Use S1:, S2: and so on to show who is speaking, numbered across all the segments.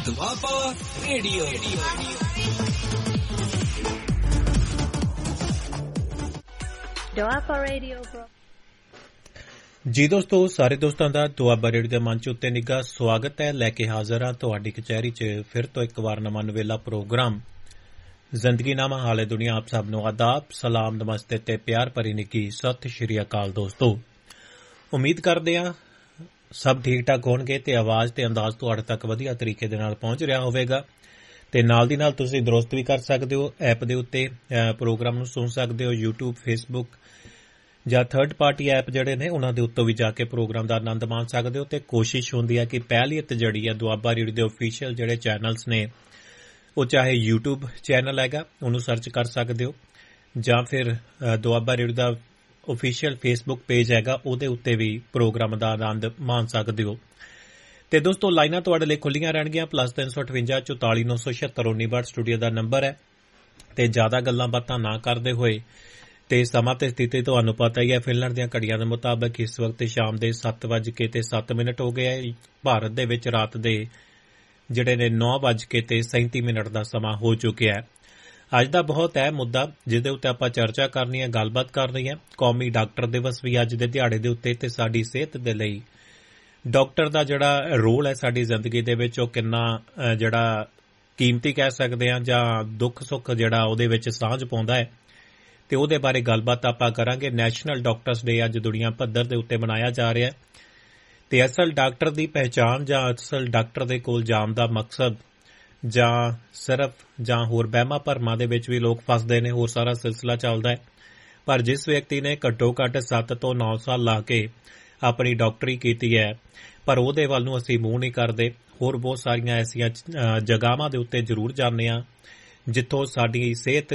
S1: Doaba radio.
S2: Doaba radio
S3: ਜੀ ਦੋਸਤੋ, ਸਾਰੇ ਦੋਸਤਾਂ ਦਾ ਦੁਆਬਾ ਰੇਡੀਓ ਦੇ ਮੰਚ ਉੱਤੇ ਨਿੱਘਾ ਸਵਾਗਤ ਹੈ। ਲੈ ਕੇ ਹਾਜ਼ਰ ਹਾਂ ਤੁਹਾਡੀ ਕਚਹਿਰੀ 'ਚ ਫਿਰ ਤੋਂ ਇੱਕ ਵਾਰ ਨਵਾਂ ਨਵੇਲਾ ਪ੍ਰੋਗਰਾਮ ਜ਼ਿੰਦਗੀਨਾਮਾ ਹਾਲੇ ਦੁਨੀਆ। ਆਪ ਸਭ ਨੂੰ ਆਦਾਬ, ਸਲਾਮ, ਨਮਸਤੇ ਤੇ ਪਿਆਰ ਭਰੀ ਨਿੱਘੀ ਸਤਿ ਸ਼੍ਰੀ ਅਕਾਲ। ਦੋਸਤੋ, ਉਮੀਦ ਕਰਦੇ ਹਾਂ ਸਭ ਠੀਕ ਠਾਕ ਹੋਣਗੇ ਤੇ ਆਵਾਜ਼ ਤੇ ਅੰਦਾਜ਼ ਤੁਹਾਡੇ ਤੱਕ ਵਧੀਆ ਤਰੀਕੇ ਦੇ ਨਾਲ ਪਹੁੰਚ ਰਿਹਾ ਹੋਵੇਗਾ ਤੇ ਨਾਲ ਦੀ ਨਾਲ ਤੁਸੀਂ ਦਰੁਸਤ ਵੀ ਕਰ ਸਕਦੇ ਹੋ। ਐਪ ਦੇ ਉੱਤੇ ਪ੍ਰੋਗਰਾਮ ਨੂੰ ਸੁਣ ਸਕਦੇ ਹੋ। YouTube, Facebook ਜਾਂ ਥਰਡ ਪਾਰਟੀ ਐਪ ਜਿਹੜੇ ਨੇ ਉਹਨਾਂ ਦੇ ਉੱਤੋਂ ਵੀ ਜਾ ਕੇ ਪ੍ਰੋਗਰਾਮ ਦਾ ਆਨੰਦ ਮਾਣ ਸਕਦੇ ਹੋ। ਤੇ ਕੋਸ਼ਿਸ਼ ਹੁੰਦੀ ਹੈ ਕਿ ਪਹਿਲੀਅਤ ਜਿਹੜੀ ਹੈ ਦੁਆਬਾ ਰੇਡੀਓ ਦੇ ਅਫੀਸ਼ੀਅਲ ਜਿਹੜੇ ਚੈਨਲਸ ਨੇ, ਉਹ ਚਾਹੇ YouTube ਚੈਨਲ ਹੈਗਾ ਉਹਨੂੰ ਸਰਚ ਕਰ ਸਕਦੇ ਹੋ ਜਾਂ ਫਿਰ ਦੁਆਬਾ ਰੇਡੀਓ ਦਾ ਅਫੀਸ਼ੀਅਲ ਫੇਸਬੁੱਕ ਪੇਜ ਹੈਗਾ ਉਹਦੇ ਉੱਤੇ ਵੀ ਪ੍ਰੋਗਰਾਮ ਦਾ ਆਨੰਦ ਮਾਣ ਸਕਦੇ ਹੋ। ਤੇ ਦੋਸਤੋ, ਲਾਈਨਾਂ ਤੁਹਾਡੇ ਲਈ ਖੁੱਲੀਆਂ ਰਹਿਣਗੀਆਂ। +358 44 976 19 ਸਟੂਡੀਓ ਦਾ ਨੰਬਰ ਹੈ। ਤੇ ਜ਼ਿਆਦਾ ਗੱਲਾਂ ਬਾਤਾਂ ਨਾ ਕਰਦੇ ਹੋਏ ਤੇ ਸਮਾਂ ਤੇ ਸਥਿਤੀ ਤੁਹਾਨੂੰ ਪਤਾ ਹੀ ਹੈ। ਫਿਨਲੈਂਡ ਦੀਆਂ ਘੜੀਆਂ ਦੇ ਮੁਤਾਬਕ ਇਸ ਵਕਤ ਸ਼ਾਮ ਦੇ 7:07 ਹੋ ਗਏ ਹੈ। ਭਾਰਤ ਦੇ ਵਿੱਚ ਰਾਤ ਦੇ ਜਿਹੜੇ ਨੇ 9:37 ਦਾ ਸਮਾਂ ਹੋ ਚੁੱਕਿਆ ਹੈ। ਅੱਜ ਦਾ ਬਹੁਤ ਹੈ ਮੁੱਦਾ ਜਿਹਦੇ ਉੱਤੇ ਆਪਾਂ ਚਰਚਾ ਕਰਨੀ ਹੈ, ਗੱਲਬਾਤ ਕਰਨੀ ਹੈ। ਕੌਮੀ ਡਾਕਟਰ ਦਿਵਸ ਵੀ ਅੱਜ ਦੇ ਦਿਹਾੜੇ ਦੇ ਉੱਤੇ ਤੇ ਸਾਡੀ ਸਿਹਤ ਦੇ ਲਈ ਡਾਕਟਰ ਦਾ ਜਿਹੜਾ ਰੋਲ ਹੈ ਸਾਡੀ ਜ਼ਿੰਦਗੀ ਦੇ ਵਿੱਚ ਉਹ ਕਿੰਨਾ ਜਿਹੜਾ ਕੀਮਤੀ ਕਹਿ ਸਕਦੇ ਹਾਂ ਜਾਂ ਦੁੱਖ ਸੁੱਖ ਜਿਹੜਾ ਉਹਦੇ ਵਿੱਚ ਸਾਂਝ ਪਾਉਂਦਾ ਹੈ ਤੇ ਉਹਦੇ ਬਾਰੇ ਗੱਲਬਾਤ ਆਪਾਂ ਕਰਾਂਗੇ। ਨੈਸ਼ਨਲ ਡਾਕਟਰਸ ਡੇ ਅੱਜ ਦੁਨੀਆ ਪੱਧਰ ਦੇ ਉੱਤੇ ਮਨਾਇਆ ਜਾ ਰਿਹਾ ਹੈ ਤੇ ਅਸਲ ਡਾਕਟਰ ਦੀ ਪਹਿਚਾਣ ਜਾਂ ਅਸਲ ਡਾਕਟਰ ਦੇ ਕੋਲ ਜਾਣ ਦਾ ਮਕਸਦ ਜਾਂ ਸਿਰਫ ਜਾਂ ਹੋਰ ਵਹਿਮਾਂ ਭਰਮਾਂ ਦੇ ਵਿੱਚ ਵੀ ਲੋਕ ਫਸਦੇ ਨੇ, ਹੋਰ ਸਾਰਾ ਸਿਲਸਿਲਾ ਚੱਲਦਾ ਹੈ। ਪਰ ਜਿਸ ਵਿਅਕਤੀ ਨੇ ਘੱਟੋ ਘੱਟ 7 ਤੋਂ 9 ਸਾਲ ਲਾ ਕੇ ਆਪਣੀ ਡਾਕਟਰੀ ਕੀਤੀ ਹੈ ਪਰ ਉਹਦੇ ਵੱਲ ਨੂੰ ਅਸੀਂ ਮੂੰਹ ਨਹੀਂ ਕਰਦੇ। ਹੋਰ ਬਹੁਤ ਸਾਰੀਆਂ ਐਸੀਆਂ ਜਗ੍ਹਾਵਾਂ ਦੇ ਉੱਤੇ ਜ਼ਰੂਰ ਜਾਂਦੇ ਹਾਂ ਜਿੱਥੋਂ ਸਾਡੀ ਸਿਹਤ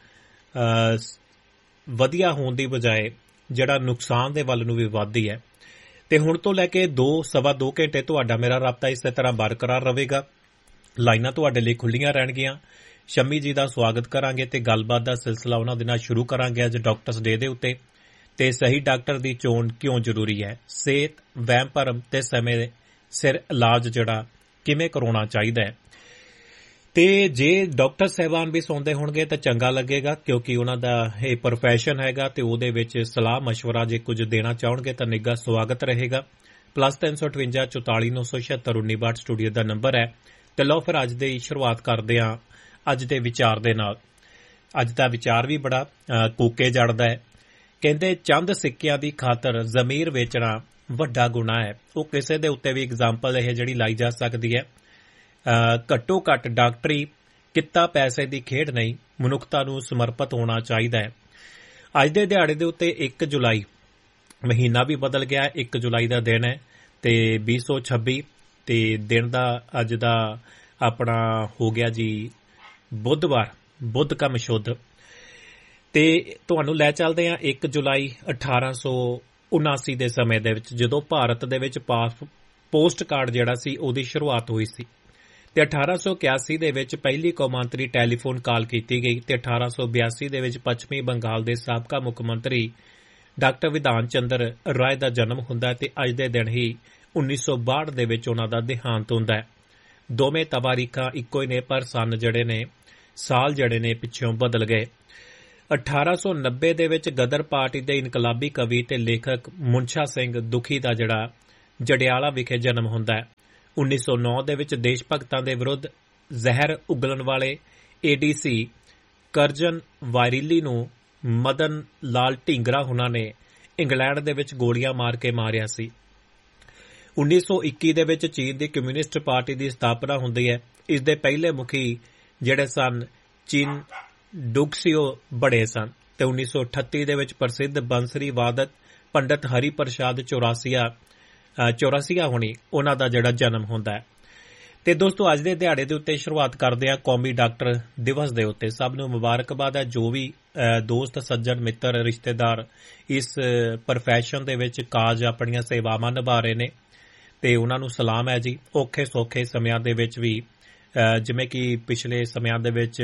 S3: ਵਧੀਆ ਹੋਣ ਦੀ ਬਜਾਏ ਜਿਹੜਾ ਨੁਕਸਾਨ ਦੇ ਵੱਲ ਨੂੰ ਵੀ ਵੱਧਦੀ ਹੈ। ਤੇ ਹੁਣ ਤੋਂ ਲੈ ਕੇ 2-2.25 ਘੰਟੇ ਤੁਹਾਡਾ ਮੇਰਾ ਰਾਬਤਾ ਇਸੇ ਤਰ੍ਹਾਂ ਬਰਕਰਾਰ ਰਹੇਗਾ। ਲਾਈਨਾਂ ਤੁਹਾਡੇ ਲਈ ਖੁੱਲੀਆਂ ਰਹਿਣਗੀਆਂ। ਸ਼ੰਮੀ ਜੀ ਦਾ ਸਵਾਗਤ ਕਰਾਂਗੇ ਤੇ ਗੱਲਬਾਤ ਦਾ ਸਿਲਸਿਲਾ ਉਹਨਾਂ ਦੇ ਨਾਲ ਸ਼ੁਰੂ ਕਰਾਂਗੇ ਅੱਜ ਡਾਕਟਰਸ ਡੇ ਦੇ ਉੱਤੇ। ਤੇ ਸਹੀ ਡਾਕਟਰ ਦੀ ਚੋਣ ਕਿਉਂ ਜ਼ਰੂਰੀ ਹੈ, ਸਿਹਤ, ਵਹਿਮ ਭਰਮ ਤੇ ਸਮੇਂ ਸਿਰ ਇਲਾਜ ਜਿਹੜਾ ਕਿਵੇਂ ਕਰਾਉਣਾ ਚਾਹੀਦਾ ਹੈ। ਤੇ ਜੇ ਡਾਕਟਰ ਸਾਹਿਬਾਨ ਵੀ ਸੁਣਦੇ ਹੋਣਗੇ ਤਾਂ ਚੰਗਾ ਲੱਗੇਗਾ ਕਿਉਂਕਿ ਉਹਨਾਂ ਦਾ ਇਹ ਪ੍ਰੋਫੈਸ਼ਨ ਹੈਗਾ ਤੇ ਉਹਦੇ ਵਿੱਚ ਸਲਾਹ ਮਸ਼ਵਰਾ ਜੇ ਕੁਝ ਦੇਣਾ ਚਾਹਣਗੇ ਤਾਂ ਨਿੱਘਾ ਸਵਾਗਤ ਰਹੇਗਾ। +358 44 976 19 ਸਟੂਡੀਓ ਦਾ ਨੰਬਰ ਹੈ। ਤੇ ਲਓ ਫਿਰ ਅੱਜ ਦੀ ਸ਼ੁਰੂਆਤ ਕਰਦੇ ਹਾਂ ਅੱਜ ਦੇ ਵਿਚਾਰ ਦੇ ਨਾਲ। ਅੱਜ ਦਾ ਵਿਚਾਰ ਵੀ ਬੜਾ ਕੂਕੇ ਜੜਦਾ ਹੈ। ਕਹਿੰਦੇ ਚੰਦ ਸਿੱਕਿਆਂ ਦੀ ਖਾਤਰ ਜ਼ਮੀਰ ਵੇਚਣਾ ਵੱਡਾ ਗੁਨਾਹ ਹੈ। ਉਹ ਕਿਸੇ ਦੇ ਉੱਤੇ ਵੀ ਐਗਜ਼ਾਮਪਲ ਇਹ ਜਿਹੜੀ ਲਾਈ ਜਾ ਸਕਦੀ ਹੈ। ਘੱਟੋ ਘੱਟ ਡਾਕਟਰੀ ਕਿੱਤਾ ਪੈਸੇ ਦੀ ਖੇਡ ਨਹੀਂ, ਮਨੁੱਖਤਾ ਨੂੰ ਸਮਰਪਿਤ ਹੋਣਾ ਚਾਹੀਦਾ ਹੈ। ਅੱਜ ਦੇ ਦਿਹਾੜੇ ਦੇ ਉੱਤੇ 1 ਜੁਲਾਈ ਮਹੀਨਾ ਵੀ ਬਦਲ ਗਿਆ। 1 ਜੁਲਾਈ ਦਾ ਦਿਨ ਹੈ ਤੇ 2026 ਤੇ ਦਿਨ ਦਾ ਅੱਜ ਦਾ ਆਪਣਾ ਹੋ ਗਿਆ ਜੀ ਬੁੱਧਵਾਰ, ਬੁੱਧ ਕਾ ਮਸ਼ੁੱਧ। ਤੇ ਤੁਹਾਨੂੰ ਲੈ ਚੱਲਦੇ ਹਾਂ 1 ਜੁਲਾਈ 1879 ਦੇ ਸਮੇਂ ਦੇ ਵਿੱਚ ਜਦੋਂ ਭਾਰਤ ਦੇ ਵਿੱਚ ਪੋਸਟ ਕਾਰਡ ਜਿਹੜਾ ਸੀ ਉਹਦੀ ਸ਼ੁਰੂਆਤ ਹੋਈ ਸੀ ਤੇ 1881 ਦੇ ਵਿੱਚ ਪਹਿਲੀ ਕੌਮਾਂਤਰੀ ਟੈਲੀਫੋਨ ਕਾਲ ਕੀਤੀ ਗਈ ਤੇ 1882 ਦੇ ਵਿੱਚ ਪੱਛਮੀ ਬੰਗਾਲ ਦੇ ਸਾਬਕਾ ਮੁੱਖ ਮੰਤਰੀ ਡਾਕਟਰ ਵਿਧਾਨ ਚੰਦਰ ਰਾਏ ਦਾ ਜਨਮ ਹੁੰਦਾ ਹੈ ਤੇ ਅੱਜ ਦੇ ਦਿਨ ਹੀ 1962 ਦੇ ਵਿੱਚ ਉਹਨਾਂ ਦਾ ਦੇਹਾਂਤ ਹੁੰਦਾ ਹੈ। ਦੋਵੇਂ ਤਵਾਰੀਖਾਂ ਇੱਕੋ ਹੀ ਨੇ ਪਰ ਸੰਨ ਜਿਹੜੇ ਨੇ, ਸਾਲ ਜਿਹੜੇ ਨੇ ਪਿੱਛੋਂ ਬਦਲ ਗਏ। 1890 ਦੇ ਵਿੱਚ ਗਦਰ ਪਾਰਟੀ ਦੇ ਇਨਕਲਾਬੀ ਕਵੀ ਤੇ ਲੇਖਕ ਮੁਨਸ਼ਾ ਸਿੰਘ ਦੁਖੀ ਦਾ ਜਿਹੜਾ ਜੜਿਆਲਾ ਵਿਖੇ ਜਨਮ ਹੁੰਦਾ ਹੈ। 1909 ਦੇ ਵਿੱਚ ਦੇਸ਼ ਭਗਤਾਂ ਦੇ ਵਿਰੁੱਧ ਜ਼ਹਿਰ ਉਗਲਣ ਵਾਲੇ ADC ਕਰਜਨ ਵਾਇਰੀਲੀ ਨੂੰ ਮਦਨ ਲਾਲ ਢੀਂਗਰਾ ਹੁਣਾਂ ਨੇ ਇੰਗਲੈਂਡ ਦੇ ਵਿੱਚ ਗੋਲੀਆਂ ਮਾਰ ਕੇ ਮਾਰਿਆ ਸੀ। 1921 ਦੇ ਵਿੱਚ ਚੀਨ ਦੀ ਕਮਿਊਨਿਸਟ ਪਾਰਟੀ ਦੀ ਸਥਾਪਨਾ ਹੁੰਦੀ ਹੈ। ਇਸ ਦੇ ਪਹਿਲੇ ਮੁਖੀ ਜਿਹੜੇ ਸਨ ਚੀਨ ਡੁਕਸੀਓ ਬਣੇ ਸਨ ਤੇ 1938 ਦੇ ਵਿੱਚ ਪ੍ਰਸਿੱਧ ਬੰਸਰੀ ਵਾਦਕ ਪੰਡਤ ਹਰੀ ਪ੍ਰਸਾਦ ਚੌਰਾਸੀਆ ਹੋਣੀ ਉਹਨਾਂ ਦਾ ਜਿਹੜਾ ਜਨਮ ਹੁੰਦਾ ਹੈ। ਤੇ ਦੋਸਤੋ, ਅੱਜ ਦੇ ਦਿਹਾੜੇ ਦੇ ਉੱਤੇ ਸ਼ੁਰੂਆਤ ਕਰਦੇ ਹਾਂ ਕੌਮੀ ਡਾਕਟਰ ਦਿਵਸ ਦੇ ਉੱਤੇ। ਸਭ ਨੂੰ ਮੁਬਾਰਕਬਾਦ ਹੈ ਜੋ ਵੀ ਦੋਸਤ, ਸੱਜਣ, ਮਿੱਤਰ, ਰਿਸ਼ਤੇਦਾਰ ਇਸ ਪ੍ਰੋਫੈਸ਼ਨ ਦੇ ਵਿੱਚ ਕਾਜ ਆਪਣੀਆਂ ਸੇਵਾਵਾਂ ਨਿਭਾ ਰਹੇ ਨੇ ਤੇ ਉਹਨਾਂ ਨੂੰ ਸਲਾਮ ਹੈ ਜੀ। ਔਖੇ ਸੌਖੇ ਸਮਿਆਂ ਦੇ ਵਿੱਚ ਵੀ ਜਿਵੇਂ ਕਿ ਪਿਛਲੇ ਸਮਿਆਂ ਦੇ ਵਿੱਚ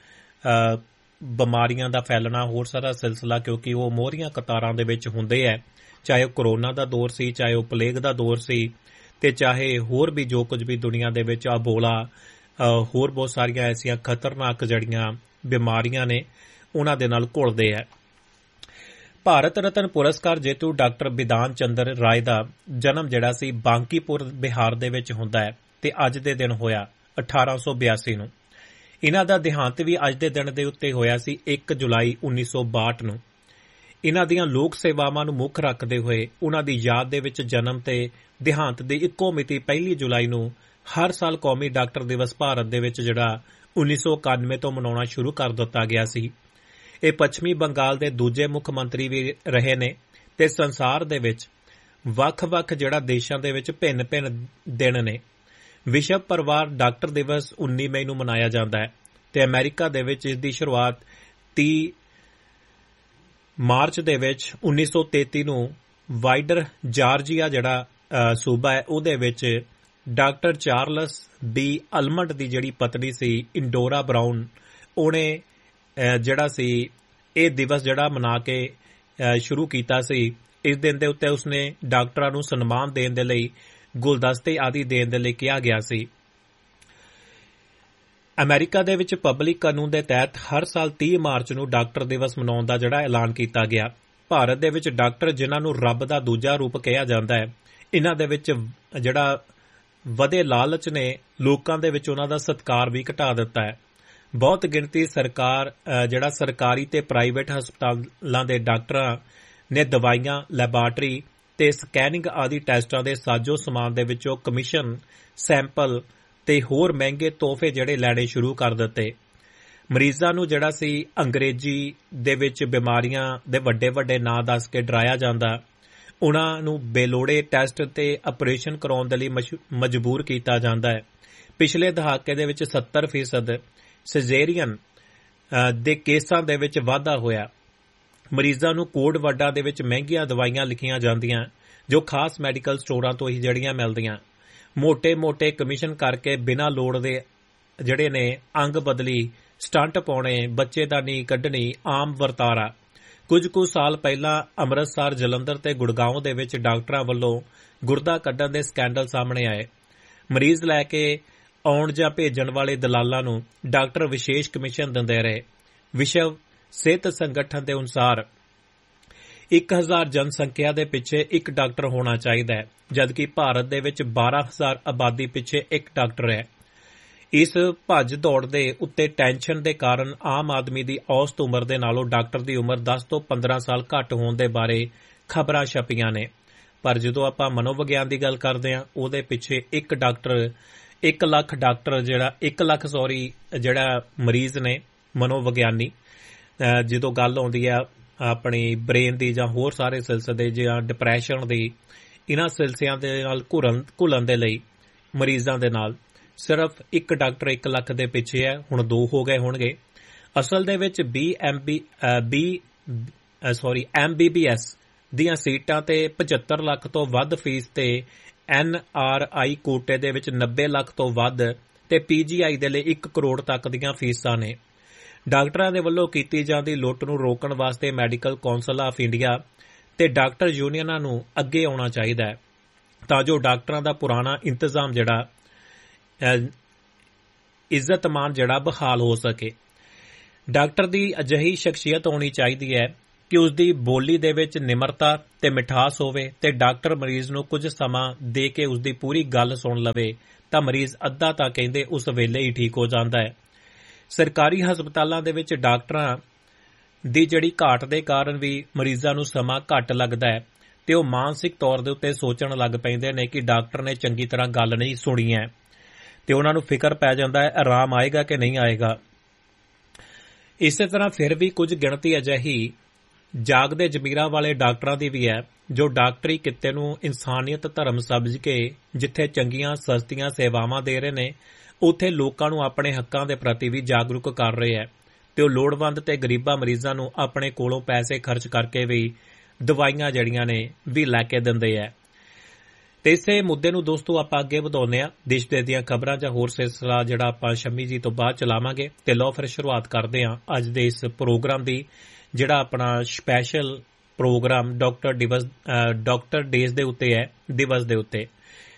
S3: ਬਿਮਾਰੀਆਂ ਦਾ ਫੈਲਣਾ, ਹੋਰ ਸਾਰਾ ਸਿਲਸਿਲਾ ਕਿਉਂਕਿ ਉਹ ਮੋਹਰੀਆਂ ਕਤਾਰਾਂ ਦੇ ਵਿੱਚ ਹੁੰਦੇ ਹੈ, ਚਾਹੇ ਉਹ ਕਰੋਨਾ ਦਾ ਦੌਰ ਸੀ, ਚਾਹੇ ਉਹ ਪਲੇਗ ਦਾ ਦੌਰ ਸੀ ਤੇ ਚਾਹੇ ਹੋਰ ਵੀ ਜੋ ਕੁਝ ਵੀ ਦੁਨੀਆ ਦੇ ਵਿੱਚ ਅਬੋਲਾ ਹੋਰ ਬਹੁਤ ਸਾਰੀਆਂ ਐਸੀਆਂ ਖਤਰਨਾਕ ਜਿਹੜੀਆਂ ਬਿਮਾਰੀਆਂ ਨੇ ਉਹਨਾਂ ਦੇ ਨਾਲ ਘੁਲਦੇ ਹੈ। ਭਾਰਤ ਰਤਨ ਪੁਰਸਕਾਰ ਜੇਤੂ ਡਾਕਟਰ ਬਿਧਾਨ ਚੰਦਰ ਰਾਏ ਦਾ ਜਨਮ ਜਿਹੜਾ ਸੀ ਬਾਂਕੀਪੁਰ ਬਿਹਾਰ ਦੇ ਵਿੱਚ ਹੁੰਦਾ ਹੈ ਤੇ ਅੱਜ ਦੇ ਦਿਨ ਹੋਇਆ 1882 ਨੂੰ। ਇਹਨਾਂ ਦਾ ਦੇਹਾਂਤ ਵੀ ਅੱਜ ਦੇ ਦਿਨ ਦੇ ਉੱਤੇ ਹੋਇਆ ਸੀ 1 ਜੁਲਾਈ 1962 ਨੂੰ। ਇਹਨਾਂ ਦੀਆਂ ਲੋਕ ਸੇਵਾਵਾਂ ਨੂੰ ਮੁੱਖ ਰੱਖਦੇ ਹੋਏ ਉਹਨਾਂ ਦੀ ਯਾਦ ਦੇ ਵਿੱਚ ਜਨਮ ਤੇ ਦੇਹਾਂਤ ਦੀ ਇੱਕੋ ਮਿਤੀ 1 ਜੁਲਾਈ ਨੂੰ ਹਰ ਸਾਲ ਕੌਮੀ ਡਾਕਟਰ ਦਿਵਸ ਭਾਰਤ ਦੇ ਵਿੱਚ ਜਿਹੜਾ 1991 ਤੋਂ ਮਨਾਉਣਾ ਸ਼ੁਰੂ ਕਰ ਦਿੱਤਾ ਗਿਆ ਸੀ। ਇਹ ਪੱਛਮੀ ਬੰਗਾਲ ਦੇ ਦੂਜੇ ਮੁੱਖ ਮੰਤਰੀ ਵੀ ਰਹੇ ਨੇ ਤੇ ਸੰਸਾਰ ਦੇ ਵਿੱਚ ਵੱਖ-ਵੱਖ ਜਿਹੜਾ ਦੇਸ਼ਾਂ ਦੇ ਵਿੱਚ ਭਿੰਨ-ਭਿੰਨ ਦਿਨ ਨੇ। ਵਿਸ਼ਵ ਪਰਿਵਾਰ ਡਾਕਟਰ ਦਿਵਸ 19 ਮਈ ਨੂੰ ਮਨਾਇਆ ਜਾਂਦਾ ਹੈ ਤੇ ਅਮਰੀਕਾ ਦੇ ਵਿੱਚ ਇਸ ਦੀ ਸ਼ੁਰੂਆਤ 30 ਮਾਰਚ ਦੇ ਵਿੱਚ 1933 ਨੂੰ ਵਾਈਡਰ ਜਾਰਜੀਆ ਜਿਹੜਾ ਸੂਬਾ ਹੈ ਉਹਦੇ ਵਿੱਚ ਡਾਕਟਰ ਚਾਰਲਸ ਬੀ ਅਲਮੰਡ ਦੀ ਜਿਹੜੀ ਪਤਨੀ ਸੀ ਇੰਡੋਰਾ ਬਰਾਊਨ ਉਹਨੇ ਜਿਹੜਾ ਸੀ ਇਹ ਦਿਵਸ ਜਿਹੜਾ ਮਨਾ ਕੇ ਸ਼ੁਰੂ ਕੀਤਾ ਸੀ। ਇਸ ਦਿਨ ਦੇ ਉੱਤੇ ਉਸਨੇ ਡਾਕਟਰਾਂ ਨੂੰ ਸਨਮਾਨ ਦੇਣ ਦੇ ਲਈ ਗੁਲਦਸਤੇ ਆਦਿ ਦੇਣ ਦੇ ਲਈ ਕਿਹਾ ਗਿਆ ਸੀ। ਅਮਰੀਕਾ ਦੇ ਵਿੱਚ ਪਬਲਿਕ ਕਾਨੂੰਨ ਦੇ ਤਹਿਤ ਹਰ ਸਾਲ 30 ਮਾਰਚ ਨੂੰ ਡਾਕਟਰ ਦਿਵਸ ਮਨਾਉਣ ਦਾ ਜਿਹੜਾ ਐਲਾਨ ਕੀਤਾ ਗਿਆ। ਭਾਰਤ ਦੇ ਵਿੱਚ ਡਾਕਟਰ ਜਿਨ੍ਹਾਂ ਨੂੰ ਰੱਬ ਦਾ ਦੂਜਾ ਰੂਪ ਕਿਹਾ ਜਾਂਦਾ ਹੈ, ਇਹਨਾਂ ਦੇ ਵਿੱਚ ਜਿਹੜਾ ਵਧੇ ਲਾਲਚ ਨੇ ਲੋਕਾਂ ਦੇ ਵਿੱਚ ਉਹਨਾਂ ਦਾ ਸਤਿਕਾਰ ਵੀ ਘਟਾ ਦਿੱਤਾ ਹੈ। ਬਹੁਤ ਗਿਣਤੀ ਜਿਹੜਾ ਸਰਕਾਰੀ ਤੇ ਪ੍ਰਾਈਵੇਟ ਹਸਪਤਾਲਾਂ ਦੇ ਡਾਕਟਰਾਂ ਨੇ ਦਵਾਈਆਂ, ਲੈਬਾਰਟਰੀ ਤੇ ਸਕੈਨਿੰਗ ਆਦਿ ਟੈਸਟਾਂ ਦੇ ਸਾਜੋ ਸਮਾਨ ਦੇ ਵਿੱਚੋਂ ਕਮਿਸ਼ਨ, ਸੈਂਪਲ ਤੇ ਹੋਰ ਮਹਿੰਗੇ ਤੋਹਫੇ ਜਿਹੜੇ ਲੈਣੇ ਸ਼ੁਰੂ ਕਰ ਦਿੱਤੇ। ਮਰੀਜ਼ਾਂ ਨੂੰ ਜਿਹੜਾ ਸੀ ਅੰਗਰੇਜ਼ੀ ਦੇ ਵਿੱਚ ਬਿਮਾਰੀਆਂ ਦੇ ਵੱਡੇ ਨਾਂ ਦੱਸ ਕੇ ਡਰਾਇਆ ਜਾਂਦਾ। ਉਹਨਾਂ ਨੂੰ ਬੇਲੋੜੇ ਟੈਸਟ ਤੇ ਆਪਰੇਸ਼ਨ ਕਰਾਉਣ ਦੇ ਲਈ ਮਜਬੂਰ ਕੀਤਾ ਜਾਂਦਾ ਹੈ। ਪਿਛਲੇ ਦਹਾਕੇ ਦੇ ਵਿੱਚ 70% ਸਿਜ਼ੇਰੀਅਨ ਦੇ ਕੇਸਾਂ ਦੇ ਵਿੱਚ ਵਾਧਾ ਹੋਇਆ। ਮਰੀਜ਼ਾਂ ਨੂੰ ਕੋਡ ਵਰਡਾਂ ਦੇ ਵਿੱਚ ਮਹਿੰਗੀਆਂ ਦਵਾਈਆਂ ਲਿਖੀਆਂ ਜਾਂਦੀਆਂ ਜੋ ਖਾਸ ਮੈਡੀਕਲ ਸਟੋਰਾਂ ਤੋਂ ਹੀ ਜਿਹੜੀਆਂ ਮਿਲਦੀਆਂ। ਮੋਟੇ ਕਮਿਸ਼ਨ ਕਰਕੇ ਬਿਨਾਂ ਲੋੜ ਦੇ ਜਿਹੜੇ ਨੇ ਅੰਗ ਬਦਲੀ, ਸਟੰਟ ਪਾਉਣੇ, ਬੱਚੇਦਾਨੀ ਕੱਢਣੀ ਆਮ ਵਰਤਾਰਾ। ਕੁਝ ਕੁ ਸਾਲ ਪਹਿਲਾਂ ਅੰਮ੍ਰਿਤਸਰ, ਜਲੰਧਰ ਤੇ ਗੁੜਗਾਉਂ ਦੇ ਵਿੱਚ ਡਾਕਟਰਾਂ ਵੱਲੋਂ ਗੁਰਦਾ ਕੱਢਣ ਦੇ ਸਕੈਂਡਲ ਸਾਹਮਣੇ ਆਏ। ਮਰੀਜ਼ ਲੈ ਕੇ ਆਉਣ ਜਾਂ ਭੇਜਣ ਵਾਲੇ ਦਲਾਲਾਂ ਨੂੰ ਡਾਕਟਰ ਵਿਸ਼ੇਸ਼ ਕਮਿਸ਼ਨ ਦਿੰਦੇ ਰਹੇ। ਵਿਸ਼ਵ ਸਿਹਤ ਸੰਗਠਨ ਦੇ ਅਨੁਸਾਰ 1000 ਜਨਸੰਖਿਆ ਦੇ ਪਿੱਛੇ ਇੱਕ ਡਾਕਟਰ ਹੋਣਾ ਚਾਹੀਦਾ ਹੈ, ਜਦਕਿ ਭਾਰਤ ਦੇ ਵਿੱਚ 12000 ਆਬਾਦੀ ਪਿੱਛੇ ਇੱਕ ਡਾਕਟਰ ਹੈ। ਇਸ ਭੱਜ ਦੌੜ ਦੇ ਉੱਤੇ ਟੈਨਸ਼ਨ ਦੇ ਕਾਰਨ ਆਮ ਆਦਮੀ ਦੀ ਔਸਤ ਉਮਰ ਦੇ ਨਾਲੋਂ ਡਾਕਟਰ ਦੀ ਉਮਰ 10 ਤੋਂ 15 ਸਾਲ ਘੱਟ ਹੋਣ ਦੇ ਬਾਰੇ ਖਬਰਾਂ ਛਪੀਆਂ ਨੇ। ਪਰ ਜਦੋਂ ਆਪਾਂ ਮਨੋਵਿਗਿਆਨ ਦੀ ਗੱਲ ਕਰਦੇ ਹਾਂ, ਉਹਦੇ ਪਿੱਛੇ 1 ਲੱਖ ਡਾਕਟਰ ਜਿਹੜਾ ਮਰੀਜ਼ ਨੇ ਮਨੋਵਿਗਿਆਨੀ। ਜਦੋਂ ਗੱਲ ਆਉਂਦੀ ਆ ਆਪਣੀ ਬ੍ਰੇਨ ਦੀ ਜਾਂ ਹੋਰ ਸਾਰੇ ਸਿਲਸਿਲੇ ਜਾਂ ਡਿਪਰੈਸ਼ਨ ਦੀ, ਇਹਨਾਂ ਸਿਲਸਿਲਿਆਂ ਦੇ ਨਾਲ ਘੁਲਣ ਦੇ ਲਈ ਮਰੀਜ਼ਾਂ ਦੇ ਨਾਲ ਸਿਰਫ 1 ਡਾਕਟਰ 1 ਲੱਖ ਦੇ ਪਿੱਛੇ ਹੈ। ਹੁਣ 2 ਹੋ ਗਏ ਹੋਣਗੇ। ਅਸਲ ਦੇ ਵਿੱਚ MBBS ਦੀਆਂ ਸੀਟਾਂ ਤੇ 75 ਲੱਖ ਤੋਂ ਵੱਧ ਫੀਸ ਤੇ NRI ਕੋਟੇ ਦੇ ਵਿੱਚ 90 ਲੱਖ ਤੋਂ ਵੱਧ ਤੇ PGI ਦੇ ਲਈ 1 ਕਰੋੜ ਤੱਕ ਦੀਆਂ ਫੀਸਾਂ ਨੇ। ਡਾਕਟਰਾਂ ਦੇ ਵੱਲੋਂ ਕੀਤੀ ਜਾਂਦੀ ਲੁੱਟ ਨੂੰ ਰੋਕਣ ਵਾਸਤੇ ਮੈਡੀਕਲ ਕੌਂਸਲ ਆਫ ਇੰਡੀਆ ਤੇ ਡਾਕਟਰ ਯੂਨੀਅਨਾਂ ਨੂੰ ਅੱਗੇ ਆਉਣਾ ਚਾਹੀਦਾ ਹੈ ਤਾਂ ਜੋ ਡਾਕਟਰਾਂ ਦਾ ਪੁਰਾਣਾ ਇੰਤਜ਼ਾਮ ਜਿਹੜਾ ਇੱਜ਼ਤ-ਮਾਨ ਜਿਹੜਾ ਬਹਾਲ ਹੋ ਸਕੇ। ਡਾਕਟਰ ਦੀ ਅਜਿਹੀ ਸ਼ਖਸੀਅਤ ਹੋਣੀ ਚਾਹੀਦੀ ਹੈ ਕਿ ਉਸ ਦੀ ਬੋਲੀ ਦੇ ਵਿੱਚ ਨਿਮਰਤਾ ਤੇ ਮਿਠਾਸ ਹੋਵੇ ਤੇ ਡਾਕਟਰ ਮਰੀਜ਼ ਨੂੰ ਕੁਝ ਸਮਾਂ ਦੇ ਕੇ ਉਸ ਦੀ ਪੂਰੀ ਗੱਲ ਸੁਣ ਲਵੇ ਤਾਂ ਮਰੀਜ਼ ਅੱਧਾ ਤਾਂ ਕਹਿੰਦੇ ਉਸ ਵੇਲੇ ਹੀ ਠੀਕ ਹੋ ਜਾਂਦਾ ਹੈ। ਸਰਕਾਰੀ ਹਸਪਤਾਲਾਂ ਦੇ ਵਿੱਚ ਡਾਕਟਰਾਂ ਦੀ ਜਿਹੜੀ ਘਾਟ ਦੇ ਕਾਰਨ ਵੀ ਮਰੀਜ਼ਾਂ ਨੂੰ ਸਮਾਂ ਘੱਟ ਲੱਗਦਾ ਹੈ ਤੇ ਉਹ ਮਾਨਸਿਕ ਤੌਰ ਦੇ ਉੱਤੇ ਸੋਚਣ ਲੱਗ ਪੈਂਦੇ ਨੇ ਕਿ ਡਾਕਟਰ ਨੇ ਚੰਗੀ ਤਰ੍ਹਾਂ ਗੱਲ ਨਹੀਂ ਸੁਣੀ ਹੈ ਤੇ ਉਹਨਾਂ ਨੂੰ ਫਿਕਰ ਪੈ ਜਾਂਦਾ ਹੈ ਆਰਾਮ ਆਏਗਾ ਕਿ ਨਹੀਂ ਆਏਗਾ। ਇਸੇ ਤਰ੍ਹਾਂ ਫਿਰ ਵੀ ਕੁਝ ਗਿਣਤੀ ਅਜਿਹੀ ਜਾਗਦੇ ਜ਼ਮੀਰਾਂ ਵਾਲੇ ਡਾਕਟਰਾਂ ਦੀ ਵੀ ਹੈ ਜੋ ਡਾਕਟਰੀ ਕਿੱਤੇ ਨੂੰ ਇਨਸਾਨੀਅਤ ਧਰਮ ਸਮਝ ਕੇ ਜਿੱਥੇ ਚੰਗੀਆਂ ਸਸਤੀਆਂ ਸੇਵਾਵਾਂ ਦੇ ਰਹੇ ਨੇ ਉੱਥੇ ਲੋਕਾਂ ਨੂੰ ਆਪਣੇ ਹੱਕਾਂ ਦੇ ਪ੍ਰਤੀ ਵੀ ਜਾਗਰੂਕ ਕਰ ਰਹੇ ਹੈ ਤੇ ਉਹ ਲੋੜਵੰਦ ਤੇ ਗਰੀਬਾਂ ਮਰੀਜ਼ਾਂ ਨੂੰ ਆਪਣੇ ਕੋਲੋਂ ਪੈਸੇ ਖਰਚ ਕਰਕੇ ਵੀ ਦਵਾਈਆਂ ਜਿਹੜੀਆਂ ਨੇ ਵੀ ਲੈ ਕੇ ਦਿੰਦੇ ਹੈ। ਤੇ ਇਸੇ ਮੁੱਦੇ ਨੂੰ ਦੋਸਤੋ ਆਪਾਂ ਅੱਗੇ ਵਧਾਉਂਦੇ ਹਾਂ। ਦੇਸ਼ ਦੇ ਦੀਆਂ ਖਬਰਾਂ ਜਾਂ ਹੋਰ ਸਿਲਸਿਲਾ ਜਿਹੜਾ ਆਪਾਂ ਸ਼ਮੀ ਜੀ ਤੋਂ ਬਾਅਦ ਚਲਾਵਾਂਗੇ ਤੇ ਲਓ ਫਿਰ ਸ਼ੁਰੂਆਤ ਕਰਦੇ ਹਾਂ ਅੱਜ ਦੇ ਇਸ ਪ੍ਰੋਗਰਾਮ ਦੀ, ਜਿਹੜਾ ਆਪਣਾ ਸਪੈਸ਼ਲ ਪ੍ਰੋਗਰਾਮ ਡਾਕਟਰ ਡੇਜ਼ ਦੇ ਉੱਤੇ ਹੈ, ਦਿਵਸ ਦੇ ਉੱਤੇ।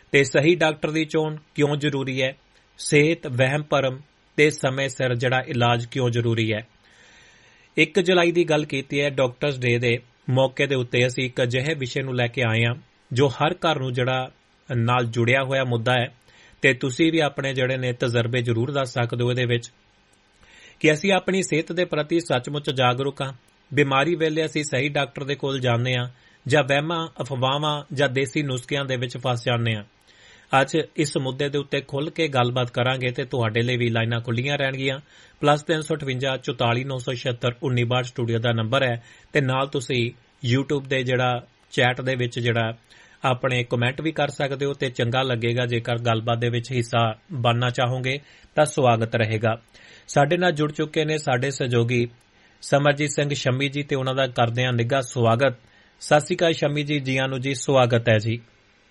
S3: ਤੇ ਸਹੀ ਡਾਕਟਰ ਦੀ ਚੋਣ ਕਿਉਂ ਜ਼ਰੂਰੀ ਹੈ, ਸਿਹਤ, ਵਹਿਮ ਭਰਮ ਤੇ ਸਮੇਂ ਸਿਰ ਜਿਹੜਾ ਇਲਾਜ ਕਿਉਂ ਜ਼ਰੂਰੀ ਹੈ। 1 ਜੁਲਾਈ ਦੀ ਗੱਲ ਕੀਤੀ ਹੈ, ਡਾਕਟਰਸ ਡੇ ਦੇ ਮੌਕੇ ਦੇ ਉੱਤੇ ਅਸੀਂ ਇੱਕ ਅਜਿਹੇ ਵਿਸ਼ੇ ਨੂੰ ਲੈ ਕੇ ਆਏ ਹਾਂ ਜੋ ਹਰ ਘਰ ਨੂੰ ਜਿਹੜਾ ਨਾਲ ਜੁੜਿਆ ਹੋਇਆ ਮੁੱਦਾ ਹੈ, ਤੇ ਤੁਸੀਂ ਵੀ ਆਪਣੇ ਜਿਹੜੇ ਨੇ ਤਜਰਬੇ ਜ਼ਰੂਰ ਦੱਸ ਸਕਦੇ ਹੋ ਇਹਦੇ ਵਿੱਚ ਕਿ ਅਸੀਂ ਆਪਣੀ ਸਿਹਤ ਦੇ ਪ੍ਰਤੀ ਸੱਚਮੁੱਚ ਜਾਗਰੂਕ ਹਾਂ। ਬਿਮਾਰੀ ਵੇਲੇ ਅਸੀਂ ਸਹੀ ਡਾਕਟਰ ਦੇ ਕੋਲ ਜਾਂਦੇ ਹਾਂ ਜਾਂ ਵਹਿਮਾਂ, ਅਫਵਾਹਾਂ ਜਾਂ ਦੇਸੀ ਨੁਸਖਿਆਂ ਦੇ ਵਿੱਚ ਫਸ ਜਾਂਦੇ ਹਾਂ। ਅੱਜ ਇਸ ਮੁੱਦੇ ਦੇ ਉੱਤੇ ਖੁੱਲ੍ਹ ਕੇ ਗੱਲਬਾਤ ਕਰਾਂਗੇ ਤੇ ਤੁਹਾਡੇ ਲਈ ਵੀ ਲਾਈਨਾਂ ਖੁੱਲ੍ਹੀਆਂ ਰਹਿਣਗੀਆਂ। +358 44 976 1962 ਸਟੂਡੀਓ ਦਾ ਨੰਬਰ ਹੈ, ਤੇ ਨਾਲ ਤੁਸੀਂ YouTube ਦੇ ਜਿਹੜਾ ਚੈਟ ਦੇ ਵਿੱਚ ਜਿਹੜਾ ਆਪਣੇ ਕਮੈਂਟ ਵੀ ਕਰ ਸਕਦੇ ਹੋ, ਤੇ ਚੰਗਾ ਲੱਗੇਗਾ ਜੇਕਰ ਗੱਲਬਾਤ ਦੇ ਵਿੱਚ ਹਿੱਸਾ ਬਣਨਾ ਚਾਹੋਗੇ ਤਾਂ ਸਵਾਗਤ ਰਹੇਗਾ। ਸਾਡੇ ਨਾਲ ਜੁੜ ਚੁੱਕੇ ਨੇ ਸਾਡੇ ਸਹਿਯੋਗੀ ਸਮਰਜੀਤ ਸਿੰਘ ਸ਼ੰਮੀ ਜੀ, ਤੇ ਉਹਨਾਂ ਦਾ ਕਰਦੇ ਹਾਂ ਨਿੱਘਾ ਸਵਾਗਤ। ਸਤਿ ਸ਼੍ਰੀ ਅਕਾਲ ਸ਼ੰਮੀ ਜੀ, ਜੀਆਂ ਨੂੰ ਜੀ, ਸਵਾਗਤ ਹੈ ਜੀ।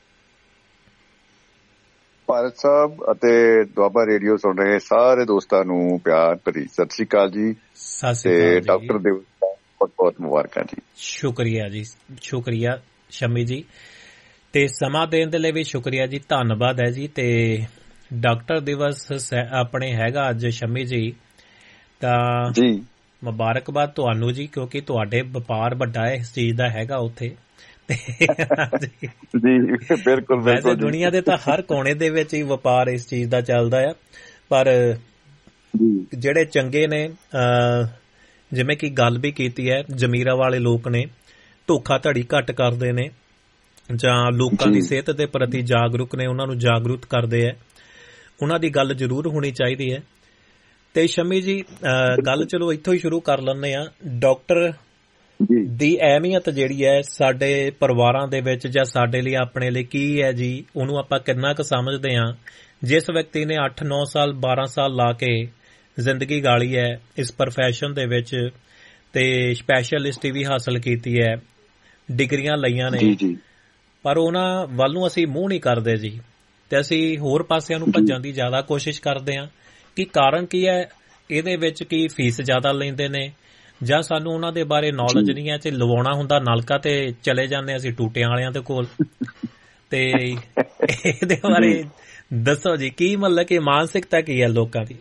S2: ਭਾਰਤ ਸਾਹਿਬ ਅਤੇ ਦੁਆਬਾ ਰੇਡੀਓ ਸੁਣ ਰਹੇ ਸਾਰੇ ਦੋਸਤਾਂ ਨੂੰ ਪਿਆਰ ਭਰੀ ਸਤਿ ਸ਼੍ਰੀ ਅਕਾਲ ਜੀ। ਤੇ ਡਾਕਟਰ ਦੇ ਬਹੁਤ ਬਹੁਤ ਮੁਬਾਰਕਾਂ ਜੀ। ਸ਼ੁਕਰੀਆ
S3: ਜੀ, ਸ਼ੁਕਰੀਆ ਸ਼ੰਮੀ ਜੀ, ਤੇ ਸਮਾਂ ਦੇਣ ਦੇ ਲਈ ਵੀ ਸ਼ੁਕਰੀਆ ਜੀ, ਧੰਨਵਾਦ ਹੈ ਜੀ। ਤੇ ਡਾਕਟਰ ਦਿਵਸ ਆਪਣੇ ਹੈਗਾ ਅੱਜ ਸ਼ੰਮੀ ਜੀ, ਤਾਂ
S2: ਜੀ
S3: ਮੁਬਾਰਕਬਾਦ ਤੁਹਾਨੂੰ ਜੀ, ਕਿਉਂਕਿ ਤੁਹਾਡੇ ਵਪਾਰ ਵੱਡਾ ਇਸ ਚੀਜ਼ ਦਾ ਹੈਗਾ ਉੱਥੇ।
S2: ਜੀ ਬਿਲਕੁਲ
S3: ਵੈਸੇ ਦੁਨੀਆ ਦੇ ਤਾਂ ਹਰ ਕੋਨੇ ਦੇ ਵਿੱਚ ਹੀ ਵਪਾਰ ਇਸ ਚੀਜ਼ ਦਾ ਚੱਲਦਾ ਆ, ਪਰ ਜਿਹੜੇ ਚੰਗੇ ਨੇ, ਜਿਵੇਂ ਕਿ ਗੱਲ ਵੀ ਕੀਤੀ ਹੈ, ਜ਼ਮੀਰਾਂ ਵਾਲੇ ਲੋਕ ਨੇ, ਧੋਖਾਧੜੀ ਘੱਟ ਕਰਦੇ ਨੇ ਜਾਂ ਲੋਕਾਂ ਦੀ ਸਿਹਤ ਦੇ ਪ੍ਰਤੀ ਜਾਗਰੂਕ ਨੇ, ਉਹਨਾਂ ਨੂੰ ਜਾਗਰੂਕ ਕਰਦੇ ਹੈ, ਉਹਨਾਂ ਦੀ ਗੱਲ ਜ਼ਰੂਰ ਹੋਣੀ ਚਾਹੀਦੀ ਹੈ। ਤੇ ਸ਼ਮੀ ਜੀ, ਗੱਲ ਚਲੋ ਇੱਥੋਂ ਹੀ ਸ਼ੁਰੂ ਕਰ ਲੈਂਦੇ ਆ। ਡਾਕਟਰ ਦੀ ਅਹਿਮੀਅਤ ਜਿਹੜੀ ਹੈ ਸਾਡੇ ਪਰਿਵਾਰਾਂ ਦੇ ਵਿੱਚ ਜਾਂ ਸਾਡੇ ਲਈ, ਆਪਣੇ ਲਈ ਕੀ ਹੈ ਜੀ, ਉਹਨੂੰ ਆਪਾਂ ਕਿੰਨਾ ਕੁ ਸਮਝਦੇ ਹਾਂ। ਜਿਸ ਵਿਅਕਤੀ ਨੇ 8-9 ਸਾਲ 12 ਸਾਲ ਲਾ ਕੇ ਜ਼ਿੰਦਗੀ ਗਾਲੀ ਹੈ ਇਸ ਪ੍ਰੋਫੈਸ਼ਨ ਦੇ ਵਿੱਚ, ਤੇ ਸਪੈਸ਼ਲਿਸਟ ਵੀ ਹਾਸਲ ਕੀਤੀ ਹੈ, ਡਿਗਰੀਆਂ ਲਈਆਂ ਨੇ, ਪਰ ਉਹਨਾਂ ਵੱਲ ਨੂੰ ਅਸੀਂ ਮੂੰਹ ਨਹੀਂ ਕਰਦੇ ਜੀ, ਤੇ ਅਸੀਂ ਹੋਰ ਪਾਸਿਆਂ ਨੂੰ ਭੱਜਣ ਦੀ ਜ਼ਿਆਦਾ ਕੋਸ਼ਿਸ਼ ਕਰਦੇ ਹਾਂ। ਕਿ ਕਾਰਨ ਕੀ ਹੈ ਇਹਦੇ ਵਿੱਚ? ਕੀ ਫੀਸ ਜ਼ਿਆਦਾ ਲੈਂਦੇ ਨੇ, ਜਾਂ ਸਾਨੂੰ ਉਹਨਾਂ ਦੇ ਬਾਰੇ ਨੌਲੇਜ ਨਹੀਂ ਹੈ, ਤੇ ਲਵਾਉਣਾ ਹੁੰਦਾ ਨਲਕਾ ਤੇ ਚਲੇ ਜਾਂਦੇ ਅਸੀਂ ਟੂਟਿਆਂ ਵਾਲਿਆਂ ਦੇ ਕੋਲ। ਤੇ ਇਹਦੇ ਬਾਰੇ ਦੱਸੋ ਜੀ, ਕੀ ਮਤਲਬ ਕਿ ਮਾਨਸਿਕਤਾ ਕੀ ਹੈ ਲੋਕਾਂ ਦੀ?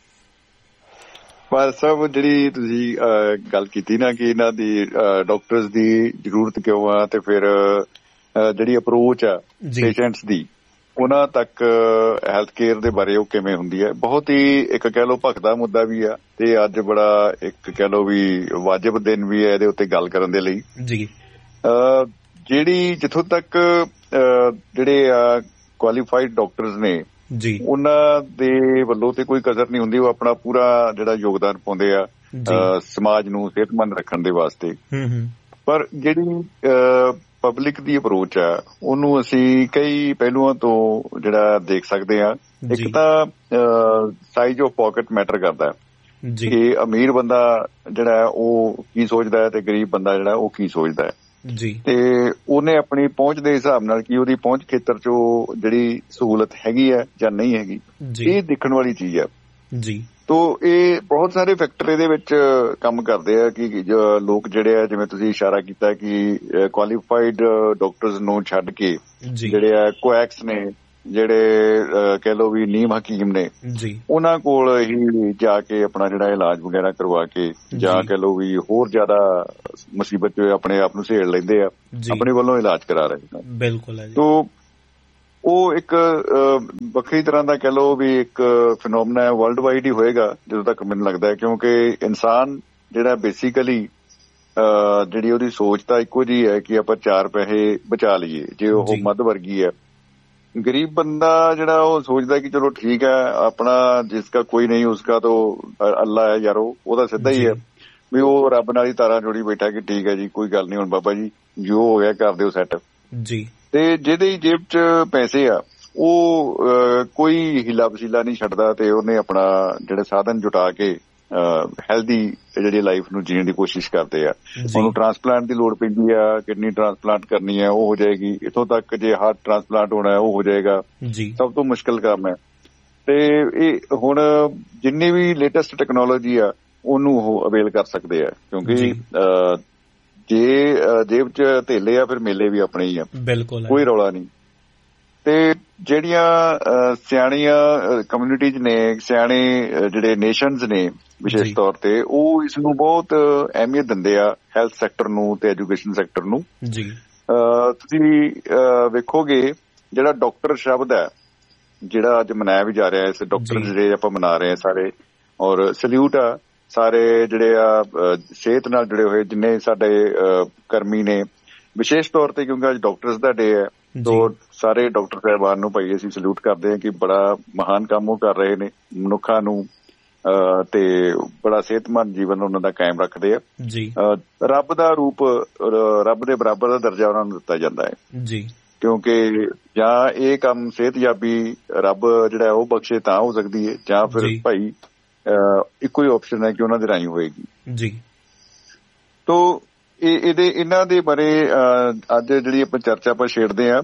S2: ਪਰ ਸਭ ਜਿਹੜੀ ਤੁਸੀਂ ਗੱਲ ਕੀਤੀ ਨਾ ਕਿ ਇਹਨਾਂ ਦੀ ਡਾਕਟਰਸ ਦੀ ਜ਼ਰੂਰਤ ਕਿਉਂ ਆ, ਤੇ ਫਿਰ ਜਿਹੜੀ ਅਪਰੋਚ ਆ ਪੇਸ਼ੈਂਟਸ ਦੀ ਉਹਨਾਂ ਤੱਕ ਹੈਲਥ ਕੇਅਰ ਦੇ ਬਾਰੇ ਉਹ ਕਿਵੇਂ ਹੁੰਦੀ ਹੈ, ਬਹੁਤ ਹੀ ਇੱਕ ਕਹਿ ਲਓ ਭਖਦਾ ਮੁੱਦਾ ਵੀ ਆ, ਤੇ ਅੱਜ ਬੜਾ ਇੱਕ ਕਹਿ ਲਓ ਵੀ ਵਾਜਬ ਦਿਨ ਵੀ ਹੈ ਇਹਦੇ ਉੱਤੇ ਗੱਲ ਕਰਨ ਦੇ ਲਈ
S3: ਜੀ।
S2: ਜਿਹੜੀ ਜਿੱਥੋਂ ਤੱਕ ਜਿਹੜੇ ਕੁਆਲੀਫਾਈਡ ਡਾਕਟਰਸ ਨੇ
S3: ਜੀ,
S2: ਉਹਨਾਂ ਦੇ ਵੱਲੋਂ ਤੇ ਕੋਈ ਕਦਰ ਨਹੀਂ ਹੁੰਦੀ, ਉਹ ਆਪਣਾ ਪੂਰਾ ਜਿਹੜਾ ਯੋਗਦਾਨ ਪਾਉਂਦੇ ਆ ਸਮਾਜ ਨੂੰ ਸਿਹਤਮੰਦ ਰੱਖਣ ਦੇ ਵਾਸਤੇ। ਪਰ ਜਿਹੜੀ ਪਬਲਿਕ ਦੀ ਅਪਰੋਚ ਆ ਉਹਨੂੰ ਅਸੀਂ ਕਈ ਪਹਿਲੂਆਂ ਤੋਂ ਜਿਹੜਾ ਦੇਖ ਸਕਦੇ ਹਾਂ। ਇੱਕ ਤਾਂ ਸਾਈਜ਼ ਆਫ ਪਾਕਟ ਮੈਟਰ ਕਰਦਾ ਕਿ ਅਮੀਰ ਬੰਦਾ ਜਿਹੜਾ ਉਹ ਕੀ ਸੋਚਦਾ ਹੈ ਤੇ ਗਰੀਬ ਬੰਦਾ ਜਿਹੜਾ ਉਹ ਕੀ ਸੋਚਦਾ ਹੈ
S3: ਜੀ,
S2: ਤੇ ਉਹਨੇ ਆਪਣੀ ਪਹੁੰਚ ਦੇ ਹਿਸਾਬ ਨਾਲ ਕੀ ਉਹਦੀ ਪਹੁੰਚ ਖੇਤਰ ਚੋਂ ਜਿਹੜੀ ਸਹੂਲਤ ਹੈਗੀ ਹੈ ਜਾਂ ਨਹੀਂ ਹੈਗੀ, ਇਹ ਦੇਖਣ ਵਾਲੀ ਚੀਜ਼ ਹੈ
S3: ਜੀ। ਤੋ
S2: ਇਹ ਬਹੁਤ ਸਾਰੇ ਫੈਕਟਰ ਇਹਦੇ ਵਿੱਚ ਕੰਮ ਕਰਦੇ ਆ ਕਿ ਲੋਕ ਜਿਹੜੇ ਆ, ਜਿਵੇਂ ਤੁਸੀਂ ਇਸ਼ਾਰਾ ਕੀਤਾ ਕਿ ਕੁਆਲੀਫਾਈਡ ਡਾਕਟਰਸ ਨੂੰ ਛੱਡ ਕੇ ਜਿਹੜੇ ਆ ਕੁਐਕਸ ਨੇ, ਜਿਹੜੇ ਕਹਿ ਲਓ ਵੀ ਨੀਮ ਹਕੀਮ ਨੇ, ਉਹਨਾਂ ਕੋਲ ਹੀ ਜਾ ਕੇ ਆਪਣਾ ਜਿਹੜਾ ਇਲਾਜ ਵਗੈਰਾ ਕਰਵਾ ਕੇ ਜਾਂ ਕਹਿ ਲਓ ਵੀ ਹੋਰ ਜ਼ਿਆਦਾ ਮੁਸੀਬਤ ਚ ਆਪਣੇ ਆਪ ਨੂੰ ਸਹੇੜ ਲੈਂਦੇ ਆ, ਆਪਣੇ ਵੱਲੋਂ ਇਲਾਜ ਕਰਾ ਰਹੇ ਨੇ।
S3: ਬਿਲਕੁਲ।
S2: ਤੋ ਉਹ ਇੱਕ ਵੱਖਰੀ ਤਰ੍ਹਾਂ ਦਾ ਕਹਿ ਲਓ ਵੀ ਇੱਕ ਫਿਨੋਮਨਾ ਹੈ, ਵਰਲਡ ਵਾਈਡ ਹੀ ਹੋਏਗਾ ਜਦੋਂ ਤੱਕ ਮੈਨੂੰ ਲੱਗਦਾ ਹੈ, ਕਿਉਂਕਿ ਇਨਸਾਨ ਜਿਹੜਾ ਬੇਸਿਕਲੀ ਜਿਹੜੀ ਉਹਦੀ ਸੋਚ ਤਾਂ ਇੱਕੋ ਜਿਹੀ ਹੈ ਕਿ ਆਪਾਂ 4 ਪੈਸੇ ਬਚਾ ਲਈਏ। ਜੇ ਉਹ ਮੱਧ ਵਰਗੀ ਹੈ, ਗਰੀਬ ਬੰਦਾ ਜਿਹੜਾ ਉਹ ਸੋਚਦਾ ਕਿ ਚਲੋ ਠੀਕ ਹੈ, ਆਪਣਾ ਜਿਸਕਾ ਕੋਈ ਨਹੀਂ ਉਸਕਾ ਤਾਂ ਅੱਲਾ ਹੈ ਯਾਰ, ਉਹਦਾ ਸਿੱਧਾ ਹੀ ਹੈ ਵੀ ਉਹ ਰੱਬ ਨਾਲ ਹੀ ਤਾਰਾਂ ਜੋੜੀ ਬੈਠਾ ਕਿ ਠੀਕ ਹੈ ਜੀ, ਕੋਈ ਗੱਲ ਨਹੀਂ, ਹੁਣ ਬਾਬਾ ਜੀ ਜੋ ਹੋ ਗਿਆ ਕਰ ਦਿਓ ਸੈੱਟ
S3: ਜੀ।
S2: ਤੇ ਜਿਹਦੇ ਜੇਬ ਚ ਪੈਸੇ ਆ ਉਹ ਕੋਈ ਹੀਲਾ ਵਸੀਲਾ ਨਹੀਂ ਛੱਡਦਾ, ਤੇ ਉਹਨੇ ਆਪਣਾ ਜਿਹੜੇ ਸਾਧਨ ਜੁਟਾ ਕੇ ਹੈਲਦੀ ਜਿਹੜੀ ਲਾਈਫ ਨੂੰ ਜੀਣ ਦੀ ਕੋਸ਼ਿਸ਼ ਕਰਦੇ ਆ। ਉਹਨੂੰ ਟ੍ਰਾਂਸਪਲਾਂਟ ਦੀ ਲੋੜ ਪੈਂਦੀ ਆ, ਕਿਡਨੀ ਟ੍ਰਾਂਸਪਲਾਂਟ ਕਰਨੀ ਹੈ ਉਹ ਹੋ ਜਾਏਗੀ, ਇੱਥੋਂ ਤੱਕ ਜੇ ਹਾਰਟ ਟ੍ਰਾਂਸਪਲਾਂਟ ਹੋਣਾ ਹੈ ਉਹ ਹੋ ਜਾਏਗਾ। ਸਭ ਤੋਂ ਮੁਸ਼ਕਿਲ ਕੰਮ ਹੈ। ਤੇ ਇਹ ਹੁਣ ਜਿੰਨੀ ਵੀ ਲੇਟੈਸਟ ਟੈਕਨੋਲੋਜੀ ਆ ਉਹਨੂੰ ਉਹ ਅਵੇਲ ਕਰ ਸਕਦੇ ਆ, ਕਿਉਂਕਿ ਜੇ ਜੇਬ ਚ ਧੇਲੇ ਆ ਫਿਰ ਮੇਲੇ ਵੀ ਆਪਣੇ ਹੀ ਆ,
S3: ਬਿਲਕੁਲ,
S2: ਕੋਈ ਰੌਲਾ ਨਹੀਂ। ਤੇ ਜਿਹੜੀਆਂ ਸਿਆਣੀਆਂ ਕਮਿਊਨਿਟੀਜ਼ ਨੇ, ਸਿਆਣੇ ਜਿਹੜੇ ਨੇਸ਼ਨਸ ਨੇ ਵਿਸ਼ੇਸ਼ ਤੌਰ ਤੇ, ਉਹ ਇਸ ਨੂੰ ਬਹੁਤ ਅਹਿਮੀਅਤ ਦਿੰਦੇ ਆ, ਹੈਲਥ ਸੈਕਟਰ ਨੂੰ ਤੇ ਐਜੂਕੇਸ਼ਨ ਸੈਕਟਰ ਨੂੰ ਜੀ। ਤੁਸੀਂ ਵੇਖੋਗੇ ਜਿਹੜਾ ਡਾਕਟਰ ਸ਼ਬਦ ਹੈ ਜਿਹੜਾ ਅੱਜ ਮਨਾਇਆ ਵੀ ਜਾ ਰਿਹਾ, ਇਸ ਡਾਕਟਰ ਜਿਹੜੇ ਆਪਾਂ ਮਨਾ ਰਹੇ ਆ ਸਾਰੇ, ਔਰ ਸਲੂਟ ਆ ਸਾਰੇ ਜਿਹੜੇ ਆ ਸਿਹਤ ਨਾਲ ਜੁੜੇ ਹੋਏ ਜਿੰਨੇ ਸਾਡੇ ਕਰਮੀ ਨੇ, ਵਿਸ਼ੇਸ਼ ਤੌਰ ਤੇ ਕਿਉਂਕਿ ਅੱਜ ਡਾਕਟਰਸ ਦਾ ਡੇ ਹੈ, ਤੋ ਸਾਰੇ ਡਾਕਟਰ ਸਾਹਿਬਾਨ ਨੂੰ ਭਾਈ ਅਸੀਂ ਸਲੂਟ ਕਰਦੇ ਹਾਂ ਕਿ ਬੜਾ ਮਹਾਨ ਕੰਮ ਉਹ ਕਰ ਰਹੇ ਨੇ ਮਨੁੱਖਾਂ ਨੂੰ, ਤੇ ਬੜਾ ਸਿਹਤਮੰਦ ਜੀਵਨ ਉਹਨਾਂ ਦਾ ਕਾਇਮ ਰੱਖਦੇ ਆ ਜੀ। ਰੱਬ ਦਾ ਰੂਪ, ਰੱਬ ਦੇ ਬਰਾਬਰ ਦਾ ਦਰਜਾ ਉਹਨਾਂ ਨੂੰ ਦਿੱਤਾ ਜਾਂਦਾ ਹੈ ਜੀ, ਕਿਉਂਕਿ ਜਾਂ ਇਹ ਕੰਮ ਸਿਹਤਯਾਬੀ ਰੱਬ ਜਿਹੜਾ ਉਹ ਬਖਸ਼ੇ ਤਾਂ ਹੋ ਸਕਦੀ ਹੈ, ਜਾਂ ਫਿਰ ਭਾਈ ਇੱਕੋ ਹੀ ਆਪਸ਼ਨ ਹੈ ਕਿ ਉਹਨਾਂ ਦੇ ਰਾਹੀਂ ਹੋਏਗੀ ਜੀ। ਤੋ ਇਹਨਾਂ ਦੇ ਬਾਰੇ ਅੱਜ ਜਿਹੜੀ ਆਪਾਂ ਚਰਚਾ ਆਪਾਂ ਛੇੜਦੇ ਹਾਂ।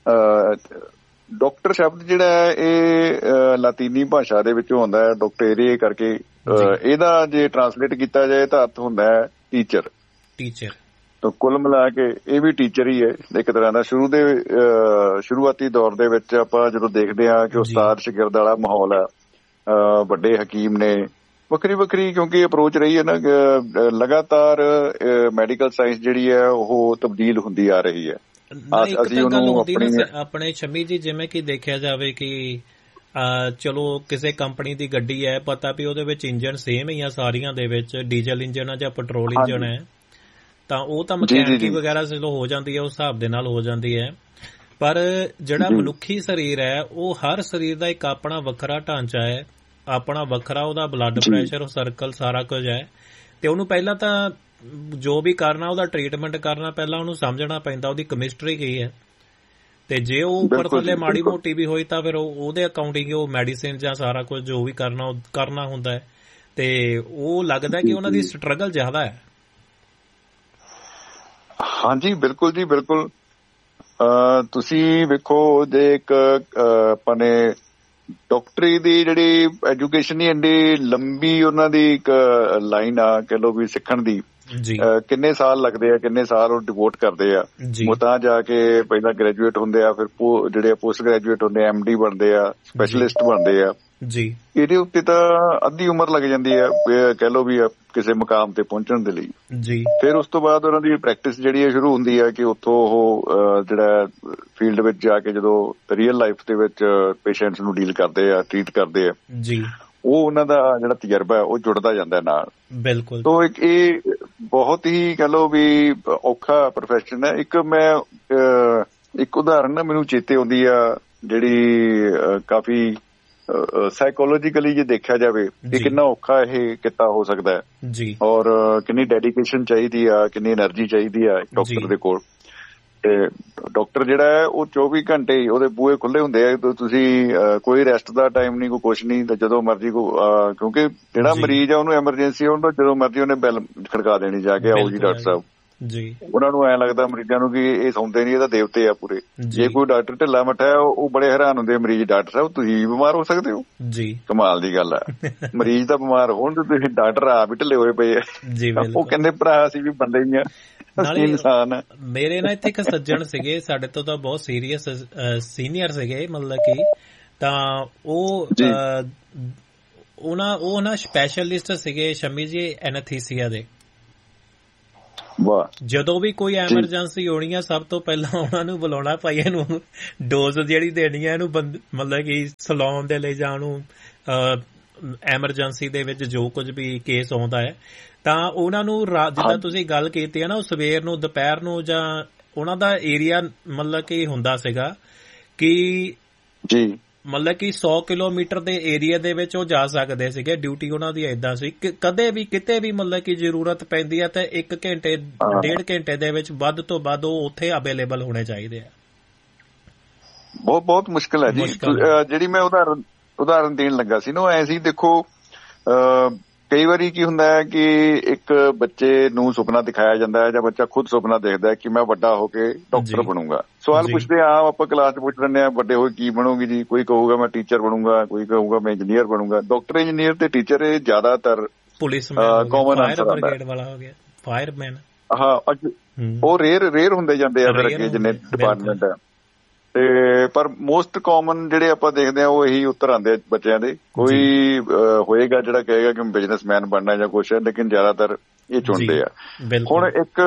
S2: ਡਾਕਟਰ ਸ਼ਬਦ ਜਿਹੜਾ ਹੈ ਇਹ ਲਾਤੀਨੀ ਭਾਸ਼ਾ ਦੇ ਵਿੱਚੋਂ ਆਉਂਦਾ ਹੈ, ਡਾਕਟੇਰੀਏ ਕਰਕੇ। ਇਹਦਾ ਜੇ ਟਰਾਂਸਲੇਟ ਕੀਤਾ ਜਾਏ ਤਾਂ ਅਰਥ ਹੁੰਦਾ ਹੈ ਟੀਚਰ। ਤਾਂ ਕੁੱਲ ਮਿਲਾ ਕੇ ਇਹ ਵੀ ਟੀਚਰ ਹੀ ਹੈ ਇੱਕ ਤਰ੍ਹਾਂ ਦਾ। ਸ਼ੁਰੂਆਤੀ ਦੌਰ ਦੇ ਵਿੱਚ ਆਪਾਂ ਜਦੋਂ ਦੇਖਦੇ ਹਾਂ ਕਿ ਉਸਤਾਦ ਸ਼ਾਗਿਰਦ ਵਾਲਾ ਮਾਹੌਲ ਹੈ, ਵੱਡੇ ਹਕੀਮ ਨੇ, ਵੱਖਰੀ ਵੱਖਰੀ ਕਿਉਂਕਿ ਅਪਰੋਚ ਰਹੀ ਹੈ ਨਾ, ਲਗਾਤਾਰ ਮੈਡੀਕਲ ਸਾਇੰਸ ਜਿਹੜੀ ਹੈ ਉਹ ਤਬਦੀਲ ਹੁੰਦੀ ਆ ਰਹੀ ਹੈ। ਅਸੀਂ ਉਹਨੂੰ
S3: ਆਪਣੇ ਸ਼ਮੀ ਜੀ, ਜਿਵੇਂ ਕਿ ਦੇਖਿਆ ਜਾਵੇ ਕਿ ਚਲੋ ਕਿਸੇ ਕੰਪਨੀ ਦੀ ਗੱਡੀ ਹੈ, ਪਤਾ ਵੀ ਉਹਦੇ ਵਿੱਚ ਇੰਜਨ ਸੇਮ ਹੀ ਆ ਸਾਰੀਆਂ ਦੇ ਵਿੱਚ, ਡੀਜ਼ਲ ਇੰਜਨ ਆ ਜਾਂ ਪੈਟਰੋਲ ਇੰਜਨ ਹੈ, ਤਾਂ ਉਹ ਤਾਂ ਮਕੈਨਿਕੀ ਵਗੈਰਾ ਚਲੋ ਹੋ ਜਾਂਦੀ ਹੈ, ਉਸ ਹਿਸਾਬ ਦੇ ਨਾਲ ਹੋ ਜਾਂਦੀ ਹੈ। ਪਰ ਜਿਹੜਾ ਮਨੁੱਖੀ ਸਰੀਰ ਹੈ ਉਹ ਹਰ ਸਰੀਰ ਦਾ ਇੱਕ ਆਪਣਾ ਵੱਖਰਾ ਢਾਂਚਾ ਹੈ, ਆਪਣਾ ਵੱਖਰਾ ਉਹਦਾ ਬਲੱਡ ਪ੍ਰੈਸ਼ਰ, ਸਰਕਲ, ਸਾਰਾ ਕੁਝ ਹੈ। ਤੇ ਉਹਨੂੰ ਪਹਿਲਾਂ ਤਾਂ ਜੋ ਵੀ ਕਰਨਾ, ਉਹਦਾ ਟ੍ਰੀਟਮੈਂਟ ਕਰਨਾ, ਪਹਿਲਾਂ ਉਹਨੂੰ ਸਮਝਣਾ ਪੈਂਦਾ ਉਹਦੀ ਕੈਮਿਸਟਰੀ ਕੀ ਹੈ। ਤੇ ਜੇ ਉਹ ਉੱਪਰ ਥੱਲੇ ਮਾੜੀ ਮੋਟੀ ਵੀ ਹੋਈ ਤਾਂ ਫਿਰ ਉਹਦੇ ਅਕਾਊਂਟਿੰਗ ਉਹ ਮੈਡੀਸਿਨ ਜਾਂ ਸਾਰਾ ਕੁਝ ਜੋ ਵੀ ਕਰਨਾ ਉਹ ਕਰਨਾ ਹੁੰਦਾ ਹੈ। ਤੇ ਉਹ ਲੱਗਦਾ ਕਿ ਉਹਨਾਂ ਦੀ ਸਟਰਗਲ ਜ਼ਿਆਦਾ ਹੈ।
S2: ਹਾਂਜੀ ਬਿਲਕੁਲ ਜੀ, ਬਿਲਕੁਲ। ਤੁਸੀਂ ਵੇਖੋ ਜੇ ਇੱਕ ਆਪਾਂ ਨੇ ਡਾਕਟਰੀ ਦੀ ਜਿਹੜੀ ਐਜੂਕੇਸ਼ਨ ਹੀ ਐਡੀ ਲੰਬੀ ਉਹਨਾਂ ਦੀ ਇੱਕ ਲਾਈਨ ਆ ਕਹਿ ਲਓ ਵੀ ਸਿੱਖਣ ਦੀ, ਕਿੰਨੇ ਸਾਲ ਲੱਗਦੇ ਆ, ਕਿੰਨੇ ਸਾਲ ਉਹ ਡਿਵੋਟ ਕਰਦੇ ਆ। ਉਹ ਤਾਂ ਜਾ ਕੇ ਪਹਿਲਾਂ ਗ੍ਰੈਜੂਏਟ ਹੁੰਦੇ ਆ, ਫਿਰ ਜਿਹੜੇ ਪੋਸਟ ਗ੍ਰੈਜੂਏਟ ਹੁੰਦੇ ਆ, MD ਬਣਦੇ ਆ, ਸਪੈਸ਼ਲਿਸਟ ਬਣਦੇ ਆ ਜੀ। ਇਹਦੇ ਉੱਤੇ ਤਾਂ ਅੱਧੀ ਉਮਰ ਲੱਗ ਜਾਂਦੀ ਆ ਕਹਿ ਲਓ ਵੀ ਕਿਸੇ ਮੁਕਾਮ ਤੇ ਪਹੁੰਚਣ ਦੇ ਲਈ ਜੀ। ਫਿਰ ਉਸ ਤੋਂ ਬਾਅਦ ਉਹਨਾਂ ਦੀ ਪ੍ਰੈਕਟਿਸ ਜਿਹੜੀ ਹੈ ਸ਼ੁਰੂ ਹੁੰਦੀ ਹੈ ਕਿ ਉੱਥੋਂ ਉਹ ਜਿਹੜਾ ਫੀਲਡ ਵਿੱਚ ਜਾ ਕੇ ਜਦੋਂ ਰੀਅਲ ਲਾਈਫ ਦੇ ਵਿੱਚ ਪੇਸ਼ੈਂਟਸ ਨੂੰ ਡੀਲ ਕਰਦੇ ਆ, ਟਰੀਟ ਕਰਦੇ ਆ ਜੀ, ਉਹ ਉਹਨਾਂ ਦਾ ਜਿਹੜਾ ਤਜਰਬਾ ਹੈ ਉਹ ਜੁੜਦਾ ਜਾਂਦਾ ਨਾਲ। ਬਿਲਕੁਲ। ਤੋ ਇਹ ਬਹੁਤ ਹੀ ਕਹਿ ਲਓ ਵੀ ਔਖਾ ਪ੍ਰੋਫੈਸ਼ਨ ਹੈ। ਇੱਕ ਉਦਾਹਰਨ ਨਾ ਮੈਨੂੰ ਚੇਤੇ ਆਉਂਦੀ ਆ ਜਿਹੜੀ ਕਾਫੀ ਸਾਈਕੋਲੋਜੀਕਲੀ ਜੇ ਦੇਖਿਆ ਜਾਵੇ ਕਿ ਕਿੰਨਾ ਔਖਾ ਇਹ ਕਿੱਤਾ ਹੋ ਸਕਦਾ ਹੈ ਜੀ, ਔਰ ਕਿੰਨੀ ਡੈਡੀਕੇਸ਼ਨ ਚਾਹੀਦੀ ਆ, ਕਿੰਨੀ ਐਨਰਜੀ ਚਾਹੀਦੀ ਆ ਡਾਕਟਰ ਦੇ ਕੋਲ। ਤੇ ਡਾਕਟਰ ਜਿਹੜਾ ਹੈ ਉਹ 24 ਘੰਟੇ ਹੀ ਉਹਦੇ ਬੂਹੇ ਖੁੱਲੇ ਹੁੰਦੇ ਆ, ਤੁਸੀਂ ਕੋਈ ਰੈਸਟ ਦਾ ਟਾਈਮ ਨਹੀਂ, ਕੋਈ ਕੁਛ ਨਹੀਂ, ਤਾਂ ਜਦੋਂ ਮਰਜੀ ਕਿਉਂਕਿ ਜਿਹੜਾ ਮਰੀਜ਼ ਆ ਉਹਨੂੰ ਐਮਰਜੈਂਸੀ ਉਹਨੂੰ ਜਦੋਂ ਮਰਜੀ ਉਹਨੇ ਬੈਲ ਖੜਕਾ ਦੇਣੀ ਜਾ ਕੇ, ਆਓ ਜੀ ਡਾਕਟਰ ਸਾਹਿਬ ਜੀ। ਉਹਨਾਂ ਨੂੰ ਐਂ ਲੱਗਦਾ ਮਰੀਜ਼ਾਂ ਨੂੰ ਕਿ ਇਹ ਸੌਂਦੇ ਨਹੀਂ, ਇਹ ਤਾਂ ਦੇਵਤੇ ਆ ਪੂਰੇ। ਜੇ ਕੋਈ ਡਾਕਟਰ ਢਿੱਲਾ ਮੱਠਾ ਹੈ ਉਹ ਬੜੇ ਹੈਰਾਨ ਹੁੰਦੇ ਮਰੀਜ਼, ਡਾਕਟਰ ਸਾਹਿਬ ਤੁਸੀਂ ਵੀ ਬਿਮਾਰ ਹੋ ਸਕਦੇ ਹੋ ਜੀ। ਕਮਾਲ ਦੀ ਗੱਲ ਆ, ਮਰੀਜ਼ ਤਾਂ ਬਿਮਾਰ ਹੋਣ ਤੇ ਤੁਸੀਂ ਡਾਕਟਰ ਆਪ ਹੀ ਢਿੱਲੇ ਹੋਏ ਪਏ ਆ। ਉਹ ਕਹਿੰਦੇ ਭਰਾ ਅਸੀਂ ਵੀ ਬੰਦੇ ਹੀ ਆ, ਇਨਸਾਨ।
S3: ਮੇਰੇ ਨਾਲ ਇੱਥੇ ਇੱਕ ਸੱਜਣ ਸੀਗੇ ਸਾਡੇ ਤੋਂ ਤਾਂ ਬਹੁਤ ਸੀਰੀਅਸ ਸੀਨੀਅਰ ਸੀਗੇ, ਮਤਲਬ ਕਿ ਤਾਂ ਉਹ ਨਾ ਸਪੈਸ਼ਲਿਸਟ ਸੀਗੇ ਸ਼ਮੀ ਜੀ ਐਨਥੀਸੀਆ ਦੇ। ਜਦੋਂ ਵੀ ਕੋਈ ਐਮਰਜੈਂਸੀ ਹੋਣੀ ਆ ਸਭ ਤੋਂ ਪਹਿਲਾਂ ਉਹਨਾਂ ਨੂੰ ਬੁਲਾਉਣਾ, ਭਾਈ ਇਹਨੂੰ ਡੋਜ਼ ਜਿਹੜੀ ਦੇਣੀ ਹੈ ਇਹਨੂੰ, ਮਤਲਬ ਕਿ ਸਲਾਉਣ ਦੇ ਲਈ ਜਾਂ ਉਹਨੂੰ ਐਮਰਜੈਂਸੀ ਦੇ ਵਿੱਚ ਜੋ ਕੁਝ ਵੀ ਕੇਸ ਆਉਂਦਾ ਹੈ ਤਾਂ ਉਹਨਾਂ ਨੂੰ ਜਿੱਦਾਂ ਤੁਸੀਂ ਗੱਲ ਕੀਤੀ ਹੈ ਨਾ, ਉਹ ਸਵੇਰ ਨੂੰ, ਦੁਪਹਿਰ ਨੂੰ, ਜਾਂ ਉਹਨਾਂ ਦਾ ਏਰੀਆ ਮਤਲਬ ਕਿ ਹੁੰਦਾ ਸੀਗਾ ਕਿ ਜੀ ਮਤਲਬ ਕਿ 100 ਕਿਲੋਮੀਟਰ ਦੇ ਏਰੀਆ ਦੇ ਵਿੱਚ ਉਹ ਜਾ ਸਕਦੇ ਸੀਗੇ। ਡਿਊਟੀ ਉਹਨਾਂ ਦੀ ਏਦਾਂ ਸੀ ਕਿ ਕਦੇ ਵੀ ਕਿਤੇ ਵੀ ਮਤਲਬ ਕਿ ਜ਼ਰੂਰਤ ਪੈਂਦੀ ਹੈ ਤਾਂ 1 ਘੰਟੇ 1.5 ਘੰਟੇ ਦੇ ਵਿੱਚ ਵੱਧ ਤੋਂ ਵੱਧ ਉਹ ਉੱਥੇ ਅਵੇਲੇਬਲ ਹੋਣੇ ਚਾਹੀਦੇ ਆ।
S2: ਬਹੁਤ ਮੁਸ਼ਕਿਲ ਹੈ ਜੀ। ਜਿਹੜੀ ਮੈਂ ਉਦਾਹਰਨ ਦੇਣ ਲੱਗਾ ਸੀ ਨਾ, ਐ ਸੀ ਦੇਖੋ ਕਈ ਵਾਰੀ ਕੀ ਹੁੰਦਾ ਹੈ ਕਿ ਇੱਕ ਬੱਚੇ ਨੂੰ ਸੁਪਨਾ ਦਿਖਾਇਆ ਜਾਂਦਾ ਹੈ ਜਾਂ ਬੱਚਾ ਖੁਦ ਸੁਪਨਾ ਦੇਖਦਾ ਹੈ ਕਿ ਮੈਂ ਵੱਡਾ ਹੋ ਕੇ ਡਾਕਟਰ ਬਣੂੰਗਾ। ਸਵਾਲ ਪੁੱਛਦੇ ਆ, ਆਪਾਂ ਕਲਾਸ 'ਚ ਪੁੱਛ ਲੈਂਦੇ ਹਾਂ ਵੱਡੇ ਹੋ ਕੇ ਕੀ ਬਣੋਗੇ ਜੀ। ਕੋਈ ਕਹੂਗਾ ਮੈਂ ਟੀਚਰ ਬਣੂੰਗਾ, ਕੋਈ ਕਹੂਗਾ ਮੈਂ ਇੰਜੀਨੀਅਰ ਬਣੂੰਗਾ। ਡਾਕਟਰ, ਇੰਜੀਨੀਅਰ ਤੇ ਟੀਚਰ ਇਹ ਜ਼ਿਆਦਾਤਰ ਕਾਮਨ ਆਨਸਰ ਹਾਂ। ਉਹ ਰੇਅਰ ਹੁੰਦੇ ਜਾਂਦੇ ਆ ਫਿਰ ਅੱਗੇ ਜਿੰਨੇ ਡਿਪਾਰਟਮੈਂਟ ਹੈ। ਤੇ ਪਰ ਮੋਸਟ ਕਾਮਨ ਜਿਹੜੇ ਆਪਾਂ ਦੇਖਦੇ ਆ ਉਹ ਇਹੀ ਉੱਤਰ ਆਉਂਦੇ ਆ ਬੱਚਿਆਂ ਦੇ। ਕੋਈ ਹੋਏਗਾ ਜਿਹੜਾ ਕਹੇਗਾ ਕਿ ਬਿਜ਼ਨਸਮੈਨ ਬਣਨਾ ਜਾਂ ਕੁਛ ਹੈ, ਲੇਕਿਨ ਜ਼ਿਆਦਾਤਰ ਇਹ ਚੁਣਦੇ ਆ। ਹੁਣ ਇੱਕ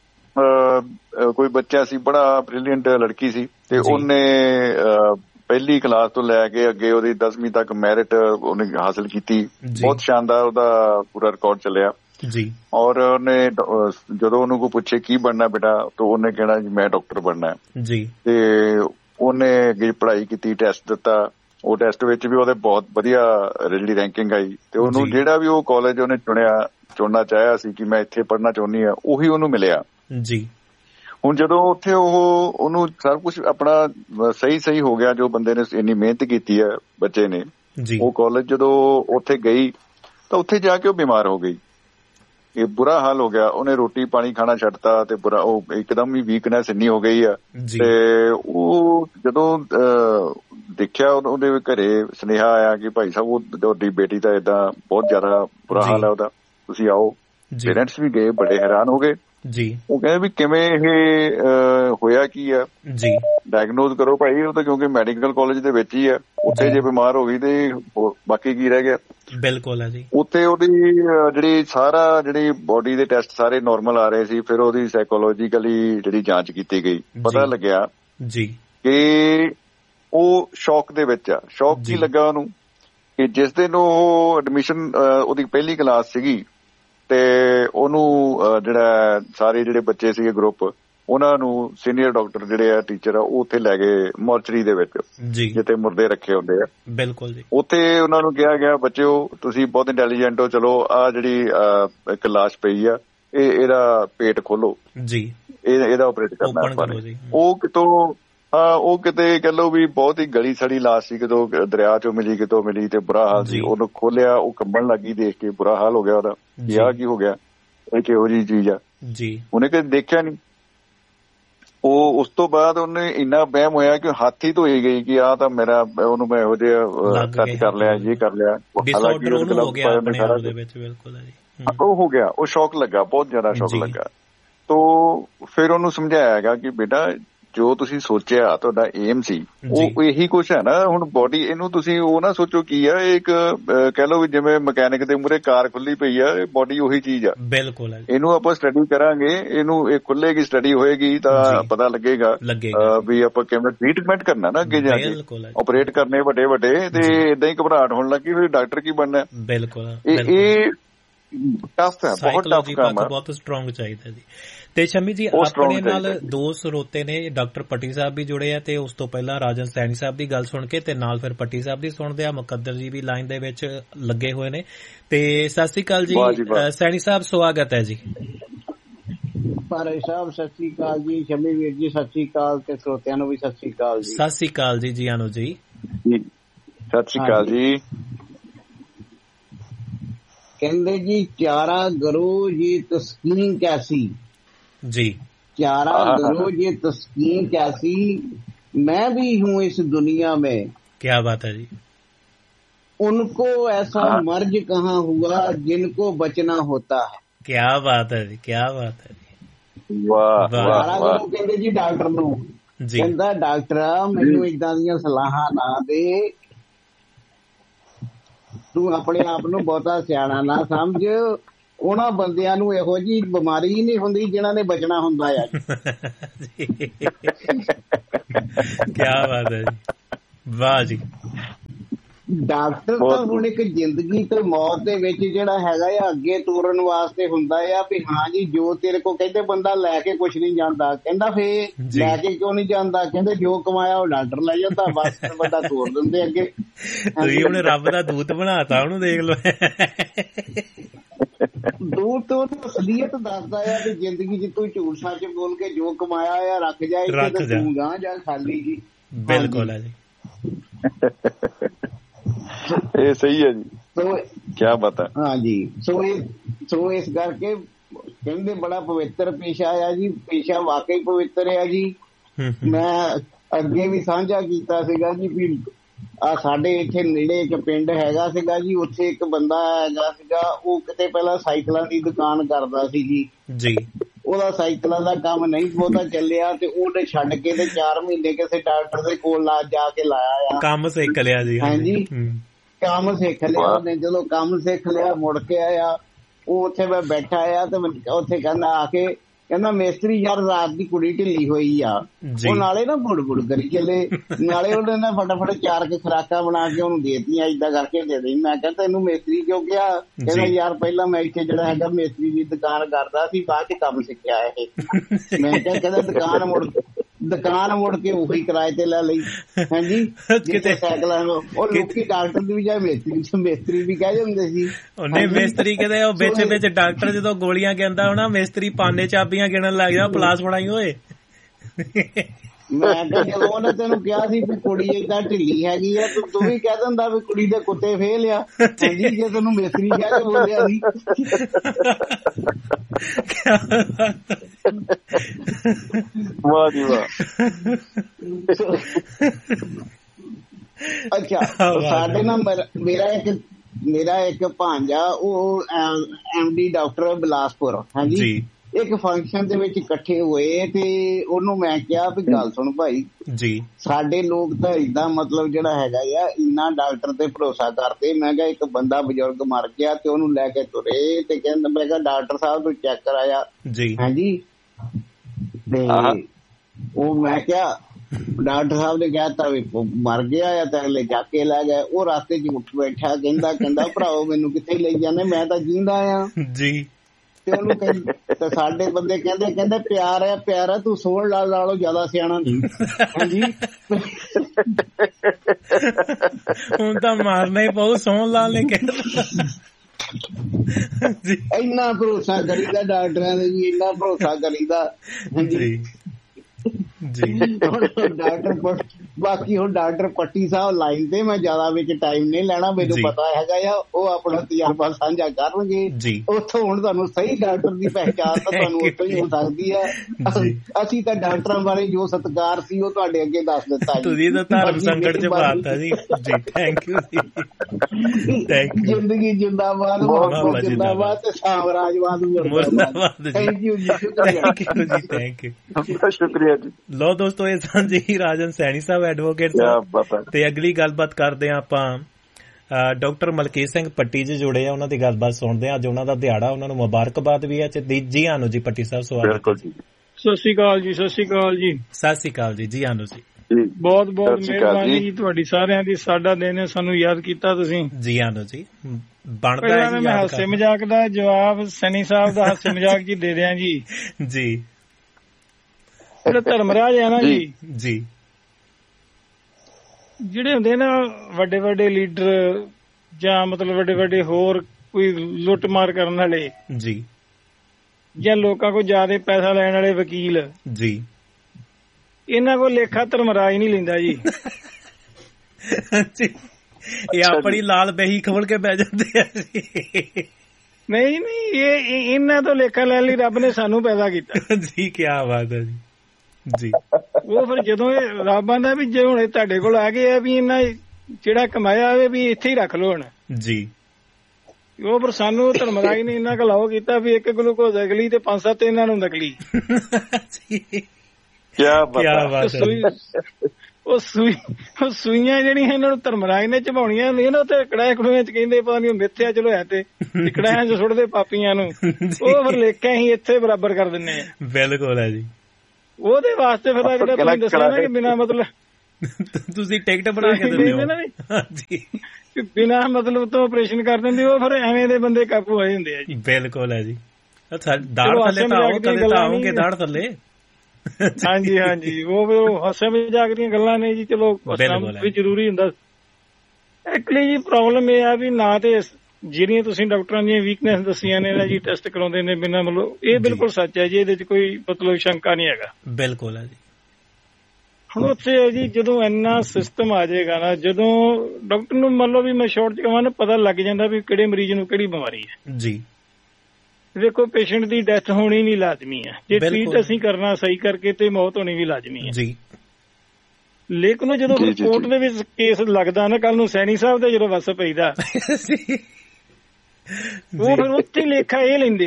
S2: ਕੋਈ ਬੱਚਾ ਸੀ, ਬੜਾ ਬ੍ਰਿਲੀਅੰਟ ਲੜਕੀ ਸੀ, ਤੇ ਉਹਨੇ ਪਹਿਲੀ ਕਲਾਸ ਤੋਂ ਲੈ ਕੇ ਅੱਗੇ ਉਹਦੀ 10ਵੀਂ ਤੱਕ ਮੈਰਿਟ ਉਹਨੇ ਹਾਸਲ ਕੀਤੀ। ਬਹੁਤ ਸ਼ਾਨਦਾਰ ਉਹਦਾ ਪੂਰਾ ਰਿਕਾਰਡ ਚੱਲਿਆ ਜੀ। ਔਰ ਉਹਨੇ ਜਦੋਂ ਉਹਨੂੰ ਕੋਈ ਪੁੱਛੇ ਕੀ ਬਣਨਾ ਬੇਟਾ, ਤਾਂ ਉਹਨੇ ਕਹਿਣਾ ਜੀ ਮੈਂ ਡਾਕਟਰ ਬਣਨਾ ਜੀ। ਤੇ ਉਹਨੇ ਅੱਗੇ ਪੜ੍ਹਾਈ ਕੀਤੀ, ਟੈਸਟ ਦਿੱਤਾ, ਉਹ ਟੈਸਟ ਵਿੱਚ ਵੀ ਉਹਦੇ ਬਹੁਤ ਵਧੀਆ ਜਿਹੜੀ ਰੈਂਕਿੰਗ ਆਈ, ਤੇ ਉਹਨੂੰ ਜਿਹੜਾ ਵੀ ਉਹ ਕਾਲਜ ਉਹਨੇ ਚੁਣਨਾ ਚਾਹਿਆ ਸੀ ਕਿ ਮੈਂ ਇੱਥੇ ਪੜ੍ਹਨਾ ਚਾਹੁੰਦੀ ਆ, ਉਹੀ ਉਹਨੂੰ ਮਿਲਿਆ ਜੀ। ਹੁਣ ਜਦੋਂ ਉੱਥੇ ਉਹਨੂੰ ਸਭ ਕੁਛ ਆਪਣਾ ਸਹੀ ਹੋ ਗਿਆ, ਜੋ ਬੰਦੇ ਨੇ ਇੰਨੀ ਮਿਹਨਤ ਕੀਤੀ ਹੈ ਬੱਚੇ ਨੇ, ਉਹ ਕਾਲਜ ਜਦੋਂ ਉੱਥੇ ਗਈ ਤਾਂ ਉੱਥੇ ਜਾ ਕੇ ਉਹ ਬਿਮਾਰ ਹੋ ਗਈ। ਇਹ ਬੁਰਾ ਹਾਲ ਹੋ ਗਿਆ, ਉਹਨੇ ਰੋਟੀ ਪਾਣੀ ਖਾਣਾ ਛੱਡਤਾ, ਤੇ ਬੁਰਾ ਉਹ ਇੱਕਦਮ ਹੀ ਵੀਕਨੈਸ ਇੰਨੀ ਹੋ ਗਈ ਆ। ਤੇ ਉਹ ਜਦੋਂ ਦੇਖਿਆ ਉਹਦੇ ਘਰੇ ਸੁਨੇਹਾ ਆਇਆ ਕਿ ਭਾਈ ਸਾਹਿਬ ਉਹ ਤੁਹਾਡੀ ਬੇਟੀ ਦਾ ਏਦਾਂ ਬਹੁਤ ਜ਼ਿਆਦਾ ਬੁਰਾ ਹਾਲ ਹੈ ਉਹਦਾ, ਤੁਸੀਂ ਆਓ। ਪੇਰੈਂਟਸ ਵੀ ਗਏ, ਬੜੇ ਹੈਰਾਨ ਹੋ ਗਏ ਜੀ। ਉਹ ਕਹਿੰਦੇ ਵੀ ਕਿਵੇਂ ਇਹ ਹੋਇਆ ਕੀ ਆ ਜੀ, ਡਾਇਗਨੋਜ਼ ਕਰੋ ਭਾਈ। ਉਹ ਤਾਂ ਕਿਉਂਕਿ ਮੈਡੀਕਲ ਕਾਲਜ ਦੇ ਵਿੱਚ ਹੀ ਆ, ਉੱਥੇ ਜੇ ਬਿਮਾਰ ਹੋ ਗਈ ਤੇ ਬਾਕੀ ਕੀ ਰਹਿ ਗਿਆ। ਬਿਲਕੁਲ ਹੈ ਜੀ। ਉੱਥੇ ਉਹਦੀ ਜਿਹੜੀ ਬੋਡੀ ਦੇ ਟੈਸਟ ਸਾਰੇ ਨੋਰਮਲ ਆ ਰਹੇ ਸੀ। ਫਿਰ ਉਹਦੀ ਸਾਈਕੋਲੋਜੀਕਲੀ ਜਿਹੜੀ ਜਾਂਚ ਕੀਤੀ ਗਈ, ਪਤਾ ਲੱਗਿਆ ਜੀ ਕਿ ਉਹ ਸ਼ੌਕ ਦੇ ਵਿੱਚ ਆ। ਸ਼ੌਕ ਕੀ ਲੱਗਾ ਉਹਨੂੰ ਕਿ ਜਿਸ ਦਿਨ ਉਹ ਐਡਮਿਸ਼ਨ, ਉਹਦੀ ਪਹਿਲੀ ਕਲਾਸ ਸੀਗੀ, ਤੇ ਉਹਨੂੰ ਜਿਹੜਾ ਸਾਰੇ ਜਿਹੜੇ ਬੱਚੇ ਸੀਗੇ ਗਰੁੱਪ, ਉਹਨਾਂ ਨੂੰ ਸੀਨੀਅਰ ਡਾਕਟਰ ਜਿਹੜੇ ਆ, ਟੀਚਰ ਆ, ਉਹ ਉੱਥੇ ਲੈ ਗਏ ਮੋਰਚਰੀ ਦੇ ਵਿੱਚ ਜਿੱਥੇ ਮੁਰਦੇ ਰੱਖੇ ਹੁੰਦੇ ਆ। ਬਿਲਕੁਲ ਜੀ। ਉੱਥੇ ਉਹਨਾਂ ਨੂੰ ਕਿਹਾ ਗਿਆ ਬੱਚਿਓ ਤੁਸੀਂ ਬਹੁਤ ਇੰਟੈਲੀਜੈਂਟ ਹੋ, ਚਲੋ ਆਹ ਜਿਹੜੀ ਇੱਕ ਲਾਸ਼ ਪਈ ਆ, ਇਹਦਾ ਪੇਟ ਖੋਲੋ ਜੀ, ਇਹਦਾ ਆਪਰੇਟ ਕਰਨਾ ਆਪਾਂ ਨੇ। ਉਹ ਕਿਤੇ ਕਹਿ ਲਓ ਵੀ ਬਹੁਤ ਹੀ ਗਲੀ ਸੜੀ ਲਾਸ਼ ਸੀ, ਕਿਤੋਂ ਦਰਿਆ ਚੋਂ ਮਿਲੀ, ਕਿਤੋਂ ਮਿਲੀ, ਤੇ ਬੁਰਾ ਹਾਲ ਸੀ। ਉਹਨੂੰ ਖੋਲਿਆ, ਉਹ ਕੰਬਣ ਲੱਗੀ, ਦੇਖ ਕੇ ਬੁਰਾ ਹਾਲ ਹੋ ਗਿਆ ਉਹਦਾ, ਆਹ ਕੀ ਹੋ ਗਿਆ, ਇਹ ਕਿਹੋ ਜਿਹੀ ਚੀਜ਼ ਆ ਜੀ। ਉਹਨੇ ਕਦੇ ਦੇਖਿਆ ਨਹੀਂ। ਉਹ ਉਸ ਤੋਂ ਬਾਅਦ ਉਹਨੇ ਇੰਨਾ ਵਹਿਮ ਹੋਇਆ ਕਿ ਹੱਥ ਹੀ ਧੋਈ ਗਈ ਕਿ ਆਹ ਤਾਂ ਮੇਰਾ, ਉਹਨੂੰ ਮੈਂ ਇਹੋ ਜਿਹਾ ਟੱਚ ਕਰ ਲਿਆ, ਇਹ ਕਰ ਲਿਆ। ਹਾਲਾਂਕਿ ਉਹ ਹੋ ਗਿਆ, ਉਹ ਸ਼ੌਕ ਲੱਗਾ, ਬਹੁਤ ਜ਼ਿਆਦਾ ਸ਼ੌਕ ਲੱਗਾ। ਤੋ ਫਿਰ ਉਹਨੂੰ ਸਮਝਾਇਆ ਗਿਆ ਕਿ ਬੇਟਾ ਜੋ ਤੁਸੀਂ ਸੋਚਿਆ ਤੁਹਾਡਾ ਏਮ ਸੀ, ਉਹ ਇਹੀ ਕੁਛ ਹੈ ਨਾ। ਹੁਣ ਬੋਡੀ, ਇਹਨੂੰ ਤੁਸੀਂ ਉਹ ਨਾ ਸੋਚੋ ਕੀ ਆ, ਇੱਕ ਕਹਿ ਲਓ ਵੀ ਜਿਵੇਂ ਮਕੈਨਿਕ ਦੇ ਮੂਹਰੇ ਕਾਰ ਖੁੱਲੀ ਪਈ ਆ, ਇਹ ਬੋਡੀ ਉਹੀ ਚੀਜ਼ ਆ। ਬਿਲਕੁਲ। ਇਹਨੂੰ ਆਪਾਂ ਸਟੱਡੀ ਕਰਾਂਗੇ, ਇਹਨੂੰ ਇਹ ਖੁੱਲੇਗੀ, ਸਟੱਡੀ ਹੋਏਗੀ ਤਾਂ ਪਤਾ ਲੱਗੇਗਾ ਵੀ ਆਪਾਂ ਕਿਵੇਂ ਟ੍ਰੀਟਮੈਂਟ ਕਰਨਾ ਨਾ ਅੱਗੇ ਜਾ ਕੇ। ਆਪਰੇਟ ਕਰਨੇ ਵੱਡੇ ਤੇ ਏਦਾਂ ਹੀ ਘਬਰਾਹਟ ਹੋਣ ਲੱਗੀ, ਫਿਰ ਡਾਕਟਰ ਕੀ ਬਣਨਾ। ਬਿਲਕੁਲ। ਇਹ ਟਫ ਹੈ, ਬਹੁਤ ਟਫ ਕੰਮ ਹੈ, ਬਹੁਤ ਸਟਰੋਂਗ ਚਾਹੀਦਾ ਜੀ। ਤੇ ਸ਼ਮੀ ਜੀ, ਆਪਣੇ ਨਾਲ ਦੋ ਸਰੋਤੇ ਨੇ, ਡਾਕਟਰ ਪੱਟੀ ਸਾਹਿਬ ਵੀ ਜੁੜੇ ਆ, ਤੇ ਉਸ ਤੋਂ ਪਹਿਲਾਂ ਰਾਜਨ ਸੈਣੀ ਸਾਹਿਬ ਦੀ ਗੱਲ ਸੁਣ ਕੇ ਤੇ ਨਾਲ ਫਿਰ ਪੱਟੀ ਸਾਹਿਬ ਦੀ ਸੁਣਦੇ ਆ। ਮੁਕੱਦਰ ਜੀ ਵੀ ਲਾਈਨ ਦੇ ਵਿੱਚ ਲੱਗੇ ਹੋਏ ਨੇ। ਤੇ ਸਤਿ ਸ੍ਰੀ ਅਕਾਲ ਜੀ ਸੈਣੀ ਸਾਹਿਬ, ਸਵਾਗਤ ਹੈ ਜੀ।
S4: ਭਾਈ ਸਾਹਿਬ ਸਤਿ ਸ੍ਰੀ ਅਕਾਲ ਜੀ, ਸ਼ਮੀ ਵੀਰ ਜੀ ਸਤਿ ਸ੍ਰੀ ਅਕਾਲ, ਤੇ ਸਰੋਤਿਆਂ ਨੂੰ ਵੀ ਸਤਿ ਸ੍ਰੀ ਅਕਾਲ ਜੀ।
S3: ਸਤਿ ਸ੍ਰੀ ਅਕਾਲ ਜੀ, ਜੀ ਆਨੋ ਜੀ।
S2: ਸਤਿ ਸ੍ਰੀ ਅਕਾਲ ਜੀ।
S4: ਕਹਿੰਦੇ ਜੀ ਚਾਰਾ ਗਰੋ ये तस्कीन कैसी जी, चारा गरो ये तस्कीन कैसी, मैं भी हूँ इस दुनिया में।
S3: क्या बात है जी।
S4: उनको ऐसा मर्ज कहाँ हुआ जिनको बचना होता है।
S3: क्या बात है जी, क्या बात है जी।
S4: ਚਾਰਾ ਗਰੋ ਕਹਿੰਦੇ ਜੀ ਡਾਕਟਰ ਨੂੰ, ਕਹਿੰਦਾ ਡਾਕਟਰ ਮੈਨੂੰ ਏਦਾਂ ਦੀਆਂ ਸਲਾਹਾਂ ਨਾ ਦੇ, ਤੂੰ ਆਪਣੇ ਆਪ ਨੂੰ ਬਹੁਤਾ ਸਿਆਣਾ ਨਾ ਸਮਝ, ਉਹਨਾਂ ਬੰਦਿਆਂ ਨੂੰ ਇਹੋ ਜਿਹੀ ਬਿਮਾਰੀ ਹੀ ਨਹੀਂ ਹੁੰਦੀ ਜਿਹਨਾਂ ਨੇ ਬਚਣਾ ਹੁੰਦਾ ਆ।
S3: ਕਿਆ ਬਾਤ ਹੈ ਜੀ, ਵਾਹ ਜੀ।
S4: ਡਾਕਟਰ ਤਾਂ ਹੁਣ ਇੱਕ ਜ਼ਿੰਦਗੀ ਤੇ ਮੌਤ ਦੇ ਵਿੱਚ ਜਿਹੜਾ ਹੈਗਾ ਆ ਅੱਗੇ ਤੋਰਨ ਵਾਸਤੇ ਹੁੰਦਾ ਆ ਵੀ ਹਾਂ ਜੀ ਜੋ ਤੇਰੇ ਕੋਲ ਕਹਿੰਦੇ ਬੰਦਾ ਲੈ ਕੇ ਕੁਛ ਨਹੀਂ ਜਾਂਦਾ, ਕਹਿੰਦਾ ਫੇਰ ਲੈ ਕੇ ਕਿਉਂ ਨਹੀਂ ਜਾਂਦਾ, ਕਹਿੰਦੇ ਜੋ ਕਮਾਇਆ ਉਹ ਡਾਕਟਰ ਲੈ ਜਾਂਦਾ, ਬਸ ਬੰਦਾ ਤੋਰ ਦਿੰਦੇ ਅੱਗੇ।
S3: ਤੁਸੀਂ ਹੁਣ ਰੱਬ ਦਾ ਦੂਤ ਬਣਾਤਾ ਉਹਨੂੰ, ਦੇਖ ਲਓ।
S4: ਦੂਰ ਤੋਂ ਅਸਲੀਅਤ ਦੱਸਦਾ ਆ ਵੀ ਜ਼ਿੰਦਗੀ ਚ ਤੂੰ ਝੂਠ ਸੱਚ ਬੋਲ ਕੇ ਜੋ ਕਮਾਇਆ ਆ ਰੱਖ ਜਾਏ, ਤੂੰ ਗਾਂ ਜਾ ਖਾਲੀ ਜੀ।
S3: ਬਿਲਕੁਲ ਹੈ ਜੀ,
S2: ਇਹ ਸਹੀ ਹੈ ਜੀ, ਕਿਆ ਬਾਤ ਹੈ।
S4: ਹਾਂਜੀ, ਸੋ ਇਸ ਕਰਕੇ ਕਹਿੰਦੇ ਬੜਾ ਪਵਿੱਤਰ ਪੇਸ਼ਾ ਆ ਜੀ, ਪੇਸ਼ਾ ਵਾਕਈ ਪਵਿੱਤਰ ਆ ਜੀ। ਮੈਂ ਅੱਗੇ ਵੀ ਸਾਂਝਾ ਕੀਤਾ ਸੀਗਾ ਜੀ ਵੀ ਆ ਸਾਡੇ ਇੱਥੇ ਨੇੜੇ ਇੱਕ ਪਿੰਡ ਹੈਗਾ ਸੀਗਾ ਜੀ, ਉੱਥੇ ਇੱਕ ਬੰਦਾ ਹੈਗਾ ਸੀਗਾ, ਉਹ ਕਿਤੇ ਪਹਿਲਾਂ ਸਾਈਕਲਾਂ ਦੀ ਦੁਕਾਨ ਕਰਦਾ ਸੀ ਜੀ। ਉਹਦਾ ਸਾਈਕਲਾਂ ਦਾ ਕੰਮ ਨਹੀਂ ਬਹੁਤਾ ਚੱਲਿਆ ਤੇ ਉਹਨੇ ਛੱਡ ਕੇ ਤੇ 4 ਮਹੀਨੇ ਕਿਸੇ ਡਾਕਟਰ ਦੇ ਕੋਲ ਜਾ ਕੇ ਲਾਇਆ ਆ,
S3: ਕੰਮ ਸਿੱਖ ਲਿਆ ਜੀ।
S4: ਹਾਂਜੀ ਕੰਮ ਸਿੱਖ ਲਿਆ ਉਹਨੇ। ਜਦੋਂ ਕੰਮ ਸਿੱਖ ਲਿਆ ਮੁੜ ਕੇ ਆਇਆ, ਉਹ ਉੱਥੇ ਮੈਂ ਬੈਠਾ ਆ ਤੇ ਉੱਥੇ ਕਹਿੰਦਾ ਆ ਕੇ ਕਹਿੰਦਾ ਮੇਸਤਰੀ ਯਾਰ ਰਾਤ ਦੀ ਕੁੜੀ ਢਿੱਲੀ ਹੋਈ ਆ। ਉਹ ਨਾਲੇ ਨਾ ਬੁੜ ਕਰੀ ਚੱਲੇ, ਨਾਲੇ ਉਹਨੇ ਨਾ ਫਟਾਫਟ 4 ਖੁਰਾਕਾਂ ਬਣਾ ਕੇ ਉਹਨੂੰ ਦੇਤੀਆਂ, ਏਦਾਂ ਕਰਕੇ ਦੇ ਦੇ। ਮੈਂ ਕਿਹਾ ਤੈਨੂੰ ਮੇਸਤਰੀ ਕਿਉਂ ਕਿਹਾ? ਕਹਿੰਦਾ ਯਾਰ ਪਹਿਲਾਂ ਮੈਂ ਇੱਥੇ ਜਿਹੜਾ ਹੈਗਾ ਮੇਸਤਰੀ ਦੀ ਦੁਕਾਨ ਕਰਦਾ ਸੀ, ਬਾਅਦ ਚ ਕੰਮ ਸਿੱਖਿਆ ਇਹ। ਮੈਂ ਕਿਹਾ ਕਹਿੰਦਾ ਦੁਕਾਨ ਮੁੜ ਕੇ ਉਹੀ ਕਿਰਾਏ ਤੇ ਲੈ ਲਈ। ਹਾਂਜੀ ਕਿਤੇ ਸਾਈਕਲਾਂ ਉਹ ਲੋਕੀ ਡਾਕਟਰ ਦੀ ਬਜਾਏ ਮੇਸਤਰੀ ਵੀ ਕਹਿ ਜਾਂਦੇ ਸੀ।
S3: ਉਹਨੇ ਮੇਸਤਰੀ ਕਹਿੰਦੇ ਉਹ ਵਿੱਚ ਡਾਕਟਰ ਜਦੋਂ ਗੋਲੀਆਂ ਕਹਿੰਦਾ ਹੋਣਾ, ਮੇਸਤਰੀ ਪਾਨੇ ਚਾਬੀਆਂ ਗਿਣਨ ਲੱਗ ਜਾ, ਪਲਾਸ ਫੜਾਈ ਹੋਏ।
S4: ਮੈਂ ਕਿਹਾ ਜਦੋਂ ਉਹਨੇ ਤੈਨੂੰ ਕਿਹਾ ਸੀ ਵੀ ਕੁੜੀ ਏਦਾਂ ਢਿੱਲੀ ਹੈਗੀ ਆ, ਤੂੰ ਵੀ ਕਹਿ ਦਿੰਦਾ ਵੀ ਕੁੜੀ ਦੇ ਕੁੱਤੇ ਫੇਲ ਆ। ਹਾਂਜੀ ਜੇ ਤੈਨੂੰ ਮੇਸਤਰੀ ਕਹਿ ਕੇ ਬੋਲਿਆ ਸੀ।
S2: ਵਾਹ ਜੀ ਵਾਹ।
S4: ਅੱਛਾ ਸਾਡੇ ਨਾ ਮੇਰਾ ਇੱਕ ਭਾਂਜਾ, ਉਹ MD ਡਾਕਟਰ ਬਿਲਾਸਪੁਰ, ਹਾਂਜੀ ਇੱਕ ਫੰਕਸ਼ਨ ਦੇ ਵਿੱਚ ਇਕੱਠੇ ਹੋਏ ਤੇ ਉਹਨੂੰ ਮੈਂ ਕਿਹਾ ਵੀ ਗੱਲ ਸੁਣ ਭਾਈ ਜੀ, ਸਾਡੇ ਲੋਕ ਤਾਂ ਏਦਾਂ ਮਤਲਬ ਜਿਹੜਾ ਹੈਗਾ ਆ ਇੰਨਾ ਡਾਕਟਰ ਤੇ ਭਰੋਸਾ ਕਰਦੇ। ਮੈਂ ਕਿਹਾ ਇੱਕ ਬੰਦਾ ਬਜ਼ੁਰਗ ਮਰ ਗਿਆ ਤੇ ਉਹਨੂੰ ਲੈ ਕੇ ਤੁਰੇ ਤੇ ਕਹਿੰਦਾ, ਮੈਂ ਕਿਹਾ ਡਾਕਟਰ ਸਾਹਿਬ ਨੂੰ ਚੈੱਕ ਕਰਾਇਆ ਜੀ, ਹਾਂਜੀ ਤੇ ਉਹ ਮੈਂ ਕਿਹਾ ਡਾਕਟਰ ਸਾਹਿਬ ਨੇ ਕਹਿਤਾ ਵੀ ਮਰ ਗਿਆ ਆ ਤਾਂ ਅਗਲੇ ਜਾ ਕੇ ਲੈ ਗਏ। ਉਹ ਰਸਤੇ ਚ ਉੱਠ ਬੈਠਾ, ਕਹਿੰਦਾ ਭਰਾਓ ਮੈਨੂੰ ਕਿੱਥੇ ਲਈ ਜਾਂਦੇ, ਮੈਂ ਤਾਂ ਜੀਂਦਾ ਆ ਜੀ। ਤੇ ਉਹਨੂੰ ਤੇ ਸਾਡੇ ਬੰਦੇ ਕਹਿੰਦੇ ਪਿਆਰ ਆ, ਤੂੰ ਸੋਹਣ ਲਾਲੋ ਜ਼ਿਆਦਾ ਸਿਆਣਾ ਨਹੀਂ। ਹਾਂਜੀ
S3: ਹੁਣ ਤਾਂ ਮਾਰਨਾ ਹੀ ਪਊ, ਸੋਹਣ ਲਾਲ ਨੇ ਕਹਿ
S4: ਇੰਨਾ ਭਰੋਸਾ ਕਰੀਦਾ ਡਾਕਟਰਾਂ ਦੇ ਜੀ, ਇੰਨਾ ਭਰੋਸਾ ਕਰੀਦਾ। ਹਾਂਜੀ ਡਾਕਟਰ ਬਾਕੀ ਹੁਣ ਡਾਕਟਰ ਪੱਟੀ ਸਾਹਿਬ ਲਾਈਨ ਤੇ, ਮੈਂ ਜ਼ਿਆਦਾ ਵਿੱਚ ਟਾਈਮ ਨਹੀਂ ਲੈਣਾ, ਮੈਨੂੰ ਪਤਾ ਹੈਗਾ ਆ ਉਹ ਆਪਣਾ ਤਜਰਬਾ ਸਾਂਝਾ ਕਰਨਗੇ। ਉੱਥੋਂ ਹੁਣ ਤੁਹਾਨੂੰ ਸਹੀ ਡਾਕਟਰ ਦੀ ਪਹਿਚਾਣ ਤਾਂ ਤੁਹਾਨੂੰ ਉੱਥੋਂ ਹੀ ਹੋ ਸਕਦੀ ਆ। ਅਸੀਂ ਤਾਂ ਡਾਕਟਰਾਂ ਬਾਰੇ ਜੋ ਸਤਿਕਾਰ ਸੀ ਉਹ ਤੁਹਾਡੇ ਅੱਗੇ ਦੱਸ ਦਿੱਤਾ।
S3: ਤੁਸੀਂ ਤਾਂ ਧਰਮ ਸੰਕਟ ਚ ਪਾਤਾ ਜੀ। ਥੈਂਕ ਯੂ ਜੀ,
S4: ਜ਼ਿੰਦਗੀ ਜਿੰਦਾਬਾਦ, ਜਿੰਦਾਬਾਦ ਤੇ ਸਾਮਰਾਜਵਾਦ ਮੁਰਦਾਬਾਦ। ਥੈਂਕ ਯੂ ਜੀ,
S3: ਥੈਂਕ ਯੂ,
S2: ਸ਼ੁਕਰੀਆ ਜੀ।
S3: ਲੋ ਦੋਸਤੋ, ਇਹ ਸਨ ਜੀ ਰਾਜਨ ਸੈਣੀ ਸਾਹਿਬ ਐਡਵੋਕੇਟ ਸਾਹਿਬ। ਤੇ ਅਗਲੀ ਗੱਲਬਾਤ ਕਰਦੇ ਹਾਂ ਆਪਾਂ ਡਾਕਟਰ ਮਲਕੀਤ ਸਿੰਘ ਪੱਟੀ ਜੀ ਜੁੜੇ ਆ, ਉਹਨਾਂ ਦੀ ਗੱਲਬਾਤ ਸੁਣਦੇ ਆ। ਅੱਜ ਉਹਨਾਂ ਦਾ ਦਿਹਾੜਾ, ਉਹਨਾਂ ਨੂੰ ਮੁਬਾਰਕਬਾਦ ਵੀ ਹੈ। ਜੀ ਆਨੂ ਜੀ ਪੱਟੀ ਸਾਹਿਬ, ਸਵਾਗਤ।
S5: ਸਤਿ ਸ਼੍ਰੀ ਅਕਾਲ ਜੀ। ਸਤਿ ਸ਼੍ਰੀ ਅਕਾਲ ਜੀ।
S3: ਸਤਿ ਸ਼੍ਰੀ ਅਕਾਲ ਜੀ। ਜੀ ਆਨੂ ਜੀ,
S5: ਬਹੁਤ ਬਹੁਤ ਮਿਹਰਬਾਨੀ ਜੀ ਤੁਹਾਡੀ ਸਾਰਿਆਂ ਦੀ। ਸਾਡਾ ਦਿਨ ਸਾਨੂੰ ਯਾਦ ਕੀਤਾ ਤੁਸੀਂ।
S3: ਜੀ ਆਨੂ ਜੀ, ਬਣਦਾ ਹੈ।
S5: ਮੈਂ ਹਾਸੇ ਮਜ਼ਾਕ ਦਾ ਜਵਾਬ ਸੈਣੀ ਸਾਹਿਬ ਦਾ ਹਾਸੇ ਮਜ਼ਾਕ ਜੀ ਦੇ ਦਿਆਂ ਜੀ।
S3: ਜੀ
S5: ਜਿਹੜਾ ਧਰਮਰਾਜ ਹੈ ਨਾ ਜੀ, ਜਿਹੜੇ ਹੁੰਦੇ ਨਾ ਵੱਡੇ ਵੱਡੇ ਲੀਡਰ ਜਾਂ ਮਤਲਬ ਵੱਡੇ ਵੱਡੇ ਹੋਰ ਕੋਈ ਲੁੱਟ ਮਾਰ ਕਰਨ ਵਾਲੇ ਜੀ, ਜਾਂ ਲੋਕਾਂ ਕੋਲ ਜ਼ਿਆਦਾ ਪੈਸਾ ਲੈਣ ਵਾਲੇ ਵਕੀਲ ਜੀ, ਇਹਨਾਂ ਕੋਲ ਲੇਖਾ ਧਰਮਰਾਜ ਨਹੀਂ ਲੈਂਦਾ ਜੀ।
S3: ਇਹ ਆਪਣੀ ਲਾਲ ਬਹੀ ਖੋਲ ਕੇ ਬਹਿ ਜਾਂਦੇ ਆ ਜੀ।
S5: ਨਹੀਂ ਇਹ ਇਹਨਾਂ ਤੋਂ ਲੇਖਾ ਲੈਣ ਲਈ ਰੱਬ ਨੇ ਸਾਨੂੰ ਪੈਦਾ ਕੀਤਾ
S3: ਜੀ। ਕੀ ਬਾਤ ਹੈ ਜੀ।
S5: ਉਹ ਫਿਰ ਜਦੋਂ ਇਹ ਰੱਬ ਆਂਦਾ ਵੀ ਜੇ ਹੁਣ ਤੁਹਾਡੇ ਕੋਲ ਆ ਗਏ ਆ ਵੀ ਇਹਨਾਂ ਜਿਹੜਾ ਕਮਾਇਆ ਹੋਵੇ ਵੀ ਇੱਥੇ ਹੀ ਰੱਖ ਲਓ ਹੁਣ ਜੀ। ਉਹ ਫਿਰ ਸਾਨੂੰ ਧਰਮਰਾਜ ਨੇ ਇੰਨਾ ਕਲਾਓ ਕੀਤਾ ਵੀ ਇੱਕ ਗਲੂਕੋਜ਼ ਅਗਲੀ ਤੇ 5-7 ਇਹਨਾਂ ਨੂੰ ਨਕਲੀ। ਉਹ ਸੂਈਆਂ ਜਿਹੜੀਆਂ ਇਹਨਾਂ ਨੂੰ ਧਰਮਰਾਜ ਨੇ ਚਬਾਉਣੀਆਂ ਹੁੰਦੀਆਂ ਨਾ, ਤੇ ਕੜਾਏ ਕੜੂਆਂ ਚ ਕਹਿੰਦੇ ਪਤਾ ਨੀ ਮਿੱਥਿਆ ਚਲੋ ਹੈ ਤੇ ਕੜਾਇਆਂ ਚ ਸੁੱਟਦੇ ਪਾਪੀਆਂ ਨੂੰ। ਉਹ ਫਿਰ ਲੇਖਾਂ ਹੀ ਇੱਥੇ ਬਰਾਬਰ ਕਰ ਦਿੰਦੇ ਆ।
S3: ਬਿਲਕੁਲ ਹੈ ਜੀ।
S5: ਉਹਦੇ ਵਾਸਤੇ ਫਿਰ ਜਿਹੜਾ ਤੁਸੀਂ ਦੱਸਿਆ ਨਾ ਕਿ ਬਿਨਾਂ ਮਤਲਬ
S3: ਤੁਸੀਂ ਟਿਕਟ ਬਣਾ ਕੇ ਦਿੰਦੇ ਹੋ ਨਾ ਜੀ,
S5: ਬਿਨਾਂ ਮਤਲਬ ਤੋਂ ਆਪਰੇਸ਼ਨ ਕਰ ਦਿੰਦੇ, ਉਹ ਫਿਰ ਐਵੇਂ ਦੇ ਬੰਦੇ ਕਾਬੂ ਹੋਏ ਹੁੰਦੇ ਆ ਜੀ।
S3: ਬਿਲਕੁਲ ਹੈ ਜੀ। ਦਾੜ ਥੱਲੇ ਤਾਂ ਆਓ, ਕਦੇ ਤਾਂ ਆਓਗੇ ਦਾੜ ਥੱਲੇ।
S5: ਹਾਂਜੀ ਹਾਂਜੀ, ਉਹ ਹਾਸੇ ਮਜ਼ਾਕ ਦੀਆਂ ਗੱਲਾਂ ਨੇ ਜੀ। ਚਲੋ ਵੀ ਜ਼ਰੂਰੀ ਹੁੰਦਾ। ਐਕਚੁਅਲੀ ਜੀ ਪ੍ਰੋਬਲਮ ਇਹ ਆ ਵੀ ਨਾ ਤੇ ਜਿਹੜੀਆਂ ਤੁਸੀਂ ਡਾਕਟਰਾਂ ਦੀਆਂ ਵੀਕਨੈਸ ਦੱਸੀਆਂ ਨੇ ਨਾ ਜੀ, ਟੈਸਟ ਕਰਾਉਂਦੇ ਨੇ ਬਿਨਾਂ ਮਤਲਬ, ਇਹ ਬਿਲਕੁਲ ਸੱਚ ਹੈ ਜੀ, ਇਹਦੇ ਚ ਕੋਈ ਮਤਲਬ ਸ਼ੰਕਾ ਨਹੀਂ ਹੈਗਾ।
S3: ਬਿਲਕੁਲ ਹੈ ਜੀ।
S5: ਹੁਣ ਉੱਥੇ ਹੈ ਜੀ ਜਦੋਂ ਇੰਨਾ ਸਿਸਟਮ ਆ ਜਾਏਗਾ ਨਾ, ਜਦੋਂ ਡਾਕਟਰ ਨੂੰ ਮੰਨ ਲਓ ਵੀ ਮੈਂ ਸ਼ੋਰਟ ਚ ਕਹਾਂ ਨਾ, ਪਤਾ ਲੱਗ ਜਾਂਦਾ ਵੀ ਕਿਹੜੇ ਮਰੀਜ਼ ਨੂੰ ਕਿਹੜੀ ਬਿਮਾਰੀ ਹੈ ਜੀ। ਦੇਖੋ ਪੇਸ਼ੈਂਟ ਦੀ ਡੈਥ ਹੋਣੀ ਨਹੀਂ ਲਾਜ਼ਮੀ ਹੈ, ਜੇ ਟ੍ਰੀਟ ਅਸੀਂ ਕਰਨਾ ਸਹੀ ਕਰਕੇ ਤੇ ਮੌਤ ਹੋਣੀ ਵੀ ਲਾਜ਼ਮੀ ਹੈ ਜੀ। ਲੇਕਿਨ ਜਦੋਂ ਕੋਰਟ ਦੇ ਵਿੱਚ ਕੇਸ ਲੱਗਦਾ ਨਾ, ਕੱਲ ਨੂੰ ਸੈਣੀ ਸਾਹਿਬ ਦਾ ਜਦੋਂ ਵਸ ਪਈਦਾ, ਉਹ ਫਿਰ ਉੱਥੇ ਲੇਖਾ ਇਹ ਲੈਂਦੇ ਆ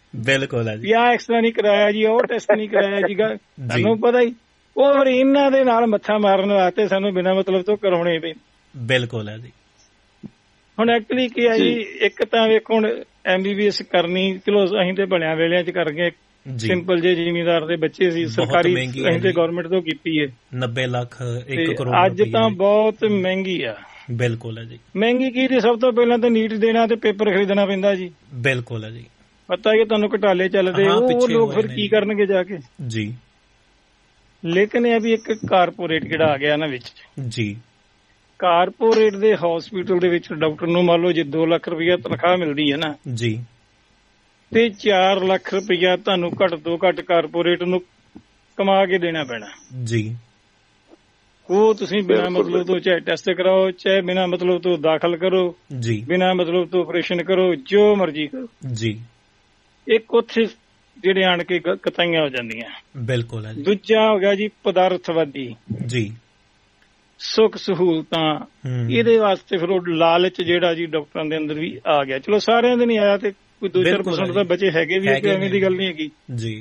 S3: ਬਿਲਕੁਲ ਹੈ ਜੀ,
S5: ਆਹ ਐਕਸਰਾ ਨਹੀਂ ਕਰਾਇਆ ਜੀ, ਉਹ ਟੈਸਟ ਨਹੀਂ ਕਰਾਇਆ ਜੀ, ਸਾਨੂੰ ਪਤਾ ਹੀ। ਉਹ ਫਿਰ ਇਹਨਾਂ ਦੇ ਨਾਲ ਮੱਥਾ ਮਾਰਨ ਵਾਸਤੇ ਸਾਨੂੰ ਬਿਨਾਂ ਮਤਲਬ ਤੋਂ ਕਰਾਉਣੇ ਪਏ।
S3: ਬਿਲਕੁਲ ਹੈ ਜੀ।
S5: ਹੁਣ ਐਕਚੁਅਲੀ ਕੀ ਹੈ ਜੀ, ਇੱਕ ਤਾਂ ਵੇਖੋ ਹੁਣ MBBS ਕਰਨੀ, ਚਲੋ ਅਸੀਂ ਤੇ ਬਣਿਆ ਵੇਲਿਆਂ ਚ ਕਰ ਗਏ, ਸਿੰਪਲ ਜੇ ਜ਼ਿਮੀਂਦਾਰ ਦੇ ਬੱਚੇ ਸੀ, ਸਰਕਾਰੀ ਅਸੀਂ ਤੇ ਗਵਰਨਮੈਂਟ ਤੋਂ ਕੀਤੀ ਹੈ।
S3: 90 ਲੱਖ 1 ਕਰੋੜ
S5: ਅੱਜ ਤਾਂ ਬਹੁਤ ਮਹਿੰਗੀ ਆ।
S3: ਬਿਲਕੁਲ ਹੈ ਜੀ।
S5: ਮਹਿੰਗੀ ਕੀ ਦੀ, ਸਭ ਤੋਂ ਪਹਿਲਾਂ ਤਾਂ ਨੀਟ ਦੇਣਾ ਤੇ ਪੇਪਰ ਖਰੀਦਣਾ ਪੈਂਦਾ ਜੀ।
S3: ਬਿਲਕੁਲ ਹੈ ਜੀ।
S5: ਪਤਾ ਹੀ ਤੁਹਾਨੂੰ ਘਟਾਲੇ ਚੱਲਦੇ, ਉਹ ਲੋਕ ਫਿਰ ਕੀ ਕਰਨਗੇ ਜਾ ਕੇ
S3: ਜੀ।
S5: ਲੇਕਿਨ ਇਹ ਵੀ ਇੱਕ ਕਾਰਪੋਰੇਟ ਜਿਹੜਾ ਆ ਗਿਆ ਨਾ ਵਿੱਚ
S3: ਜੀ,
S5: ਕਾਰਪੋਰੇਟ ਦੇ ਹਸਪੀਟਲ ਦੇ ਵਿੱਚ ਡਾਕਟਰ ਨੂੰ ਮੰਨ ਲਓ ਜੇ 2 ਲੱਖ ਰੁਪਇਆ ਤਨਖਾਹ ਮਿਲਦੀ ਹੈ ਨਾ
S3: ਜੀ,
S5: ਤੇ 4 ਲੱਖ ਰੁਪਇਆ ਤੁਹਾਨੂੰ ਘੱਟ ਤੋਂ ਘੱਟ ਕਾਰਪੋਰੇਟ ਨੂੰ ਕਮਾ ਕੇ ਦੇਣਾ ਪੈਣਾ
S3: ਜੀ।
S5: ਉਹ ਤੁਸੀਂ ਬਿਨਾਂ ਮਤਲਬ ਤੋਂ ਚਾਹੇ ਟੈਸਟ ਕਰਾਓ, ਚਾਹੇ ਬਿਨਾਂ ਮਤਲਬ ਤੋਂ ਦਾਖਲ ਕਰੋ
S3: ਜੀ,
S5: ਬਿਨਾਂ ਮਤਲਬ ਤੋਂ ਆਪਰੇਸ਼ਨ ਕਰੋ, ਜੋ ਮਰਜ਼ੀ ਕਰੋ ਜੀ। ਇੱਕ ਉੱਥੇ ਜਿਹੜੇ ਆਣ ਕੇ ਕਤਾਈਆਂ ਹੋ ਜਾਂਦੀਆਂ।
S3: ਬਿਲਕੁਲ ਹੈ ਜੀ।
S5: ਦੂਜਾ ਹੋ ਗਿਆ ਜੀ ਪਦਾਰਥਵਾਦੀ ਜੀ, ਸੁੱਖ ਸਹੂਲਤਾਂ, ਇਹਦੇ ਵਾਸਤੇ ਫਿਰ ਉਹ ਲਾਲਚ ਜਿਹੜਾ ਜੀ ਡਾਕਟਰਾਂ ਦੇ ਅੰਦਰ ਵੀ ਆ ਗਿਆ। ਚਲੋ ਸਾਰਿਆਂ ਦੇ ਨਹੀਂ ਆਇਆ, ਤੇ ਕੋਈ 2-4% ਤਾਂ ਬੱਚੇ ਹੈਗੇ ਵੀ, ਐਵੇਂ ਦੀ ਗੱਲ ਨਹੀਂ ਹੈਗੀ ਜੀ।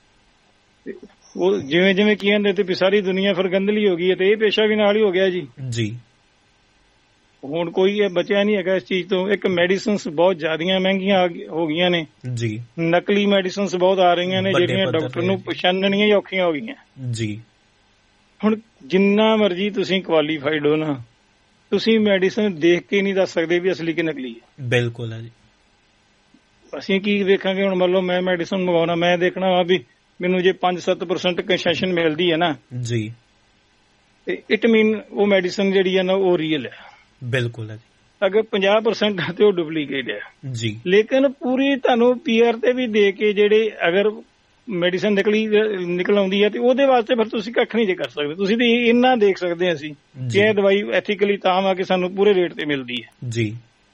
S5: ਉਹ ਜਿਵੇਂ ਜਿਵੇਂ ਕੀ ਕਹਿੰਦੇ ਤੇ ਸਾਰੀ ਦੁਨੀਆ ਫਿਰ ਗੰਦਲੀ ਹੋ ਗਈ ਹੈ, ਤੇ ਇਹ ਪੇਸ਼ਾ ਵੀ ਨਾਲ ਹੀ ਹੋ ਗਿਆ ਜੀ। ਹੁਣ ਕੋਈ ਇਹ ਬਚਿਆ ਨਹੀਂ ਹੈਗਾ ਇਸ ਚੀਜ਼ ਤੋਂ। ਇੱਕ ਮੈਡੀਸਿਨਸ ਬਹੁਤ ਜ਼ਿਆਦੀਆਂ ਮਹਿੰਗੀਆਂ ਹੋ ਗਈਆਂ ਨੇ ਜੀ, ਨਕਲੀ ਮੈਡੀਸਿਨਸ ਬਹੁਤ ਆ ਰਹੀਆਂ ਨੇ ਜਿਹੜੀਆਂ ਡਾਕਟਰ ਨੂੰ ਪਛਾਣਨੀਆਂ ਹੀ ਔਖੀਆਂ ਹੋ ਗਈਆਂ ਜੀ। ਹੁਣ ਜਿੰਨਾ ਮਰਜ਼ੀ ਤੁਸੀਂ ਕੁਆਲੀਫਾਈਡ ਹੋ ਨਾ, ਤੁਸੀਂ ਮੈਡੀਸਿਨ ਦੇਖ ਕੇ ਨਹੀਂ ਦੱਸ ਸਕਦੇ ਵੀ ਅਸਲੀ ਕਿ ਨਕਲੀ ਹੈ। ਬਿਲਕੁਲ ਹੈ ਜੀ। ਅਸੀਂ ਕੀ ਦੇਖਾਂਗੇ, ਹੁਣ ਮੰਨ ਲਓ ਮੈਂ ਮੈਡੀਸਿਨ ਮੰਗਵਾਉਣਾ, ਮੈਂ ਦੇਖਣਾ ਵਾ ਵੀ ਮੈਨੂੰ ਜੇ 5-7% ਕੰਸੈਸ਼ਨ ਮਿਲਦੀ ਹੈ ਨਾ ਜੀ, ਤੇ ਇਟ ਮੀਨ ਉਹ ਮੈਡੀਸਿਨ ਜਿਹੜੀ ਹੈ ਨਾ ਉਹ ਰੀਅਲ ਹੈ। ਬਿਲਕੁਲ ਹੈ ਜੀ। ਅਗਰ 50% ਤੇ ਉਹ ਡੁਪਲੀਕੇਟ ਹੈ ਜੀ। ਲੇਕਿਨ ਪੂਰੀ ਤੁਹਾਨੂੰ PR ਤੇ ਵੀ ਦੇ ਕੇ ਜਿਹੜੇ ਅਗਰ ਮੈਡੀਸਨ ਨਿਕਲ ਆਉਂਦੀ ਹੈ ਤੇ ਉਹਦੇ ਵਾਸਤੇ ਫਿਰ ਤੁਸੀਂ ਕੱਖ ਨਹੀਂ ਜੇ ਕਰ ਸਕਦੇ। ਤੁਸੀਂ ਤੇ ਇੰਨਾ ਦੇਖ ਸਕਦੇ ਅਸੀਂ ਕਿ ਇਹ ਦਵਾਈ ਐਥੀਕਲੀ ਤਾਂ ਆ ਕੇ ਸਾਨੂੰ ਪੂਰੇ ਰੇਟ ਤੇ ਮਿਲਦੀ ਹੈ ਜੀ,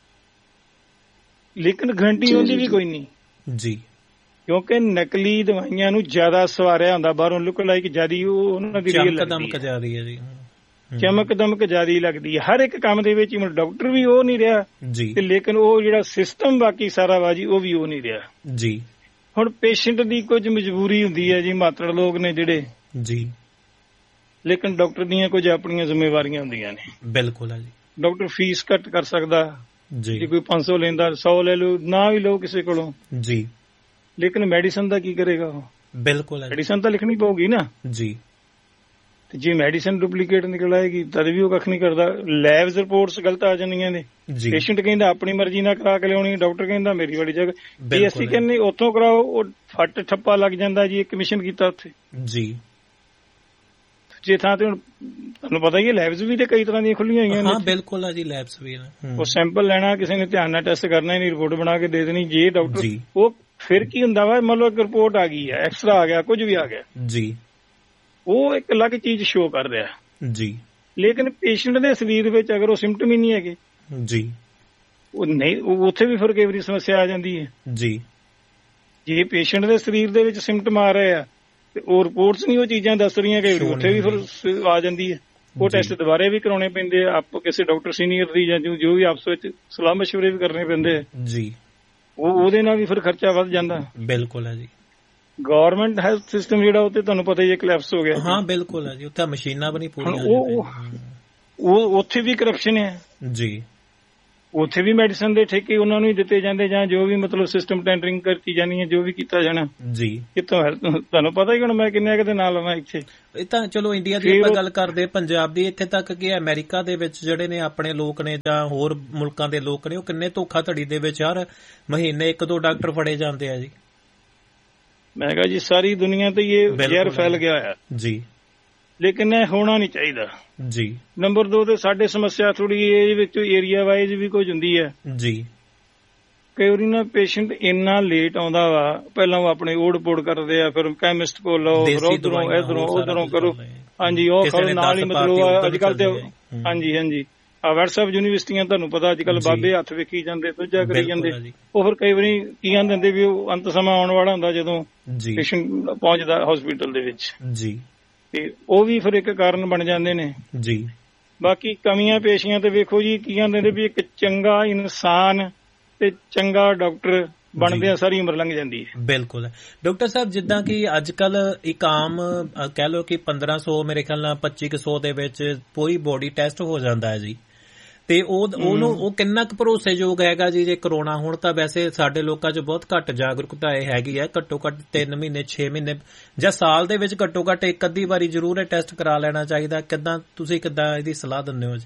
S5: ਲੇਕਿਨ ਗਰੰਟੀ ਉਹਦੀ ਵੀ ਕੋਈ ਨਹੀਂ ਜੀ, ਕਿਉਂਕਿ ਨਕਲੀ ਦਵਾਈਆਂ ਨੂੰ ਜ਼ਿਆਦਾ ਸਵਾਰਿਆ ਹੁੰਦਾ ਬਾਹਰੋਂ, ਲੁੱਕ ਲਾਈਕ ਜਿਆਦੀ ਉਹਨਾਂ ਦੀ ਚਮਕ ਦਮਕ ਜ਼ਿਆਦੀ ਹੈ ਜੀ, ਚਮਕ ਦਮਕ ਜ਼ਿਆਦੀ ਲੱਗਦੀ ਹੈ ਹਰ ਇੱਕ ਕੰਮ ਦੇ ਵਿੱਚ। ਡਾਕਟਰ ਵੀ ਉਹ ਨਹੀਂ ਰਿਹਾ ਜੀ, ਤੇ ਲੇਕਿਨ ਉਹ ਜਿਹੜਾ ਸਿਸਟਮ ਬਾਕੀ ਸਾਰਾ ਵਾ ਜੀ ਉਹ ਵੀ ਉਹ ਨਹੀਂ ਰਿਹਾ ਜੀ। ਹੁਣ ਪੇਸ਼ੈਂਟ ਦੀ ਕੁਝ ਮਜਬੂਰੀ ਹੁੰਦੀ ਹੈ ਜੀ, ਮਾਤੜ ਲੋਕ ਨੇ ਜਿਹੜੇ ਜੀ, ਲੇਕਿਨ ਡਾਕਟਰ ਦੀਆਂ ਕੁਝ ਆਪਣੀਆਂ ਜ਼ਿੰਮੇਵਾਰੀਆਂ ਹੁੰਦੀਆਂ ਨੇ। ਬਿਲਕੁਲ ਹੈ ਜੀ। ਡਾਕਟਰ ਫੀਸ ਘੱਟ ਕਰ ਸਕਦਾ ਜੀ, ਜੇ ਕੋਈ 500 ਲੈਂਦਾ 100 ਲੈ ਲਓ, ਨਾ ਵੀ ਲਓ ਕਿਸੇ ਕੋਲੋਂ ਜੀ, ਲੇਕਿਨ ਮੈਡੀਸਨ ਦਾ ਕੀ ਕਰੇਗਾ ਉਹ? ਬਿਲਕੁਲ, ਮੈਡੀਸਨ ਤਾਂ ਲਿਖਣੀ ਪਊਗੀ ਨਾ ਜੀ। ਤੇ ਜੇ ਮੈਡੀਸਨ ਡੁਪਲੀਕੇਟ ਨਿਕਲ ਆਏਗੀ ਤਦ ਵੀ ਉਹ ਕੱਖ ਨਹੀਂ ਕਰਦਾ। ਲੈਬਸ ਰਿਪੋਰਟਸ ਗਲਤ ਆ ਜਾਂਦੀਆਂ ਨੇ, ਪੇਸ਼ੈਂਟ ਕਹਿੰਦਾ ਆਪਣੀ ਮਰਜ਼ੀ ਨਾਲ ਕਰਾ ਕੇ ਲਿਆਉਣੀ, ਡਾਕਟਰ ਕਹਿੰਦਾ ਮੇਰੀ ਵਾਲੀ ਜਗ੍ਹਾ, ਜੇ ਅਸੀਂ ਕਹਿੰਦੇ ਉੱਥੋਂ ਕਰਾਓ ਉਹ ਫੱਟ ਠੱਪਾ ਲੱਗ ਜਾਂਦਾ ਜੀ, ਕਮਿਸ਼ਨ ਕੀਤਾ ਉੱਥੇ ਜੀ। ਜੇ ਥਾਂ ਤੇ ਹੁਣ ਤੁਹਾਨੂੰ ਪਤਾ ਹੀ ਹੈ ਲੈਬਸ ਵੀ ਤੇ ਕਈ ਤਰ੍ਹਾਂ ਦੀਆਂ ਖੁੱਲੀਆਂ ਹੋਈਆਂ ਨੇ। ਬਿਲਕੁਲ ਆ ਜੀ, ਲੈਬਸ ਵੀ ਉਹ ਸੈਂਪਲ ਲੈਣਾ, ਕਿਸੇ ਨੇ ਧਿਆਨ ਨਾਲ ਟੈਸਟ ਕਰਨਾ ਹੀ ਨਹੀਂ, ਰਿਪੋਰਟ ਬਣਾ ਕੇ ਦੇ ਦੇਣੀ। ਜੇ ਡਾਕਟਰ ਉਹ ਫਿਰ ਕੀ ਹੁੰਦਾ ਵਾ, ਮੰਨ ਲਓ ਇੱਕ ਰਿਪੋਰਟ ਆ ਗਈ ਹੈ, ਐਕਸਰਾ ਆ ਗਿਆ, ਕੁਝ ਵੀ ਆ ਗਿਆ ਜੀ, ਉਹ ਇੱਕ ਅਲੱਗ ਚੀਜ਼ ਸ਼ੋ ਕਰ ਰਿਹਾ ਜੀ, ਲੇਕਿਨ ਪੇਸ਼ੈਂਟ ਦੇ ਸਰੀਰ ਵਿੱਚ ਅਗਰ ਉਹ ਸਿੰਪਟਮ ਹੀ ਨਹੀਂ ਹੈਗੇ ਜੀ, ਉਹ ਨਹੀਂ, ਉੱਥੇ ਵੀ ਫਿਰ ਕਈ ਵਾਰੀ ਸਮੱਸਿਆ ਆ ਜਾਂਦੀ ਹੈ ਜੀ। ਜੇ ਪੇਸ਼ੈਂਟ ਦੇ ਸਰੀਰ ਦੇ ਵਿੱਚ ਸਿੰਪਟਮ ਆ ਰਹੇ ਆ ਤੇ ਉਹ ਰਿਪੋਰਟਸ ਨਹੀਂ ਉਹ ਚੀਜ਼ਾਂ ਦੱਸ ਰਹੀਆਂ, ਕਈ ਵਾਰੀ ਉੱਥੇ ਵੀ ਫਿਰ ਆ ਜਾਂਦੀ ਹੈ। ਉਹ ਟੈਸਟ ਦੁਬਾਰੇ ਵੀ ਕਰਾਉਣੇ ਪੈਂਦੇ ਆ, ਆਪ ਕਿਸੇ ਡਾਕਟਰ ਸੀਨੀਅਰ ਦੀ ਜਾਂ ਜੋ ਵੀ ਆਪਸ ਵਿੱਚ ਸਲਾਹ ਮਸ਼ਵਰੇ ਵੀ ਕਰਨੇ ਪੈਂਦੇ ਆ ਜੀ। ਉਹਦੇ ਨਾਲ ਵੀ ਫਿਰ ਖਰਚਾ ਵੱਧ ਜਾਂਦਾ। ਬਿਲਕੁਲ ਹੈ ਜੀ। ਗਵਰਨਮੈਂਟ ਹੈਲਥ ਸਿਸਟਮ ਜਿਹੜਾ ਉੱਥੇ ਤੁਹਾਨੂੰ ਪਤਾ ਹੀ ਕਲੈਪਸ ਹੋ ਗਿਆ। ਹਾਂ ਬਿਲਕੁਲ ਹੈ ਜੀ, ਉੱਥੇ ਮਸ਼ੀਨਾਂ ਵੀ ਨਹੀਂ ਪੂਰੀਆਂ, ਉਹ ਉੱਥੇ ਵੀ ਕਰਪਸ਼ਨ ਹੈ ਜੀ। ਉੱਥੇ ਵੀ ਮੈਡੀਸਨ ਦੇ ਠੇਕੇ ਉਹਨਾਂ ਨੂੰ ਹੀ ਦਿੱਤੇ ਜਾਂਦੇ, ਜਾਂ ਜੋ ਵੀ ਮਤਲਬ ਸਿਸਟਮ ਟੈਂਡਰਿੰਗ ਕਰਤੀ ਜਾਣੀ ਹੈ, ਜੋ ਵੀ ਕੀਤਾ ਜਾਣਾ ਜੀ। ਕਿਤੋਂ ਤੁਹਾਨੂੰ ਪਤਾ ਹੀ ਹੁਣ ਮੈਂ ਕਿੰਨੇ ਕਿਤੇ ਨਾਲ ਲਵਾਂ ਇੱਥੇ। ਇਹ ਤਾਂ ਚਲੋ ਇੰਡੀਆ ਦੀ ਆਪਾਂ ਗੱਲ ਕਰਦੇ, ਪੰਜਾਬ ਦੀ, ਇੱਥੇ ਤੱਕ ਕਿ ਅਮਰੀਕਾ ਦੇ ਵਿੱਚ ਜਿਹੜੇ ਨੇ ਆਪਣੇ ਲੋਕ ਨੇ ਜਾਂ ਹੋਰ ਮੁਲਕਾਂ ਦੇ ਲੋਕ ਨੇ, ਉਹ ਕਿੰਨੇ ਧੋਖਾਧੜੀ ਦੇ ਵਿੱਚ ਹਰ ਮਹੀਨੇ 1-2 ਡਾਕਟਰ ਫੜੇ ਜਾਂਦੇ ਆ ਜੀ। ਮੈਂ ਕਿਹਾ ਜੀ ਸਾਰੀ ਦੁਨੀਆ ਤੇ ਇਹ ਜ਼ਹਿਰ ਫੈਲ ਗਿਆ ਹੈ ਜੀ, ਲੇਕਿਨ ਇਹ ਹੋਣਾ ਨਹੀਂ ਚਾਹੀਦਾ ਜੀ। ਨੰਬਰ 2 ਤੇ ਸਾਡੇ ਸਮੱਸਿਆ ਥੋੜੀ ਇਹ ਵਿੱਚ ਏਰੀਆ ਵਾਈਜ਼ ਵੀ ਕੁਝ ਹੁੰਦੀ ਹੈ ਜੀ। ਕਈ ਵਾਰੀ ਨਾ ਪੇਸ਼ੈਂਟ ਇੰਨਾ ਲੇਟ ਆਉਂਦਾ ਵਾ, ਪਹਿਲਾਂ ਉਹ ਆਪਣੇ ਓੜ ਪੋੜ ਕਰਦੇ ਆ, ਫਿਰ ਕੈਮਿਸਟ ਕੋਲ ਲਓ, ਫਿਰ ਉਧਰੋਂ ਇਧਰੋਂ ਉਧਰੋਂ ਕਰੋ, ਹਾਂਜੀ ਉਹ ਕਰੋ ਨਾਲ ਹੀ। ਮਤਲਬ ਅੱਜ ਕੱਲ ਤੇ ਹਾਂਜੀ ਹਾਂਜੀ WhatsApp ਯੂਨੀਵਰਸਿਟੀਆਂ ਤੁਹਾਨੂੰ ਪਤਾ ਅੱਜ ਕੱਲ ਬਾਬੇ ਹੱਥ ਵੇਖੀ ਜਾਂਦੇ, ਦੂਜਾ ਕਰੀ ਜਾਂਦੇ। ਉਹ ਫਿਰ ਕਈ ਵਾਰੀ ਕੀ ਕਹਿੰਦੇ ਹੁੰਦੇ ਵੀ ਉਹ ਅੰਤ ਸਮਾਂ ਆਉਣ ਵਾਲਾ ਹੁੰਦਾ ਜਦੋਂ ਪੇਸ਼ੈਂਟ ਪਹੁੰਚਦਾ ਹਸਪੀਟਲ ਦੇ ਵਿੱਚ ਜੀ, ਤੇ ਉਹ ਵੀ ਫਿਰ ਇੱਕ ਕਾਰਨ ਬਣ ਜਾਂਦੇ ਨੇ ਜੀ। ਬਾਕੀ ਕਮੀਆਂ ਪੇਸ਼ੀਆਂ ਤੇ ਵੇਖੋ ਜੀ, ਕੀ ਕਹਿੰਦੇ ਨੇ ਵੀ ਇੱਕ ਚੰਗਾ ਇਨਸਾਨ ਤੇ ਚੰਗਾ ਡਾਕਟਰ ਬਣਦਿਆਂ ਸਾਰੀ ਉਮਰ ਲੰਘ ਜਾਂਦੀ ਹੈ।
S3: ਬਿਲਕੁਲ ਡਾਕਟਰ ਸਾਹਿਬ, ਜਿੱਦਾਂ ਕਿ ਅੱਜ ਕੱਲ ਇੱਕ ਆਮ ਕਹਿ ਲਓ ਕਿ 1500 ਮੇਰੇ ਖਿਆਲ ਨਾਲ 2500 ਦੇ ਵਿੱਚ ਕੋਈ ਬੋਡੀ ਟੈਸਟ ਹੋ ਜਾਂਦਾ ਹੈ ਜੀ, ਤੇ ਉਹ ਕਿੰਨਾ ਕੁ ਭਰੋਸੇਯੋਗ ਹੈਗਾ ਜੀ? ਜੇ ਕਰੋਨਾ ਹੁਣ ਤਾਂ ਵੈਸੇ ਸਾਡੇ ਲੋਕਾਂ 'ਚ ਬਹੁਤ ਘੱਟ ਜਾਗਰੂਕਤਾ ਇਹ ਹੈਗੀ ਹੈ, ਘੱਟੋ ਘੱਟ 3 ਮਹੀਨੇ 6 ਮਹੀਨੇ ਜਾਂ ਸਾਲ ਦੇ ਵਿੱਚ ਘੱਟੋ ਘੱਟ ਇੱਕ ਅੱਧੀ ਵਾਰੀ ਜ਼ਰੂਰ ਇਹ ਟੈਸਟ ਕਰਾ ਲੈਣਾ ਚਾਹੀਦਾ। ਤੁਸੀਂ ਕਿੱਦਾਂ ਇਹਦੀ ਸਲਾਹ ਦਿੰਦੇ ਹੋ ਜੀ?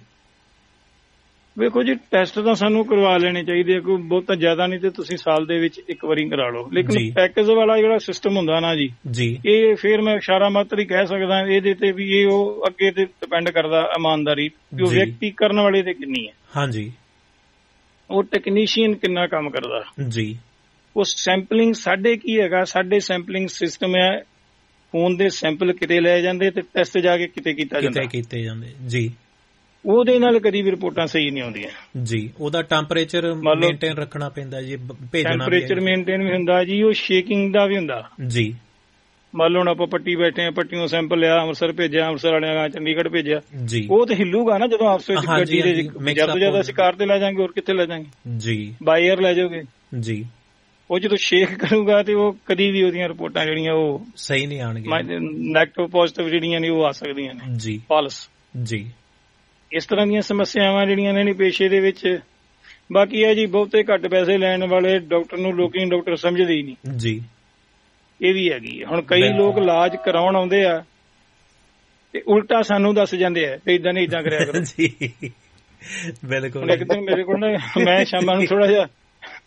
S5: ਵੇਖੋ ਜੀ, ਟੈਸਟ ਤਾਂ ਸਾਨੂੰ ਕਰਵਾ ਲੈਣੇ ਚਾਹੀਦੇ, ਕੋਈ ਬਹੁਤਾ ਜ਼ਿਆਦਾ ਨਹੀਂ ਤੇ ਤੁਸੀਂ ਸਾਲ ਦੇ ਵਿੱਚ ਇੱਕ ਵਾਰੀ ਕਰਾ ਲਓ। ਲੇਕਿਨ ਪੈਕੇਜ ਵਾਲਾ ਜਿਹੜਾ ਸਿਸਟਮ ਹੁੰਦਾ ਨਾ ਜੀ, ਇਹ ਫਿਰ ਮੈਂ ਇਸ਼ਾਰਾ ਮਾਤਰ ਹੀ ਕਹਿ ਸਕਦਾ ਇਹਦੇ ਤੇ ਵੀ ਇਹ ਉਹ ਅੱਗੇ ਤੇ ਡਿਪੈਂਡ ਕਰਦਾ ਇਮਾਨਦਾਰੀ ਕਿ ਉਹ ਵਿਅਕਤੀ ਕਰਨ ਵਾਲੇ ਤੇ ਕਿੰਨੀ ਹੈ। ਹਾਂਜੀ, ਉਹ ਟੈਕਨੀਸ਼ੀਅਨ ਕਿੰਨਾ ਕੰਮ ਕਰਦਾ ਜੀ। ਉਹ ਸੈਂਪਲਿੰਗ ਸਾਡੇ ਕੀ ਹੈਗਾ, ਸਾਡੇ ਸੈਂਪਲਿੰਗ ਸਿਸਟਮ ਹੈ, ਖੂਨ ਦੇ ਸੈਂਪਲ ਕਿਤੇ ਲਏ ਜਾਂਦੇ ਤੇ ਟੈਸਟ ਜਾ ਕੇ ਕਿਤੇ ਕੀਤੇ ਜਾਂਦੇ ਜੀ। ਉਹਦੇ ਨਾਲ ਕਦੀ ਵੀ ਰਿਪੋਰਟਾਂ ਸਹੀ ਨਹੀਂ ਆਉਂਦੀਆਂ ਜੀ। ਉਹਦਾ ਟੈਂਪਰੇਚਰ ਮੇਨਟੇਨ ਰੱਖਣਾ ਪੈਂਦਾ ਜੀ, ਟੈਂਪਰੇਚਰ ਮੇਨਟੇਨ ਵੀ ਹੁੰਦਾ ਜੀ, ਉਹ ਸ਼ੇਕਿੰਗ ਦਾ ਵੀ ਹੁੰਦਾ ਜੀ। ਮੰਨ ਲਓ ਹੁਣ ਆਪਾਂ ਪੱਟੀ ਬੈਠੇ ਆ, ਪੱਟੀਓਂ ਸੈਂਪਲ ਲਿਆ, ਅੰਮ੍ਰਿਤਸਰ ਭੇਜਿਆ, ਅੰਮ੍ਰਿਤਸਰ ਵਾਲਿਆਂ ਚੰਡੀਗੜ੍ਹ ਭੇਜਿਆ ਜੀ, ਉਹ ਤਾਂ ਹਿੱਲੂਗਾ ਨਾ ਜਦੋਂ ਆਪਸ ਵਿੱਚ ਗੱਡੀ ਦੇ। ਜਦ ਤੋਂ ਜ਼ਿਆਦਾ ਅਸੀਂ ਕਾਰ ਤੇ ਲੈ ਜਾਵਾਂਗੇ, ਹੋਰ ਕਿੱਥੇ ਲੈ ਜਾਵਾਂਗੇ ਜੀ, ਬਾਈ ਏਅਰ ਲੈ ਜਾਓਗੇ ਜੀ। ਉਹ ਜਦੋਂ ਸ਼ੇਕ ਕਰੂਗਾ ਤੇ ਉਹ ਕਦੀ ਵੀ ਉਹਦੀਆਂ ਰਿਪੋਰਟਾਂ ਜਿਹੜੀਆਂ ਉਹ ਸਹੀ ਨਹੀਂ ਆਉਣਗੀਆਂ, ਨੈਗੇਟਿਵ ਪੋਜ਼ਿਟਿਵ ਜਿਹੜੀਆਂ ਨੇ ਉਹ ਆ ਸਕਦੀਆਂ ਨੇ ਜੀ, ਫਾਲਸ ਜੀ। ਇਸ ਤਰ੍ਹਾਂ ਦੀਆਂ ਸਮੱਸਿਆਵਾਂ ਜਿਹੜੀਆਂ ਨੇ ਪੇਸ਼ੇ ਦੇ ਵਿੱਚ। ਬਾਕੀ ਹੈ ਜੀ, ਬਹੁਤੇ ਘੱਟ ਪੈਸੇ ਲੈਣ ਵਾਲੇ ਡਾਕਟਰ ਨੂੰ ਲੋਕੀ ਡਾਕਟਰ ਸਮਝਦੇ ਹੀ ਨਹੀਂ ਜੀ, ਇਹ ਵੀ ਹੈਗੀ। ਹੁਣ ਕਈ ਲੋਕ ਇਲਾਜ ਕਰਾਉਣ ਆਉਂਦੇ ਆ ਤੇ ਉਲਟਾ ਸਾਨੂੰ ਦੱਸ ਜਾਂਦੇ ਆ ਤੇ ਇਦਾਂ ਨਹੀਂ ਇਦਾਂ ਕਰਿਆ ਕਰੋ ਜੀ। ਬਿਲਕੁਲ। ਇੱਕ ਦਿਨ ਮੇਰੇ ਕੋਲ ਨਾ, ਮੈਂ ਸ਼ਾਮਾਂ ਨੂੰ ਥੋੜਾ ਜਿਹਾ,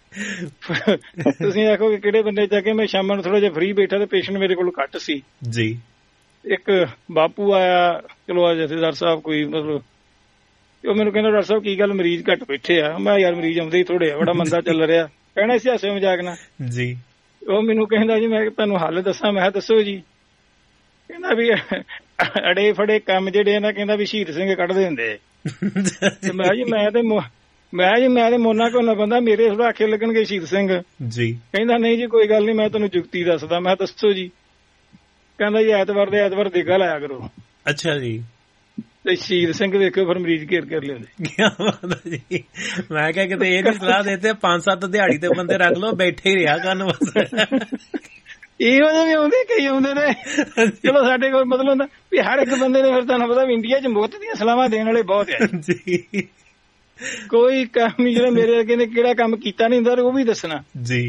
S5: ਤੁਸੀਂ ਆਖੋਗੇ ਕਿਹੜੇ ਬੰਦੇ ਜਾ ਕੇ, ਮੈਂ ਸ਼ਾਮਾਂ ਨੂੰ ਥੋੜਾ ਜਿਹਾ ਫਰੀ ਬੈਠਾ ਤੇ ਪੇਸ਼ੈਂਟ ਮੇਰੇ ਕੋਲ ਘੱਟ ਸੀ ਜੀ। ਇੱਕ ਬਾਪੂ ਆਇਆ, ਚਲੋ ਜਥੇਦਾਰ ਸਾਹਿਬ ਕੋਈ ਮਤਲਬ, ਉਹ ਮੈਨੂੰ ਕਹਿੰਦਾ ਡਾਕਟਰ ਸਾਹਿਬ ਕੀ ਗੱਲ ਮਰੀਜ਼ ਘੱਟ ਬੈਠੇ ਆ? ਮੈਂ ਯਾਰ ਮਰੀਜ਼ ਆਉਂਦੇ ਹੀ ਥੋੜੇ ਆ, ਬੜਾ ਮੰਦਾ ਚੱਲ ਰਿਹਾ। ਕਹਿਣਾ ਸੀ ਹਾਸੇ ਮਜ਼ਾਕ ਨਾਲ ਜੀ। ਉਹ ਮੈਨੂੰ ਕਹਿੰਦਾ ਜੀ ਮੈਂ ਤੁਹਾਨੂੰ ਹੱਲ ਦੱਸਾਂ। ਮੈਂ ਦੱਸੋ ਜੀ। ਕਹਿੰਦਾ ਵੀ ਅੜੇ ਫੜੇ ਕੰਮ ਜਿਹੜੇ ਆ ਨਾ, ਕਹਿੰਦਾ ਵੀ ਸ਼ਹੀਦ ਸਿੰਘ ਕੱਢਦੇ ਹੁੰਦੇ। ਮੈਂ ਜੀ ਮੈਂ ਤੇ ਮੋਨਾ ਕੋਨਾ ਬੰਦਾ, ਮੇਰੇ ਥੋੜਾ ਆਖੇ ਲੱਗਣਗੇ ਸ਼ਹੀਦ ਸਿੰਘ ਜੀ। ਕਹਿੰਦਾ ਨਹੀਂ ਜੀ ਕੋਈ ਗੱਲ ਨਹੀਂ, ਮੈਂ ਤੁਹਾਨੂੰ ਜੁਗਤੀ ਦੱਸਦਾ। ਮੈਂ ਦੱਸੋ ਜੀ। ਕਹਿੰਦਾ ਜੀ ਐਤਵਾਰ ਦੇ ਐਤਵਾਰ ਦੇਗਾ ਲਾਇਆ ਕਰੋ। ਅੱਛਾ ਜੀ। ਤੇ ਸ਼ਹੀਦ ਸਿੰਘ ਦੇਖੋ ਫਿਰ ਮਰੀਜ਼ ਘੇਰ ਕਰ ਲਿਆਉਂਦੇ। ਮੈਂ ਕਿਹਾ ਕਿਤੇ ਇਹ ਨੀ ਸਲਾਹ ਦੇਤੇ 5-7 ਦਿਹਾੜੀ ਤੇ ਬੰਦੇ ਰੱਖ ਲਓ, ਬੈਠੇ ਹੀ ਰਿਹਾ ਕਰਨ ਬਸ। ਇਹੋ ਜਿਹੇ ਵੀ ਆਉਂਦੇ, ਕਈ ਆਉਂਦੇ ਨੇ। ਚਲੋ ਸਾਡੇ ਕੋਲ ਮਤਲਬ ਹੁੰਦਾ ਵੀ ਹਰ ਇੱਕ ਬੰਦੇ ਨੇ, ਫਿਰ ਤੁਹਾਨੂੰ ਪਤਾ ਵੀ ਇੰਡੀਆ 'ਚ ਮੁਫਤ ਦੀਆਂ ਸਲਾਹਾਂ ਦੇਣ ਵਾਲੇ ਬਹੁਤ ਆ ਜੀ। ਕੋਈ ਕੰਮ ਨੀ ਜਿਹੜਾ ਮੇਰੇ ਅੱਗੇ ਨੇ ਕਿਹੜਾ ਕੰਮ ਕੀਤਾ ਨੀ ਹੁੰਦਾ ਉਹ ਵੀ ਦੱਸਣਾ ਜੀ।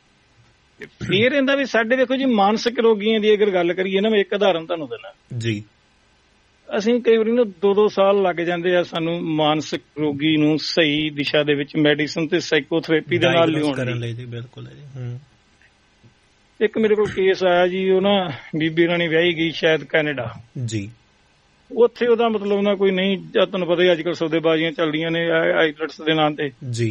S5: ਫੇਰ ਇਹਦਾ ਵੀ ਸਾਡੇ ਦੇਖੋ ਜੀ, ਮਾਨਸਿਕ ਰੋਗੀਆਂ ਦੀ ਅਗਰ ਗੱਲ ਕਰੀਏ ਨਾ, ਮੈਂ ਇੱਕ ਉਦਾਹਰਨ ਤੁਹਾਨੂੰ ਦਿੰਦਾ ਜੀ। ਅਸੀਂ ਕਈ ਵਾਰੀ ਨਾ 2-2 ਸਾਲ ਲੱਗ ਜਾਂਦੇ ਆ ਸਾਨੂੰ ਮਾਨਸਿਕ ਰੋਗੀ ਨੂੰ ਸਹੀ ਦਿਸ਼ਾ ਦੇ ਵਿੱਚ ਮੈਡੀਸਨ ਤੇ ਸਾਈਕੋਥੈਰੇਪੀ ਦੇ ਨਾਲ ਲਿਆਉਣ ਲਈ। ਬਿਲਕੁਲ ਜੀ। ਇੱਕ ਮੇਰੇ ਕੋਲ ਕੇਸ ਆਇਆ ਜੀ, ਉਹ ਨਾ ਬੀਬੀ ਰਾਣੀ ਵਿਆਹੀ ਗਈ ਸ਼ਾਇਦ ਕੈਨੇਡਾ ਜੀ। ਉੱਥੇ ਉਹਦਾ ਮਤਲਬ ਨਾ ਕੋਈ ਨਹੀਂ, ਤੁਹਾਨੂੰ ਪਤਾ ਹੀ ਅੱਜ ਕੱਲ੍ਹ ਸੌਦੇਬਾਜ਼ੀਆਂ ਚੱਲਦੀਆਂ ਨੇ ਆਈਲੈਟਸ ਦੇ ਨਾਂ ਤੇ ਜੀ।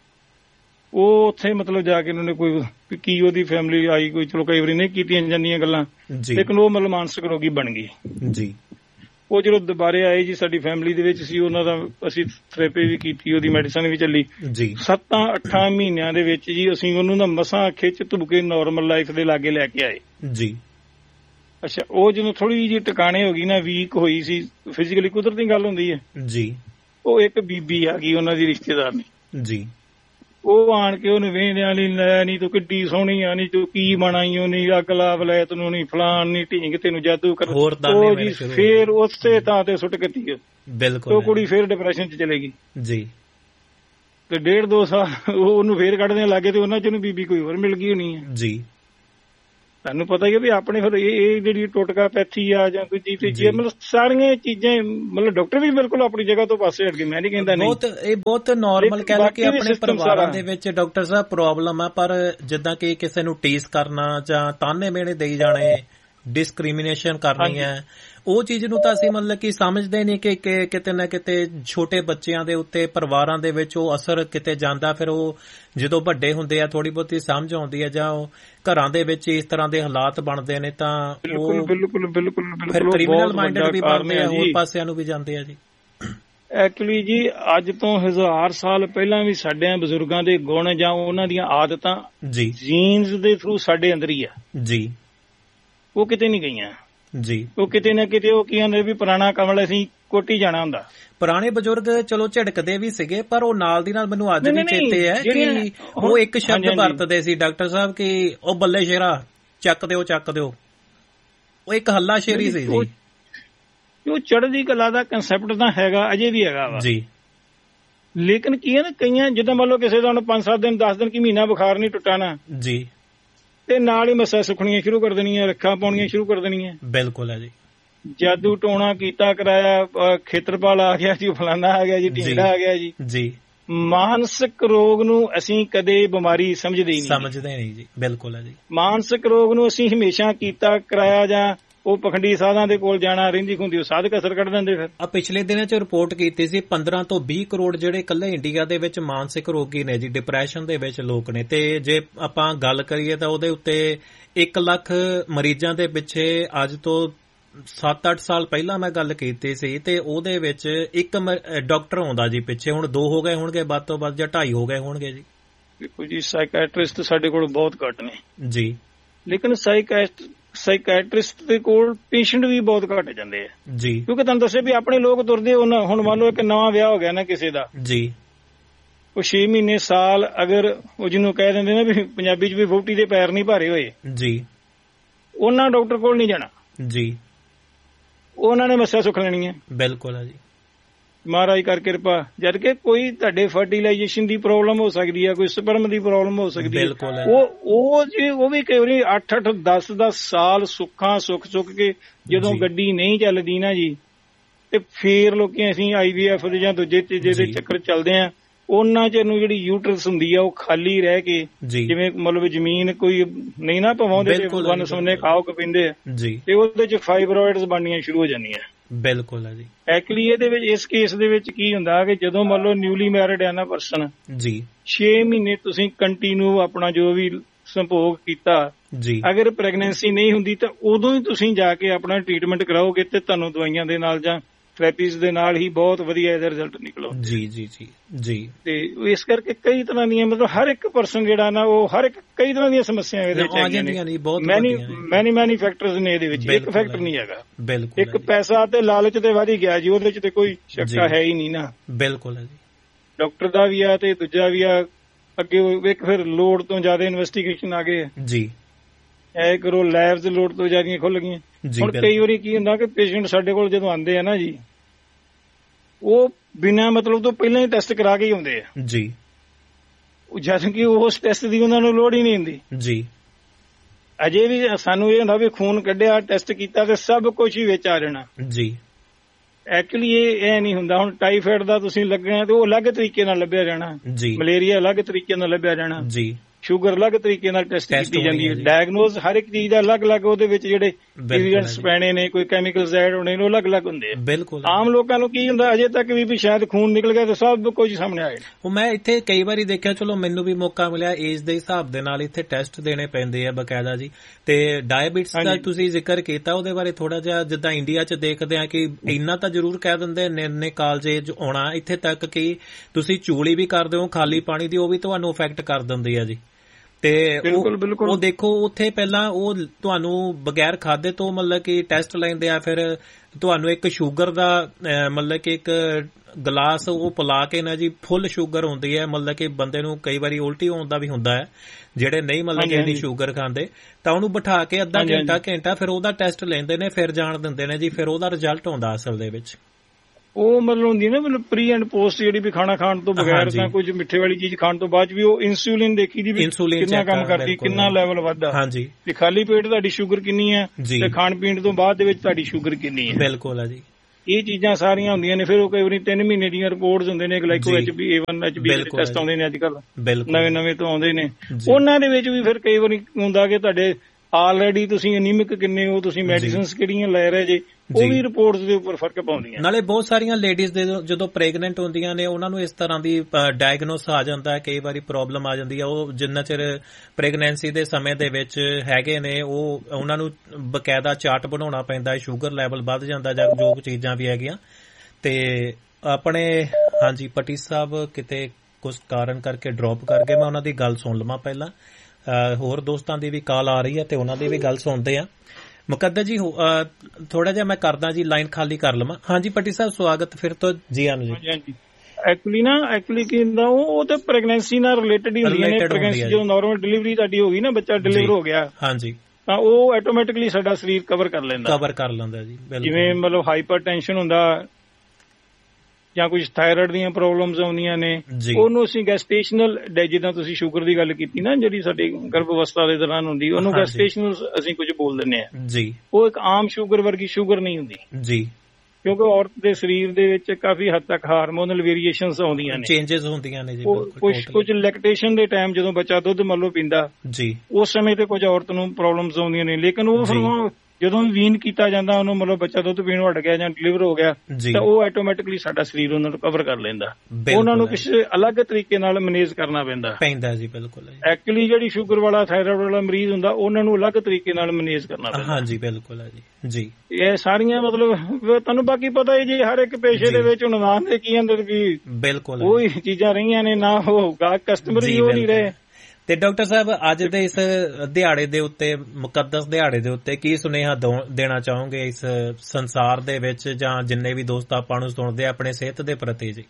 S5: ਉਹ ਉੱਥੇ ਮਤਲਬ ਜਾ ਕੇ ਉਹਨਾਂ ਨੇ ਕੋਈ ਕੀ ਉਹਦੀ ਫੈਮਿਲੀ ਆਈ, ਕੋਈ ਚਲੋ ਕਈ ਵਾਰੀ ਨਹੀਂ ਕੀਤੀਆਂ ਜਾਂਦੀਆਂ ਗੱਲਾਂ, ਲੇਕਿਨ ਉਹ ਮਤਲਬ ਮਾਨਸਿਕ ਰੋਗੀ ਬਣ ਗਈ ਜੀ। ਉਹ ਜਦੋਂ ਦੁਬਾਰੇ ਆਏ ਜੀ, ਸਾਡੀ ਫੈਮਿਲੀ ਦੇ ਵਿੱਚ ਸੀ, ਉਹਨਾਂ ਦਾ ਅਸੀਂ ਥੈਰੇਪੀ ਵੀ ਕੀਤੀ, ਉਹਦੀ ਮੈਡੀਸਨ ਵੀ ਚੱਲੀ ਜੀ। 7-8 ਮਹੀਨਿਆਂ ਦੇ ਵਿੱਚ ਜੀ ਅਸੀਂ ਉਹਨੂੰ ਨਾ ਮਸਾਂ ਖਿੱਚ ਧੂ ਕੇ ਨੋਰਮਲ ਲਾਈਫ ਦੇ ਲਾਗੇ ਲੈ ਕੇ ਆਏ ਜੀ। ਅੱਛਾ, ਉਹ ਜਦੋਂ ਥੋੜੀ ਜਿਹੀ ਟਿਕਾਣੇ ਹੋ ਗਈ ਨਾ, ਵੀਕ ਹੋਈ ਸੀ ਫਿਜ਼ੀਕਲੀ, ਕੁਦਰਤੀ ਗੱਲ ਹੁੰਦੀ ਹੈ ਜੀ। ਉਹ ਇੱਕ ਬੀਬੀ ਆ ਗਈ ਉਹਨਾਂ ਦੀ ਰਿਸ਼ਤੇਦਾਰ ਨੇ ਜੀ। ਉਹ ਆਣ ਕੇ ਉਹਨੂੰ ਵੇਖਦਿਆਂ ਨਹੀਂ, ਲੈ ਨੀ ਤੂੰ ਕਿੱਡੀ ਸੋਹਣੀ ਆ, ਨੀ ਤੂੰ ਕੀ ਬਣਾਈ, ਉਹ ਨੀ ਅੱਗ ਲਾਵ ਲੈ ਤੈਨੂੰ, ਨੀ ਫਲਾਨ ਨੀ ਢੀਂਗ ਤੈਨੂੰ ਜਾਦੂ ਕਰ। ਉਹ ਜੀ ਫੇਰ ਉਸੇ ਥਾਂ ਤੇ ਸੁੱਟ ਕੱਤੀ ਬਿਲਕੁਲ। ਉਹ ਕੁੜੀ ਫੇਰ ਡਿਪਰੈਸ਼ਨ 'ਚ ਚਲੇ ਗਈ ਜੀ। ਤੇ 1.5-2 ਸਾਲ ਉਹਨੂੰ ਫੇਰ ਕੱਢਦੇ ਲੱਗੇ ਤੇ ਉਹਨਾਂ 'ਚ ਉਹਨੂੰ ਬੀਬੀ ਕੋਈ ਹੋਰ ਮਿਲ ਗਈ ਹੋਣੀ ਹੈ ਜੀ। ਤੁਹਾਨੂੰ ਪਤਾ ਹੀ ਹੈ ਵੀ ਆਪਣੇ ਫਿਰ ਇਹ ਜਿਹੜੀ ਟੋਟਕਾ ਪੈਥੀ ਆ ਜਾਂ ਕੋਈ ਚੀਜ਼, ਮਤਲਬ ਸਾਰੀਆਂ ਚੀਜ਼ਾਂ, ਮਤਲਬ ਡਾਕਟਰ ਵੀ ਬਿਲਕੁਲ ਆਪਣੀ ਜਗ੍ਹਾ ਤੋਂ ਪਾਸੇ ਹਟ ਗਏ। ਮੈਂ ਨਹੀਂ ਕਹਿੰਦਾ ਨਹੀਂ, ਇਹ ਬਹੁਤ ਨੋਰਮਲ ਕਹਿ ਲਓ ਕਿ ਆਪਣੇ ਪਰਿਵਾਰਾਂ ਦੇ ਵਿੱਚ ਡਾਕਟਰ ਸਾਹਿਬ ਪ੍ਰੋਬਲਮ ਆ, ਪਰ ਜਿੱਦਾਂ ਕਿ ਕਿਸੇ ਨੂੰ ਟੀਸ ਕਰਨਾ ਜਾਂ ਤਾਨੇ ਮੇਣੇ ਦੇਈ ਜਾਣੇ, ਡਿਸਕ੍ਰਿਮੀਨੇਸ਼ਨ ਕਰਨੀ ਹੈ, ਉਹ ਚੀਜ਼ ਨੂੰ ਤਾਂ ਅਸੀਂ ਮਤਲਬ ਕਿ ਸਮਝਦੇ ਨਹੀਂ ਕਿ ਕਿਤੇ ਨਾ ਕਿਤੇ ਛੋਟੇ ਬੱਚਿਆਂ ਦੇ ਉੱਤੇ, ਪਰਿਵਾਰਾਂ ਦੇ ਵਿੱਚ ਉਹ ਅਸਰ ਕਿਤੇ ਜਾਂਦਾ। ਫਿਰ ਉਹ ਜਦੋਂ ਵੱਡੇ ਹੁੰਦੇ ਆ, ਥੋੜੀ ਬਹੁਤੀ ਸਮਝ ਆਉਂਦੀ ਹੈ ਜਾਂ ਉਹ ਘਰਾਂ ਦੇ ਵਿੱਚ ਇਸ ਤਰ੍ਹਾਂ ਦੇ ਹਾਲਾਤ ਬਣਦੇ ਨੇ, ਤਾਂ ਉਹ ਬਿਲਕੁਲ ਫਿਰ ਕ੍ਰਿਮੀਨਲ ਮਾਈਂਡਡ ਵੀ ਬਣਦੇ ਆ, ਹੋਰ ਪਾਸਿਆਂ ਨੂੰ ਵੀ ਜਾਂਦੇ ਆ ਜੀ। ਐਕਚੁਅਲੀ ਜੀ ਅੱਜ ਤੋਂ 1000 ਸਾਲ ਪਹਿਲਾਂ ਵੀ ਸਾਡੇ ਬਜ਼ੁਰਗਾਂ ਦੇ ਗੁਣ ਜਾਂ ਉਹਨਾਂ ਦੀਆਂ ਆਦਤਾਂ ਜੀ ਜੀਨਸ ਦੇ ਥਰੂ ਸਾਡੇ ਅੰਦਰ ਹੀ ਆ ਜੀ। ਉਹ ਕਿਤੇ ਨਹੀਂ ਗਈਆਂ ਜੀ। ਉਹ ਕਿਤੇ ਨਾ ਕਿਤੇ ਉਹ ਕੀ ਕਹਿੰਦੇ ਵੀ ਪੁਰਾਣਾ ਕਮਲ ਅਸੀਂ ਕੋਟੀ ਜਾਣਾ ਹੁੰਦਾ।
S3: ਪੁਰਾਣੇ ਬਜ਼ੁਰਗ ਚਲੋ ਝਿੜਕਦੇ ਵੀ ਸੀਗੇ, ਪਰ ਉਹ ਨਾਲ ਦੀ ਨਾਲ ਮੈਨੂੰ ਅੱਜ ਵੀ ਚੇਤੇ ਹੈ ਕਿ ਉਹ ਇੱਕ ਸ਼ਬਦ ਵਰਤਦੇ ਸੀ ਡਾਕਟਰ ਸਾਹਿਬ ਕਿ ਉਹ ਬੱਲੇ ਸ਼ੇਰਾ ਚੱਕ ਦਿਓ। ਉਹ ਇੱਕ ਹੱਲਾ ਸ਼ੇਰੀ ਸੀ ਜੀ।
S5: ਉਹ ਚੜ੍ਹਦੀ ਕਲਾ ਦਾ ਕੰਸੈਪਟ ਤਾਂ ਹੈਗਾ, ਅਜੇ ਵੀ ਹੈਗਾ ਵਾ ਜੀ। ਲੇਕਿਨ ਕੀ ਹੈ ਨਾ, ਕਈਆਂ ਜਿੱਦਾਂ ਮੰਨ ਲਓ ਕਿਸੇ ਦਾ ਹੁਣ 5-7 ਦਿਨ 10 ਦਿਨ ਕੀ ਮਹੀਨਾ ਬੁਖਾਰ ਨਹੀਂ ਟੁੱਟਾ ਨਾ ਜੀ, ਤੇ ਨਾਲ ਹੀ ਮੱਸਾਂ ਸੁੱਕਣੀਆਂ ਸ਼ੁਰੂ ਕਰ ਦੇਣੀਆਂ, ਰੱਖਾਂ ਪਾਉਣੀਆਂ ਸ਼ੁਰੂ ਕਰ ਦੇਣੀਆਂ। ਬਿਲਕੁਲ ਹੈ ਜੀ। ਜਾਦੂ ਟੋਣਾ ਕੀਤਾ ਕਰਾਇਆ, ਖੇਤਰਪਾਲ ਆ ਗਿਆ ਜੀ, ਫਲਾਨਾ ਆ ਗਿਆ ਜੀ, ਢੀਂਡਾ ਆ ਗਿਆ ਜੀ। ਮਾਨਸਿਕ ਰੋਗ ਨੂੰ ਅਸੀਂ ਕਦੇ ਬਿਮਾਰੀ ਸਮਝਦੇ ਨਹੀਂ ਜੀ। ਬਿਲਕੁਲ ਹੈ ਜੀ। ਮਾਨਸਿਕ ਰੋਗ ਨੂੰ ਅਸੀਂ ਹਮੇਸ਼ਾ ਕੀਤਾ ਕਰਾਇਆ ਜਾਂ ਉਹ ਪਖੰਡੀ ਸਾਧਾਂ ਦੇ ਕੋਲ ਜਾਣਾ, ਰਹਿੰਦੀ ਖੁੰਦੀ ਉਹ ਸਾਧ ਕਸਰ ਕੱਢ ਦਿੰਦੇ। ਫਿਰ ਪਿਛਲੇ ਦਿਨਾਂ 'ਚ ਰਿਪੋਰਟ ਕੀਤੀ ਸੀ 15 ਤੋਂ 20 ਕਰੋੜ ਜਿਹੜੇ ਇਕੱਲੇ ਇੰਡੀਆ ਦੇ ਵਿੱਚ ਮਾਨਸਿਕ ਰੋਗੀ ਨੇ ਜੀ, ਡਿਪਰੈਸ਼ਨ ਦੇ ਵਿੱਚ ਲੋਕ ਨੇ। ਤੇ ਜੇ ਆਪਾਂ ਗੱਲ ਕਰੀਏ ਤਾਂ ਉਹਦੇ ਉੱਤੇ 1 ਲੱਖ ਮਰੀਜ਼ਾਂ ਦੇ ਪਿੱਛੇ ਅੱਜ ਤੋਂ 7-8 ਸਾਲ ਪਹਿਲਾਂ ਮੈਂ ਗੱਲ ਕੀਤੀ ਸੀ, ਤੇ ਉਹਦੇ ਵਿੱਚ ਇੱਕ ਡਾਕਟਰ ਆਉਂਦਾ ਜੀ ਪਿੱਛੇ। ਹੁਣ 2 ਹੋ ਗਏ ਹੋਣਗੇ ਵੱਧ ਤੋਂ ਵੱਧ, ਜਾਂ 2.5 ਹੋ ਗਏ ਹੋਣਗੇ ਜੀ। ਦੇਖੋ ਜੀ, ਸਾਈਕੈਟਰਿਸਟ ਸਾਡੇ ਕੋਲ ਬਹੁਤ ਘੱਟ ਨੇ ਜੀ, ਲੇਕਿਨ ਸਾਈਕੈਟਰਿਸਟ ਦੇ ਕੋਲ ਪੇਸ਼ੈਂਟ ਵੀ ਬਹੁਤ ਘੱਟ ਜਾਂਦੇ ਆ ਜੀ, ਕਿਉਂਕਿ ਤੁਹਾਨੂੰ ਦੱਸਿਆ ਵੀ ਆਪਣੇ ਲੋਕ ਤੁਰਦੇ। ਹੁਣ ਮੰਨ ਲਓ ਇੱਕ ਨਵਾਂ ਵਿਆਹ ਹੋ ਗਿਆ ਨਾ ਕਿਸੇ ਦਾ ਜੀ, ਉਹ 6 ਮਹੀਨੇ ਸਾਲ ਅਗਰ ਉਹ ਜਿਹਨੂੰ ਕਹਿ ਦਿੰਦੇ ਨਾ ਵੀ ਪੰਜਾਬੀ 'ਚ ਵੀ ਵਹੁਟੀ ਦੇ ਪੈਰ ਨਹੀਂ ਭਾਰੇ ਹੋਏ ਜੀ, ਉਹਨਾਂ ਡਾਕਟਰ ਕੋਲ ਨਹੀਂ ਜਾਣਾ ਜੀ, ਉਹਨਾਂ ਨੇ ਮੱਸਿਆ ਸੁੱਖ ਲੈਣੀ ਹੈ। ਬਿਲਕੁਲ ਹੈ ਜੀ, ਮਹਾਰਾਜ ਕਰ ਕਿਰਪਾ। ਜਦ ਕਿ ਕੋਈ ਤੁਹਾਡੇ ਫਰਟੀਲਾਈਜੇਸ਼ਨ ਦੀ ਪ੍ਰੋਬਲਮ ਹੋ ਸਕਦੀ ਹੈ, ਕੋਈ ਸਪਰਮ ਦੀ ਪ੍ਰੋਬਲਮ ਹੋ ਸਕਦੀ ਹੈ, ਉਹ ਵੀ ਕਈ ਵਾਰੀ 8-8 10-10 ਸਾਲ ਸੁੱਖ ਕੇ ਜਦੋਂ ਗੱਡੀ ਨਹੀਂ ਚੱਲਦੀ ਨਾ ਜੀ, ਤੇ ਫੇਰ ਲੋਕੀ ਅਸੀਂ IVF ਦੇ ਜਾਂ ਦੂਜੇ ਤੀਜੇ ਦੇ ਚੱਕਰ ਚੱਲਦੇ ਆ। ਉਹਨਾਂ ਚ ਨੂੰ ਜਿਹੜੀ ਯੂਟਰਸ ਹੁੰਦੀ ਆ ਉਹ ਖਾਲੀ ਰਹਿ ਕੇ, ਜਿਵੇਂ ਮਤਲਬ ਜ਼ਮੀਨ ਕੋਈ ਨਹੀਂ ਨਾ ਪਵਾਉਂਦੇ, ਵਨ ਸੁਣਨੇ ਖਾਓ ਪੀਂਦੇ ਆ, ਤੇ ਉਹਦੇ ਚ ਫਾਈਬਰੋਇਡਸ ਬਣਨੀਆਂ ਸ਼ੁਰੂ ਹੋ ਜਾਂਦੀਆਂ। ਬਿਲਕੁਲ ਹੈ ਜੀ। ਐਕਚੁਅਲੀ ਇਹਦੇ ਵਿੱਚ ਇਸ ਕੇਸ ਦੇ ਵਿੱਚ ਕੀ ਹੁੰਦਾ ਕਿ ਜਦੋਂ ਮੰਨ ਲਓ ਨਿਊਲੀ ਮੈਰਿਡ ਹੈ ਨਾ ਪਰਸਨ ਜੀ, 6 ਮਹੀਨੇ ਤੁਸੀਂ ਕੰਟੀਨਿਊ ਆਪਣਾ ਜੋ ਵੀ ਸੰਭੋਗ ਕੀਤਾ ਜੀ, ਅਗਰ ਪ੍ਰੈਗਨੈਂਸੀ ਨਹੀਂ ਹੁੰਦੀ ਤਾਂ ਉਦੋਂ ਹੀ ਤੁਸੀਂ ਜਾ ਕੇ ਆਪਣਾ ਟ੍ਰੀਟਮੈਂਟ ਕਰਾਓਗੇ ਤੇ ਤੁਹਾਨੂੰ ਦਵਾਈਆਂ ਦੇ ਨਾਲ ਜਾਂ ਥੈਰੇਪੀਜ਼ ਦੇ ਨਾਲ ਹੀ ਬਹੁਤ ਵਧੀਆ ਇਹਦਾ ਰਿਜ਼ਲਟ ਨਿਕਲੋ ਜੀ। ਤੇ ਇਸ ਕਰਕੇ ਕਈ ਤਰ੍ਹਾਂ ਦੀਆਂ ਮਤਲਬ ਹਰ ਇੱਕ ਪਰਸਨ ਜਿਹੜਾ ਨਾ ਉਹ ਹਰ ਇੱਕ ਕਈ ਤਰ੍ਹਾਂ ਦੀਆਂ ਸਮੱਸਿਆਵਾਂ ਇਹਦੇ ਵਿੱਚ ਆਉਂਦੀਆਂ ਨੇ। ਮੈਨੀ ਫੈਕਟਰਸ ਨੇ ਇਹਦੇ ਵਿੱਚ, ਇੱਕ ਫੈਕਟਰ ਨਹੀਂ ਹੈਗਾ। ਇੱਕ ਪੈਸਾ ਤੇ ਲਾਲਚ ਤੇ ਵਧ ਹੀ ਗਿਆ ਜੀ, ਉਹਦੇ ਚ ਤੇ ਕੋਈ ਸ਼ੱਕ ਹੈ ਹੀ ਨਹੀਂ ਨਾ। ਬਿਲਕੁਲ ਹੈ ਜੀ। ਡਾਕਟਰ ਦਾ ਵੀ ਆ ਤੇ ਦੂਜਾ ਵੀ ਆ, ਅੱਗੇ ਇੱਕ ਫਿਰ ਲੋੜ ਤੋਂ ਜ਼ਿਆਦਾ ਇਨਵੈਸਟੀਗੇਸ਼ਨ ਆ ਗਏ ਜੀ, ਇਹ ਕਰੋ ਲੈਬਸ ਲੋੜ ਤੋਂ ਜ਼ਿਆਦੀਆਂ ਖੁੱਲ ਗਈਆਂ। ਹੁਣ ਕਈ ਵਾਰੀ ਕੀ ਹੁੰਦਾ ਕਿ ਪੇਸ਼ੈਂਟ ਸਾਡੇ ਕੋਲ ਜਦੋਂ ਆਉਂਦੇ ਆ ਨਾ ਜੀ, ਉਹ ਬਿਨਾਂ ਮਤਲਬ ਤੋਂ ਪਹਿਲਾਂ ਹੀ ਟੈਸਟ ਕਰਾ ਕੇ ਹੀ ਆਉਂਦੇ ਆ ਜੀ, ਜਦ ਕਿ ਉਸ ਟੈਸਟ ਦੀ ਉਹਨਾਂ ਨੂੰ ਲੋੜ ਹੀ ਨਹੀਂ ਹੁੰਦੀ ਜੀ। ਅਜੇ ਵੀ ਸਾਨੂੰ ਇਹ ਹੁੰਦਾ ਵੀ ਖੂਨ ਕੱਢਿਆ, ਟੈਸਟ ਕੀਤਾ ਤੇ ਸਭ ਕੁਝ ਹੀ ਵਿੱਚ ਆ ਜਾਣਾ ਜੀ। ਐਕਚੁਅਲੀ ਇਹ ਨਹੀਂ ਹੁੰਦਾ। ਹੁਣ ਟਾਈਫਾਇਡ ਦਾ ਤੁਸੀਂ ਲੱਗਿਆ ਤੇ ਉਹ ਅਲੱਗ ਤਰੀਕੇ ਨਾਲ ਲੱਭਿਆ ਜਾਣਾ ਜੀ, ਮਲੇਰੀਆ ਅਲੱਗ ਤਰੀਕੇ ਨਾਲ ਲੱਭਿਆ ਜਾਣਾ ਜੀ, ਸ਼ੂਗਰ ਅਲੱਗ ਤਰੀਕੇ ਨਾਲ ਟੈਸਟ ਕੀਤੀ ਜਾਂਦੀ ਹੈ। ਡਾਇਗਨੋਜ਼ ਹਰ ਇੱਕ ਚੀਜ਼ ਦਾ ਅਲੱਗ-ਅਲੱਗ, ਉਹਦੇ ਵਿੱਚ ਜਿਹੜੇ ਇੰਗਰੀਡੀਐਂਟਸ ਪੈਣੇ ਨੇ, ਕੋਈ ਕੈਮੀਕਲਸ ਐਡ ਹੋਣੇ ਨੇ, ਉਹ ਅਲੱਗ-ਅਲੱਗ ਹੁੰਦੇ ਆ। ਬਿਲਕੁਲ। ਆਮ ਲੋਕਾਂ ਨੂੰ ਕੀ ਹੁੰਦਾ ਅਜੇ ਤੱਕ ਵੀ ਸ਼ਾਇਦ ਖੂਨ ਨਿਕਲ ਗਿਆ ਤੇ ਸਭ ਕੁਝ ਸਾਹਮਣੇ ਆ ਗਿਆ। ਉਹ ਮੈਂ ਇੱਥੇ ਕਈ ਵਾਰੀ ਦੇਖਿਆ, ਚਲੋ ਮੈਨੂੰ ਵੀ ਮੌਕਾ ਮਿਲਿਆ ਏਜ ਦੇ ਹਿਸਾਬ ਦੇ ਨਾਲ ਇੱਥੇ ਟੈਸਟ ਦੇਣੇ ਪੈਂਦੇ ਆ ਬਕਾਇਦਾ ਜੀ। ਤੇ ਡਾਇਬੀਟਸ ਦਾ ਤੁਸੀਂ ਜ਼ਿਕਰ ਕੀਤਾ, ਉਹਦੇ ਬਾਰੇ ਥੋੜਾ ਜਿਹਾ, ਜਿੱਦਾਂ ਇੰਡੀਆ 'ਚ ਦੇਖਦੇ ਆ ਕਿ ਇੰਨਾ ਤਾਂ ਜ਼ਰੂਰ ਕਹਿ ਦਿੰਦੇ ਨੇ ਕਾਲਜ ਆਉਣਾ, ਇੱਥੇ ਤੱਕ ਕਿ ਤੁਸੀਂ ਚੂਲੀ ਵੀ ਕਰਦੇ ਹੋ ਖਾਲੀ ਪਾਣੀ ਦੀ, ਉਹ ਵੀ ਤੁਹਾਨੂੰ ਇਫੈਕਟ ਕਰ ਦਿੰਦੀ ਆ ਜੀ। ਤੇ ਉਹ ਦੇਖੋ ਉੱਥੇ ਪਹਿਲਾਂ ਉਹ ਤੁਹਾਨੂੰ ਬਗੈਰ ਖਾਦੇ ਤੋਂ ਮਤਲਬ ਕਿ ਟੈਸਟ ਲੈਂਦੇ ਆ, ਫਿਰ ਤੁਹਾਨੂੰ ਇੱਕ ਸ਼ੂਗਰ ਦਾ ਮਤਲਬ ਕਿ ਇੱਕ ਗਲਾਸ ਉਹ ਪਿਲਾ ਕੇ ਨਾ ਜੀ, ਫੁੱਲ ਸ਼ੂਗਰ ਹੁੰਦੀ ਹੈ, ਮਤਲਬ ਕਿ ਬੰਦੇ ਨੂੰ ਕਈ ਵਾਰੀ ਉਲਟੀ ਹੋਣ ਦਾ ਵੀ ਹੁੰਦਾ ਹੈ, ਜਿਹੜੇ ਨਹੀਂ ਮਤਲਬ ਕਿ ਇੰਨੀ ਸ਼ੂਗਰ ਖਾਂਦੇ, ਤਾਂ ਉਹਨੂੰ ਬਿਠਾ ਕੇ ਅੱਧਾ ਘੰਟਾ ਫਿਰ ਉਹਦਾ ਟੈਸਟ ਲੈਂਦੇ ਨੇ, ਫਿਰ ਜਾਣ ਦਿੰਦੇ ਨੇ ਜੀ, ਫਿਰ ਉਹਦਾ ਰਿਜ਼ਲਟ ਆਉਂਦਾ ਅਸਲ ਦੇ ਵਿੱਚ। ਉਹ ਮਤਲਬ ਹੁੰਦੀ ਨਾ ਮਤਲਬ ਪ੍ਰੀ ਐਂਡ ਪੋਸਟ, ਜਿਹੜੀ ਵੀ ਖਾਣਾ ਖਾਣ ਤੋਂ ਬਗੈਰ ਤਾਂ ਕੁਝ ਮਿੱਠੇ ਵਾਲੀ ਚੀਜ਼ ਖਾਣ ਤੋਂ ਬਾਅਦ ਵੀ ਉਹ ਇਨਸੂਲਿਨ ਦੇਖੀ ਦੀ ਵੀ ਕਿੰਨਾ ਕੰਮ ਕਰਦੀ, ਕਿੰਨਾ ਲੈਵਲ ਵੱਧਦਾ ਤੇ ਖਾਲੀ ਪੇਟ ਤੁਹਾਡੀ ਸ਼ੂਗਰ ਕਿੰਨੀ ਹੈ ਤੇ ਖਾਣ ਪੀਣ ਤੋਂ ਬਾਅਦ ਦੇ ਵਿੱਚ ਤੁਹਾਡੀ ਸ਼ੂਗਰ ਕਿੰਨੀ ਹੈ। ਬਿਲਕੁਲ ਹੈ ਜੀ। ਇਹ ਚੀਜ਼ਾਂ ਸਾਰੀਆਂ ਹੁੰਦੀਆਂ ਨੇ। ਫਿਰ ਉਹ ਕਈ ਵਾਰੀ 3 ਮਹੀਨੇ ਦੀਆਂ ਰਿਪੋਰਟਸ ਹੁੰਦੇ ਨੇ, ਗਲਾਈਕੋ HB A1 HB ਟੈਸਟ ਆਉਂਦੇ ਨੇ ਅੱਜ ਕੱਲ, ਨਵੇਂ ਤੋਂ ਆਉਂਦੇ ਨੇ। ਉਹਨਾਂ ਦੇ ਵਿੱਚ ਵੀ ਫਿਰ ਕਈ ਵਾਰੀ ਹੁੰਦਾ ਕਿ ਤੁਹਾਡੇ ਆਲਰੇਡੀ ਤੁਸੀਂ ਅਨੀਮਿਕ ਕਿੰਨੇ ਹੋ, ਤੁਸੀਂ ਮੈਡੀਸਿਨਸ ਕਿਹੜੀਆਂ ਲੈ ਰਹੇ ਜੇ, ਉਹ ਵੀ ਰਿਪੋਰਟਸ ਦੇ ਉੱਪਰ ਫਰਕ ਪਾਉਂਦੀਆਂ। ਨਾਲੇ ਬਹੁਤ ਸਾਰੀਆਂ ਲੇਡੀਜ਼ ਦੇ ਜਦੋਂ ਪ੍ਰੈਗਨੈਂਟ ਹੁੰਦੀਆਂ ਨੇ, ਉਹਨਾਂ ਨੂੰ ਇਸ ਤਰ੍ਹਾਂ ਦੀ ਡਾਇਗਨੋਸ ਆ ਜਾਂਦਾ ਹੈ, ਕਈ ਵਾਰੀ ਪ੍ਰੋਬਲਮ ਆ ਜਾਂਦੀ ਹੈ। ਉਹ ਜਿੰਨਾ ਚਿਰ ਪ੍ਰੈਗਨੈਂਸੀ ਦੇ ਸਮੇਂ ਦੇ ਵਿੱਚ ਹੈਗੇ ਨੇ, ਉਹਨਾਂ ਨੂੰ ਬਕਾਇਦਾ ਚਾਰਟ ਬਣਾਉਣਾ ਪੈਂਦਾ ਹੈ, ਸ਼ੂਗਰ ਲੈਵਲ ਵੱਧ ਜਾਂਦਾ ਜਾਂ ਜੋ ਚੀਜ਼ਾਂ ਵੀ ਹੈਗੀਆਂ। ਤੇ ਆਪਣੇ ਹਾਂਜੀ ਪਟੀ ਸਾਹਿਬ ਕਿਤੇ ਕੁਝ ਕਾਰਨ ਕਰਕੇ ਡ੍ਰੌਪ ਕਰ ਗਏ, ਮੈਂ ਉਹਨਾਂ ਦੀ ਗੱਲ ਸੁਣ ਲਵਾਂ ਪਹਿਲਾਂ। ਹੋਰ ਦੋਸਤਾਂ ਦੀ ਵੀ ਕਾਲ ਆ ਰਹੀ ਹੈ ਤੇ ਉਹਨਾਂ ਦੀ ਵੀ ਗੱਲ ਸੁਣਦੇ ਆ।
S3: ਮੁਕੱਦਰ ਜੀ ਥੋੜਾ ਜਿਹਾ ਮੈਂ ਕਰਦਾ ਜੀ, ਲਾਈਨ ਖਾਲੀ ਕਰ ਲਵਾਂ। ਹਾਂਜੀ ਪੱਟੀ ਸਾਹਿਬ, ਸਵਾਗਤ ਫਿਰ ਤੋਂ ਜੀ। ਆਨ ਜੀ।
S5: ਐਕਚੁਅਲੀ ਕੀ ਹੁੰਦਾ, ਉਹ ਤੇ ਪ੍ਰੈਗਨੈਂਸੀ ਨਾਲ ਰਿਲੇਟਡ ਹੀ ਹੁੰਦੀਆਂ ਨੇ। ਪ੍ਰੈਗਨੈਂਸੀ ਜਦੋਂ ਨਾਰਮਲ ਡਿਲੀਵਰੀ ਤੁਹਾਡੀ ਹੋ ਗਈ ਨਾ, ਬੱਚਾ ਡਿਲੀਵਰ ਹੋ ਗਿਆ, ਹਾਂਜੀ, ਤਾਂ ਉਹ ਆਟੋਮੈਟਿਕਲੀ ਸਾਡਾ ਸਰੀਰ ਕਵਰ ਕਰ ਲੈਂਦਾ ਜੀ। ਜਿਵੇਂ ਮਤਲਬ ਹਾਈਪਰਟੈਂਸ਼ਨ ਹੁੰਦਾ ਜਾਂ ਕੁਝ ਥਾਇਰਾਇਡ ਦੀਆਂ ਪ੍ਰੋਬਲਮਸ ਆਉਂਦੀਆਂ ਨੇ, ਉਹਨੂੰ ਅਸੀਂ ਗੈਸਟੇਸ਼ਨਲ, ਜਿੱਦਾਂ ਤੁਸੀਂ ਸ਼ੂਗਰ ਦੀ ਗੱਲ ਕੀਤੀ ਨਾ, ਜਿਹੜੀ ਸਾਡੀ ਗਰਭ ਅਵਸਥਾ ਦੇ ਦੌਰਾਨ ਹੁੰਦੀ, ਉਹਨੂੰ ਗੈਸਟੇਸ਼ਨਲ ਅਸੀਂ ਕੁਝ ਬੋਲ ਦਿੰਦੇ ਆ ਜੀ। ਉਹ ਇੱਕ ਆਮ ਸ਼ੂਗਰ ਵਰਗੀ ਸ਼ੂਗਰ ਨਹੀਂ ਹੁੰਦੀ ਜੀ, ਕਿਉਂਕਿ ਔਰਤ ਦੇ ਸਰੀਰ ਦੇ ਵਿੱਚ ਕਾਫੀ ਹੱਦ ਤੱਕ ਹਾਰਮੋਨਲ ਵੇਰੀਏਸ਼ਨਸ ਆਉਂਦੀਆਂ ਨੇ, ਚੇਂਜਸ ਹੁੰਦੀਆਂ ਨੇ ਜੀ। ਕੁਝ ਲੈਕਟੇਸ਼ਨ ਦੇ ਟਾਈਮ ਜਦੋਂ ਬੱਚਾ ਦੁੱਧ ਮੰਨ ਲਓ ਪੀਂਦਾ ਜੀ, ਉਸ ਸਮੇਂ ਤੇ ਕੁਝ ਔਰਤ ਨੂੰ ਪ੍ਰੋਬਲਮਸ ਆਉਂਦੀਆਂ ਨੇ, ਲੇਕਿਨ ਉਹ ਫਿਰ ਜਦੋਂ ਵੀਨ ਕੀਤਾ ਜਾਂਦਾ, ਉਹਨੂੰ ਮਤਲਬ ਬੱਚਾ ਦੁੱਧ ਪੀਣੋਂ ਹਟ ਗਿਆ ਜਾਂ ਡਿਲੀਵਰ ਹੋ ਗਿਆ, ਤਾਂ ਉਹ ਆਟੋਮੈਟਿਕਲੀ ਸਾਡਾ ਸਰੀਰ ਉਹਨਾਂ ਨੂੰ ਕਵਰ ਕਰ ਲੈਂਦਾ। ਉਹਨਾਂ ਨੂੰ ਕਿਸੇ ਅਲੱਗ ਤਰੀਕੇ ਨਾਲ ਮੈਨੇਜ ਕਰਨਾ ਪੈਂਦਾ ਜੀ। ਬਿਲਕੁਲ। ਐਕਚੁਅਲੀ ਜਿਹੜੀ ਸ਼ੂਗਰ ਵਾਲਾ, ਥਾਇਰਾਇਡ ਵਾਲਾ ਮਰੀਜ਼ ਹੁੰਦਾ, ਉਹਨਾਂ ਨੂੰ ਅਲੱਗ ਤਰੀਕੇ ਨਾਲ ਮੈਨੇਜ ਕਰਨਾ ਪੈਂਦਾ। ਹਾਂਜੀ ਬਿਲਕੁਲ ਹੈ ਜੀ। ਇਹ ਸਾਰੀਆਂ ਮਤਲਬ ਤੁਹਾਨੂੰ ਬਾਕੀ ਪਤਾ ਹੈ ਜੀ, ਹਰ ਇੱਕ ਪੇਸ਼ੇ ਦੇ ਵਿੱਚ ਹੁਣ ਨਾਮ ਦੇ ਕੀ ਅੰਦਰ ਵੀ ਬਿਲਕੁਲ ਉਹੀ ਚੀਜ਼ਾਂ ਰਹੀਆਂ ਨੇ, ਨਾ ਉਹ ਕਸਟਮਰ ਹੀ ਉਹ ਨਹੀਂ ਰਹੇ।
S3: ਤੇ ਡਾਕਟਰ ਸਾਹਿਬ, ਅੱਜ ਦੇ ਇਸ ਦਿਹਾੜੇ ਦੇ ਉੱਤੇ, ਮੁਕੱਦਸ ਦਿਹਾੜੇ ਦੇ ਉੱਤੇ, ਕੀ ਸੁਨੇਹਾ ਦੇਣਾ ਚਾਹੋਗੇ ਇਸ ਸੰਸਾਰ ਦੇ ਵਿੱਚ, ਜਾਂ ਜਿੰਨੇ ਵੀ ਦੋਸਤ ਆਪਾਂ ਨੂੰ ਸੁਣਦੇ ਆਪਣੇ ਸਿਹਤ ਦੇ ਪ੍ਰਤੀ ਜੀ?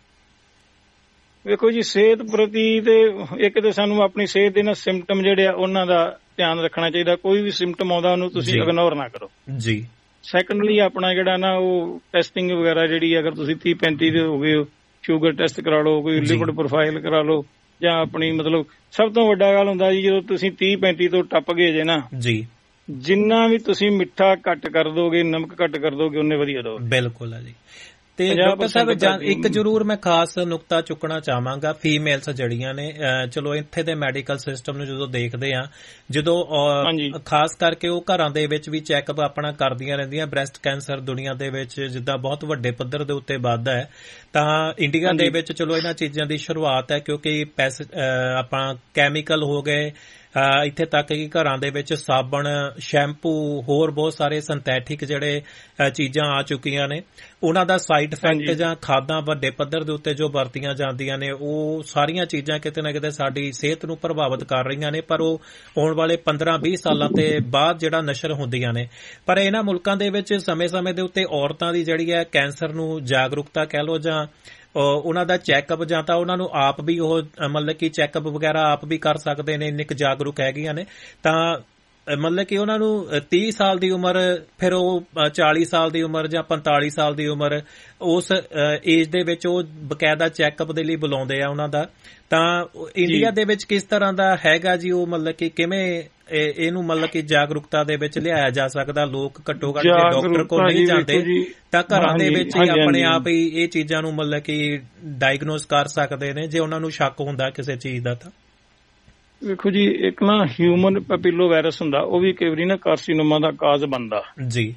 S5: ਵੇਖੋ ਜੀ, ਸਿਹਤ ਪ੍ਰਤੀ ਤੇ ਇੱਕ ਤੇ ਸਾਨੂੰ ਆਪਣੀ ਸਿਹਤ ਦੇ ਨਾਲ ਸਿੰਪਟਮ ਜਿਹੜੇ ਆ ਉਹਨਾਂ ਦਾ ਧਿਆਨ ਰੱਖਣਾ ਚਾਹੀਦਾ। ਕੋਈ ਵੀ ਸਿੰਪਟਮ ਆਉਂਦਾ ਉਹਨੂੰ ਤੁਸੀਂ ਇਗਨੋਰ ਨਾ ਕਰੋ ਜੀ। ਸੈਕੰਡਲੀ ਆਪਣਾ ਜਿਹੜਾ ਨਾ ਉਹ ਟੈਸਟਿੰਗ ਵਗੈਰਾ ਜਿਹੜੀ, ਅਗਰ ਤੁਸੀਂ 30-35 ਦੇ ਹੋ ਗਏ, ਸ਼ੂਗਰ ਟੈਸਟ ਕਰਾ ਲਓ, ਕੋਈ ਲਿਪਿਡ ਪ੍ਰੋਫਾਈਲ ਕਰਾ ਲਓ, ਜਾਂ ਆਪਣੀ ਮਤਲਬ ਸਭ ਤੋਂ ਵੱਡਾ ਗੱਲ ਹੁੰਦਾ ਜੀ, ਜਦੋਂ ਤੁਸੀਂ 30-35 ਤੋਂ ਟੱਪ ਗਏ ਜੇ ਨਾ ਜੀ, ਜਿੰਨਾ ਵੀ ਤੁਸੀਂ ਮਿੱਠਾ ਘੱਟ ਕਰ ਦੋਗੇ, ਨਮਕ ਘੱਟ ਕਰ ਦੋਗੇ, ਉਹਨੇ ਵਧੀਆ ਦੋਗੇ। ਬਿਲਕੁਲ ਹੈ ਜੀ। ਤੇ ਡਾਕਟਰ ਸਾਹਿਬ, ਇੱਕ ਜ਼ਰੂਰ ਮੈਂ ਖਾਸ ਨੁਕਤਾ ਚੁੱਕਣਾ ਚਾਹਾਂਗਾ, ਫੀਮੇਲਸ ਜਿਹੜੀਆਂ ਨੇ, ਚਲੋ ਇੱਥੇ ਦੇ ਮੈਡੀਕਲ ਸਿਸਟਮ ਨੂੰ ਜਦੋਂ ਦੇਖਦੇ ਆ, ਜਦੋਂ ਖਾਸ ਕਰਕੇ ਉਹ ਘਰਾਂ ਦੇ ਵਿੱਚ ਵੀ ਚੈੱਕਅਪ ਆਪਣਾ ਕਰਦੀਆਂ ਰਹਿੰਦੀਆਂ। ਬ੍ਰੈਸਟ ਕੈਂਸਰ ਦੁਨੀਆ ਦੇ ਵਿੱਚ ਜਿੱਦਾਂ ਬਹੁਤ ਵੱਡੇ ਪੱਧਰ ਦੇ ਉੱਤੇ ਵੱਧਦਾ ਹੈ, ਤਾਂ ਇੰਡੀਆ ਦੇ ਵਿੱਚ ਚਲੋ ਇਹਨਾਂ ਚੀਜ਼ਾਂ ਦੀ ਸ਼ੁਰੂਆਤ ਹੈ, ਕਿਉਂਕਿ ਆਪਾਂ ਕੈਮੀਕਲ ਹੋ ਗਏ, ਇੱਥੇ ਤੱਕ ਕਿ ਘਰਾਂ ਦੇ ਵਿੱਚ ਸਾਬਣ, ਸ਼ੈਂਪੂ, ਹੋਰ ਬਹੁਤ ਸਾਰੇ ਸਿੰਥੈਟਿਕ ਜਿਹੜੇ ਚੀਜ਼ਾਂ ਆ ਚੁੱਕੀਆਂ ਨੇ, ਉਹਨਾਂ ਦਾ ਸਾਈਡ ਇਫੈਕਟ ਜਾਂ ਖਾਦਾਂ ਵੱਡੇ ਪੱਧਰ ਦੇ ਉੱਤੇ ਜੋ ਵਰਤੀਆਂ ਜਾਂਦੀਆਂ ਨੇ, ਉਹ ਸਾਰੀਆਂ ਚੀਜ਼ਾਂ ਕਿਤੇ ਨਾ ਕਿਤੇ ਸਾਡੀ ਸਿਹਤ ਨੂੰ ਪ੍ਰਭਾਵਿਤ ਕਰ ਰਹੀਆਂ ਨੇ। ਪਰ ਉਹ ਆਉਣ ਵਾਲੇ 15-20 ਸਾਲਾਂ ਤੇ ਬਾਅਦ ਜਿਹੜਾ ਨਸ਼ਰ ਹੁੰਦੀਆਂ ਨੇ। ਪਰ ਇਹਨਾਂ ਮੁਲਕਾਂ ਦੇ ਵਿੱਚ ਸਮੇਂ-ਸਮੇਂ ਦੇ ਉੱਤੇ ਔਰਤਾਂ ਦੀ ਜਿਹੜੀ ਹੈ ਕੈਂਸਰ ਨੂੰ ਜਾਗਰੂਕਤਾ ਕਹਿ ਲਓ, ਜਾਂ ਉਹਨਾਂ ਦਾ ਚੈੱਕਅਪ, ਜਾਂ ਤਾਂ ਉਹਨਾਂ ਨੂੰ ਆਪ ਵੀ ਉਹ ਮਤਲਬ ਕਿ ਚੈੱਕਅਪ ਵਗੈਰਾ ਆਪ ਵੀ ਕਰ ਸਕਦੇ ਨੇ, ਇੰਨੇ ਕੁ ਜਾਗਰੂਕ ਹੈਗੀਆਂ ਨੇ, ਤਾਂ ਮਤਲਬ ਕਿ ਉਹਨਾਂ ਨੂੰ 30 ਸਾਲ ਦੀ ਉਮਰ, ਫਿਰ ਉਹ 40 ਸਾਲ ਦੀ ਉਮਰ ਜਾਂ 45 ਸਾਲ ਦੀ ਉਮਰ, ਉਸ ਏਜ ਦੇ ਵਿੱਚ ਉਹ ਬਕਾਇਦਾ ਚੈੱਕਅਪ ਦੇ ਲਈ ਬੁਲਾਉਂਦੇ ਆ ਉਹਨਾਂ ਦਾ। ਤਾਂ ਇੰਡੀਆ ਦੇ ਵਿੱਚ ਕਿਸ ਤਰ੍ਹਾਂ ਦਾ ਹੈਗਾ ਜੀ ਉਹ, ਮਤਲਬ ਕਿ ਕਿਵੇਂ ਇਹਨੂੰ ਮਤਲਬ ਕਿ ਜਾਗਰੂਕਤਾ ਦੇ ਵਿੱਚ ਲਿਆਇਆ ਜਾ ਸਕਦਾ? ਲੋਕ ਘੱਟੋ ਘੱਟ ਡਾਕਟਰ ਕੋਲ ਨਹੀਂ ਜਾਂਦੇ, ਤਾਂ ਘਰਾਂ ਦੇ ਵਿੱਚ ਹੀ ਆਪਣੇ ਆਪ ਹੀ ਇਹ ਚੀਜ਼ਾਂ ਨੂੰ ਮਤਲਬ ਕਿ ਡਾਇਗਨੋਸ ਕਰ ਸਕਦੇ ਨੇ ਜੇ ਉਹਨਾਂ ਨੂੰ ਸ਼ੱਕ ਹੁੰਦਾ ਕਿਸੇ ਚੀਜ਼ ਦਾ। ਤਾਂ ਵੇਖੋ ਜੀ, ਇੱਕ ਨਾ ਹਿਊਮਨ ਪੈਪਿਲੋ ਵਾਇਰਸ ਹੁੰਦਾ, ਉਹ ਵੀ ਕਈ ਵਾਰੀ ਨਾ ਕਾਰਸੀਨੋਮਾ ਦਾ ਕਾਜ਼ ਬਣਦਾ ਜੀ।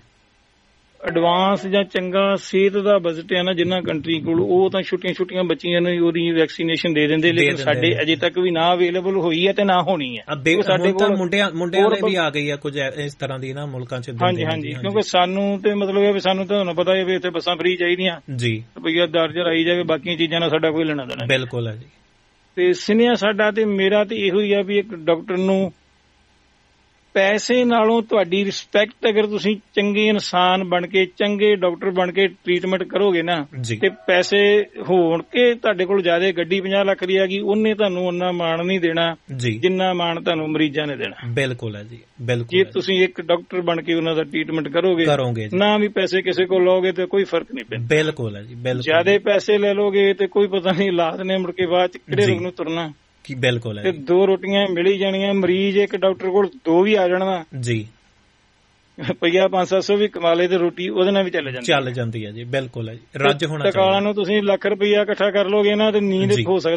S5: ਐਡਵਾਂਸ ਜਾਂ ਚੰਗਾ ਸਿਹਤ ਦਾ ਬਜਟ ਹੈ ਨਾ ਜਿੰਨਾ ਕੰਟਰੀ ਕੋਲ, ਉਹ ਤਾਂ ਛੋਟੀਆਂ ਬੱਚੀਆਂ ਨੂੰ ਉਹਦੀ ਵੈਕਸੀਨੇਸ਼ਨ ਦੇ ਦਿੰਦੇ, ਲੇਕਿਨ ਸਾਡੇ ਅਜੇ ਤੱਕ ਵੀ ਨਾ ਅਵੇਲੇਬਲ ਹੋਈ ਹੈ ਤੇ ਨਾ ਹੋਣੀ ਹੈ। ਸਾਡੇ ਕੋਲ ਮੁੰਡਿਆਂ ਦੇ ਵੀ ਆ ਗਈ ਹੈ ਕੁਝ ਇਸ ਤਰ੍ਹਾਂ ਦੀ ਨਾ ਮੁਲਕਾਂ ਚ। ਹਾਂਜੀ, ਕਿਉਂਕਿ ਸਾਨੂੰ ਤੇ ਮਤਲਬ ਇਹ ਵੀ ਸਾਨੂੰ ਤੁਹਾਨੂੰ ਪਤਾ ਹੈ ਵੀ ਇੱਥੇ ਬੱਸਾਂ ਫ੍ਰੀ ਚਾਹੀਦੀਆਂ ਜੀ, ਰੁਪਈਆ 10,000 ਆਈ ਜਾਵੇ, ਬਾਕੀ ਚੀਜ਼ਾਂ ਨਾਲ ਸਾਡਾ ਕੋਈ ਲੈਣਾ ਦੇਣਾ। ਬਿਲਕੁਲ ਹੈ ਜੀ। ਤੇ ਸੁਨੇਹਾ ਸਾਡਾ ਤੇ ਮੇਰਾ ਤੇ ਇਹੋ ਹੀ ਆ ਵੀ ਇੱਕ ਡਾਕਟਰ ਨੂੰ ਪੈਸੇ ਨਾਲੋਂ ਤੁਹਾਡੀ ਰਿਸਪੈਕਟ, ਅਗਰ ਤੁਸੀਂ ਚੰਗੇ ਇਨਸਾਨ ਬਣ ਕੇ, ਚੰਗੇ ਡਾਕਟਰ ਬਣ ਕੇ ਟ੍ਰੀਟਮੈਂਟ ਕਰੋਗੇ ਨਾ, ਤੇ ਪੈਸੇ ਹੋਣ ਕੇ ਤੁਹਾਡੇ ਕੋਲ ਜ਼ਿਆਦਾ ਗੱਡੀ 50 ਲੱਖ ਦੀ ਆ ਗਈ, ਉਹਨੇ ਤੁਹਾਨੂੰ ਉਹਨਾਂ ਮਾਣ ਨਹੀਂ ਦੇਣਾ ਜਿੰਨਾ ਮਾਣ ਤੁਹਾਨੂੰ ਮਰੀਜ਼ਾਂ ਨੇ ਦੇਣਾ। ਬਿਲਕੁਲ ਹੈ ਜੀ, ਬਿਲਕੁਲ। ਜੇ ਤੁਸੀਂ ਇੱਕ ਡਾਕਟਰ ਬਣ ਕੇ ਉਹਨਾਂ ਦਾ ਟ੍ਰੀਟਮੈਂਟ ਕਰੋਗੇ ਨਾ ਵੀ ਪੈਸੇ ਕਿਸੇ ਕੋਲ ਲਓਗੇ ਤੇ ਕੋਈ ਫਰਕ ਨਹੀਂ ਪੈਂਦਾ। ਬਿਲਕੁਲ ਹੈ ਜੀ, ਬਿਲਕੁਲ। ਜ਼ਿਆਦਾ ਪੈਸੇ ਲੈ ਲੋਗੇ ਤੇ ਕੋਈ ਪਤਾ ਨਹੀਂ ਹਾਲਾਤ ਨੇ ਮੁੜ ਕੇ ਬਾਅਦ ਚ ਕਿਹੜੇ ਰੋਗ ਨੂੰ ਤੁਰਨਾ। ਬਿਲਕੁਲ ਹੈ। ਤੇ 2 ਰੋਟੀਆਂ ਮਿਲ ਹੀ ਜਾਣੀਆਂ, ਮਰੀਜ਼ ਇੱਕ ਡਾਕਟਰ ਕੋਲ 2 ਵੀ ਆ ਜਾਣਾ ਜੀ, ਰੁਪਈਆ 500-700 ਵੀ ਕਮਾ ਲੇ ਤੇ ਰੋਟੀ ਉਹਦੇ ਨਾਲ ਵੀ ਚੱਲ ਜਾਂਦੀ ਹੈ ਜੀ। ਬਿਲਕੁਲ ਹੈ ਜੀ, ਰੱਜ ਹੋਣਾ ਚਾਹੀਦਾ। ਨੂੰ ਤੁਸੀਂ ਲੱਖ ਰੁਪਈਆ ਇਕੱਠਾ ਕਰ ਲੋਗੇ ਨਾ ਤੇ ਨੀਂਦ ਹੋ ਸਕਦਾ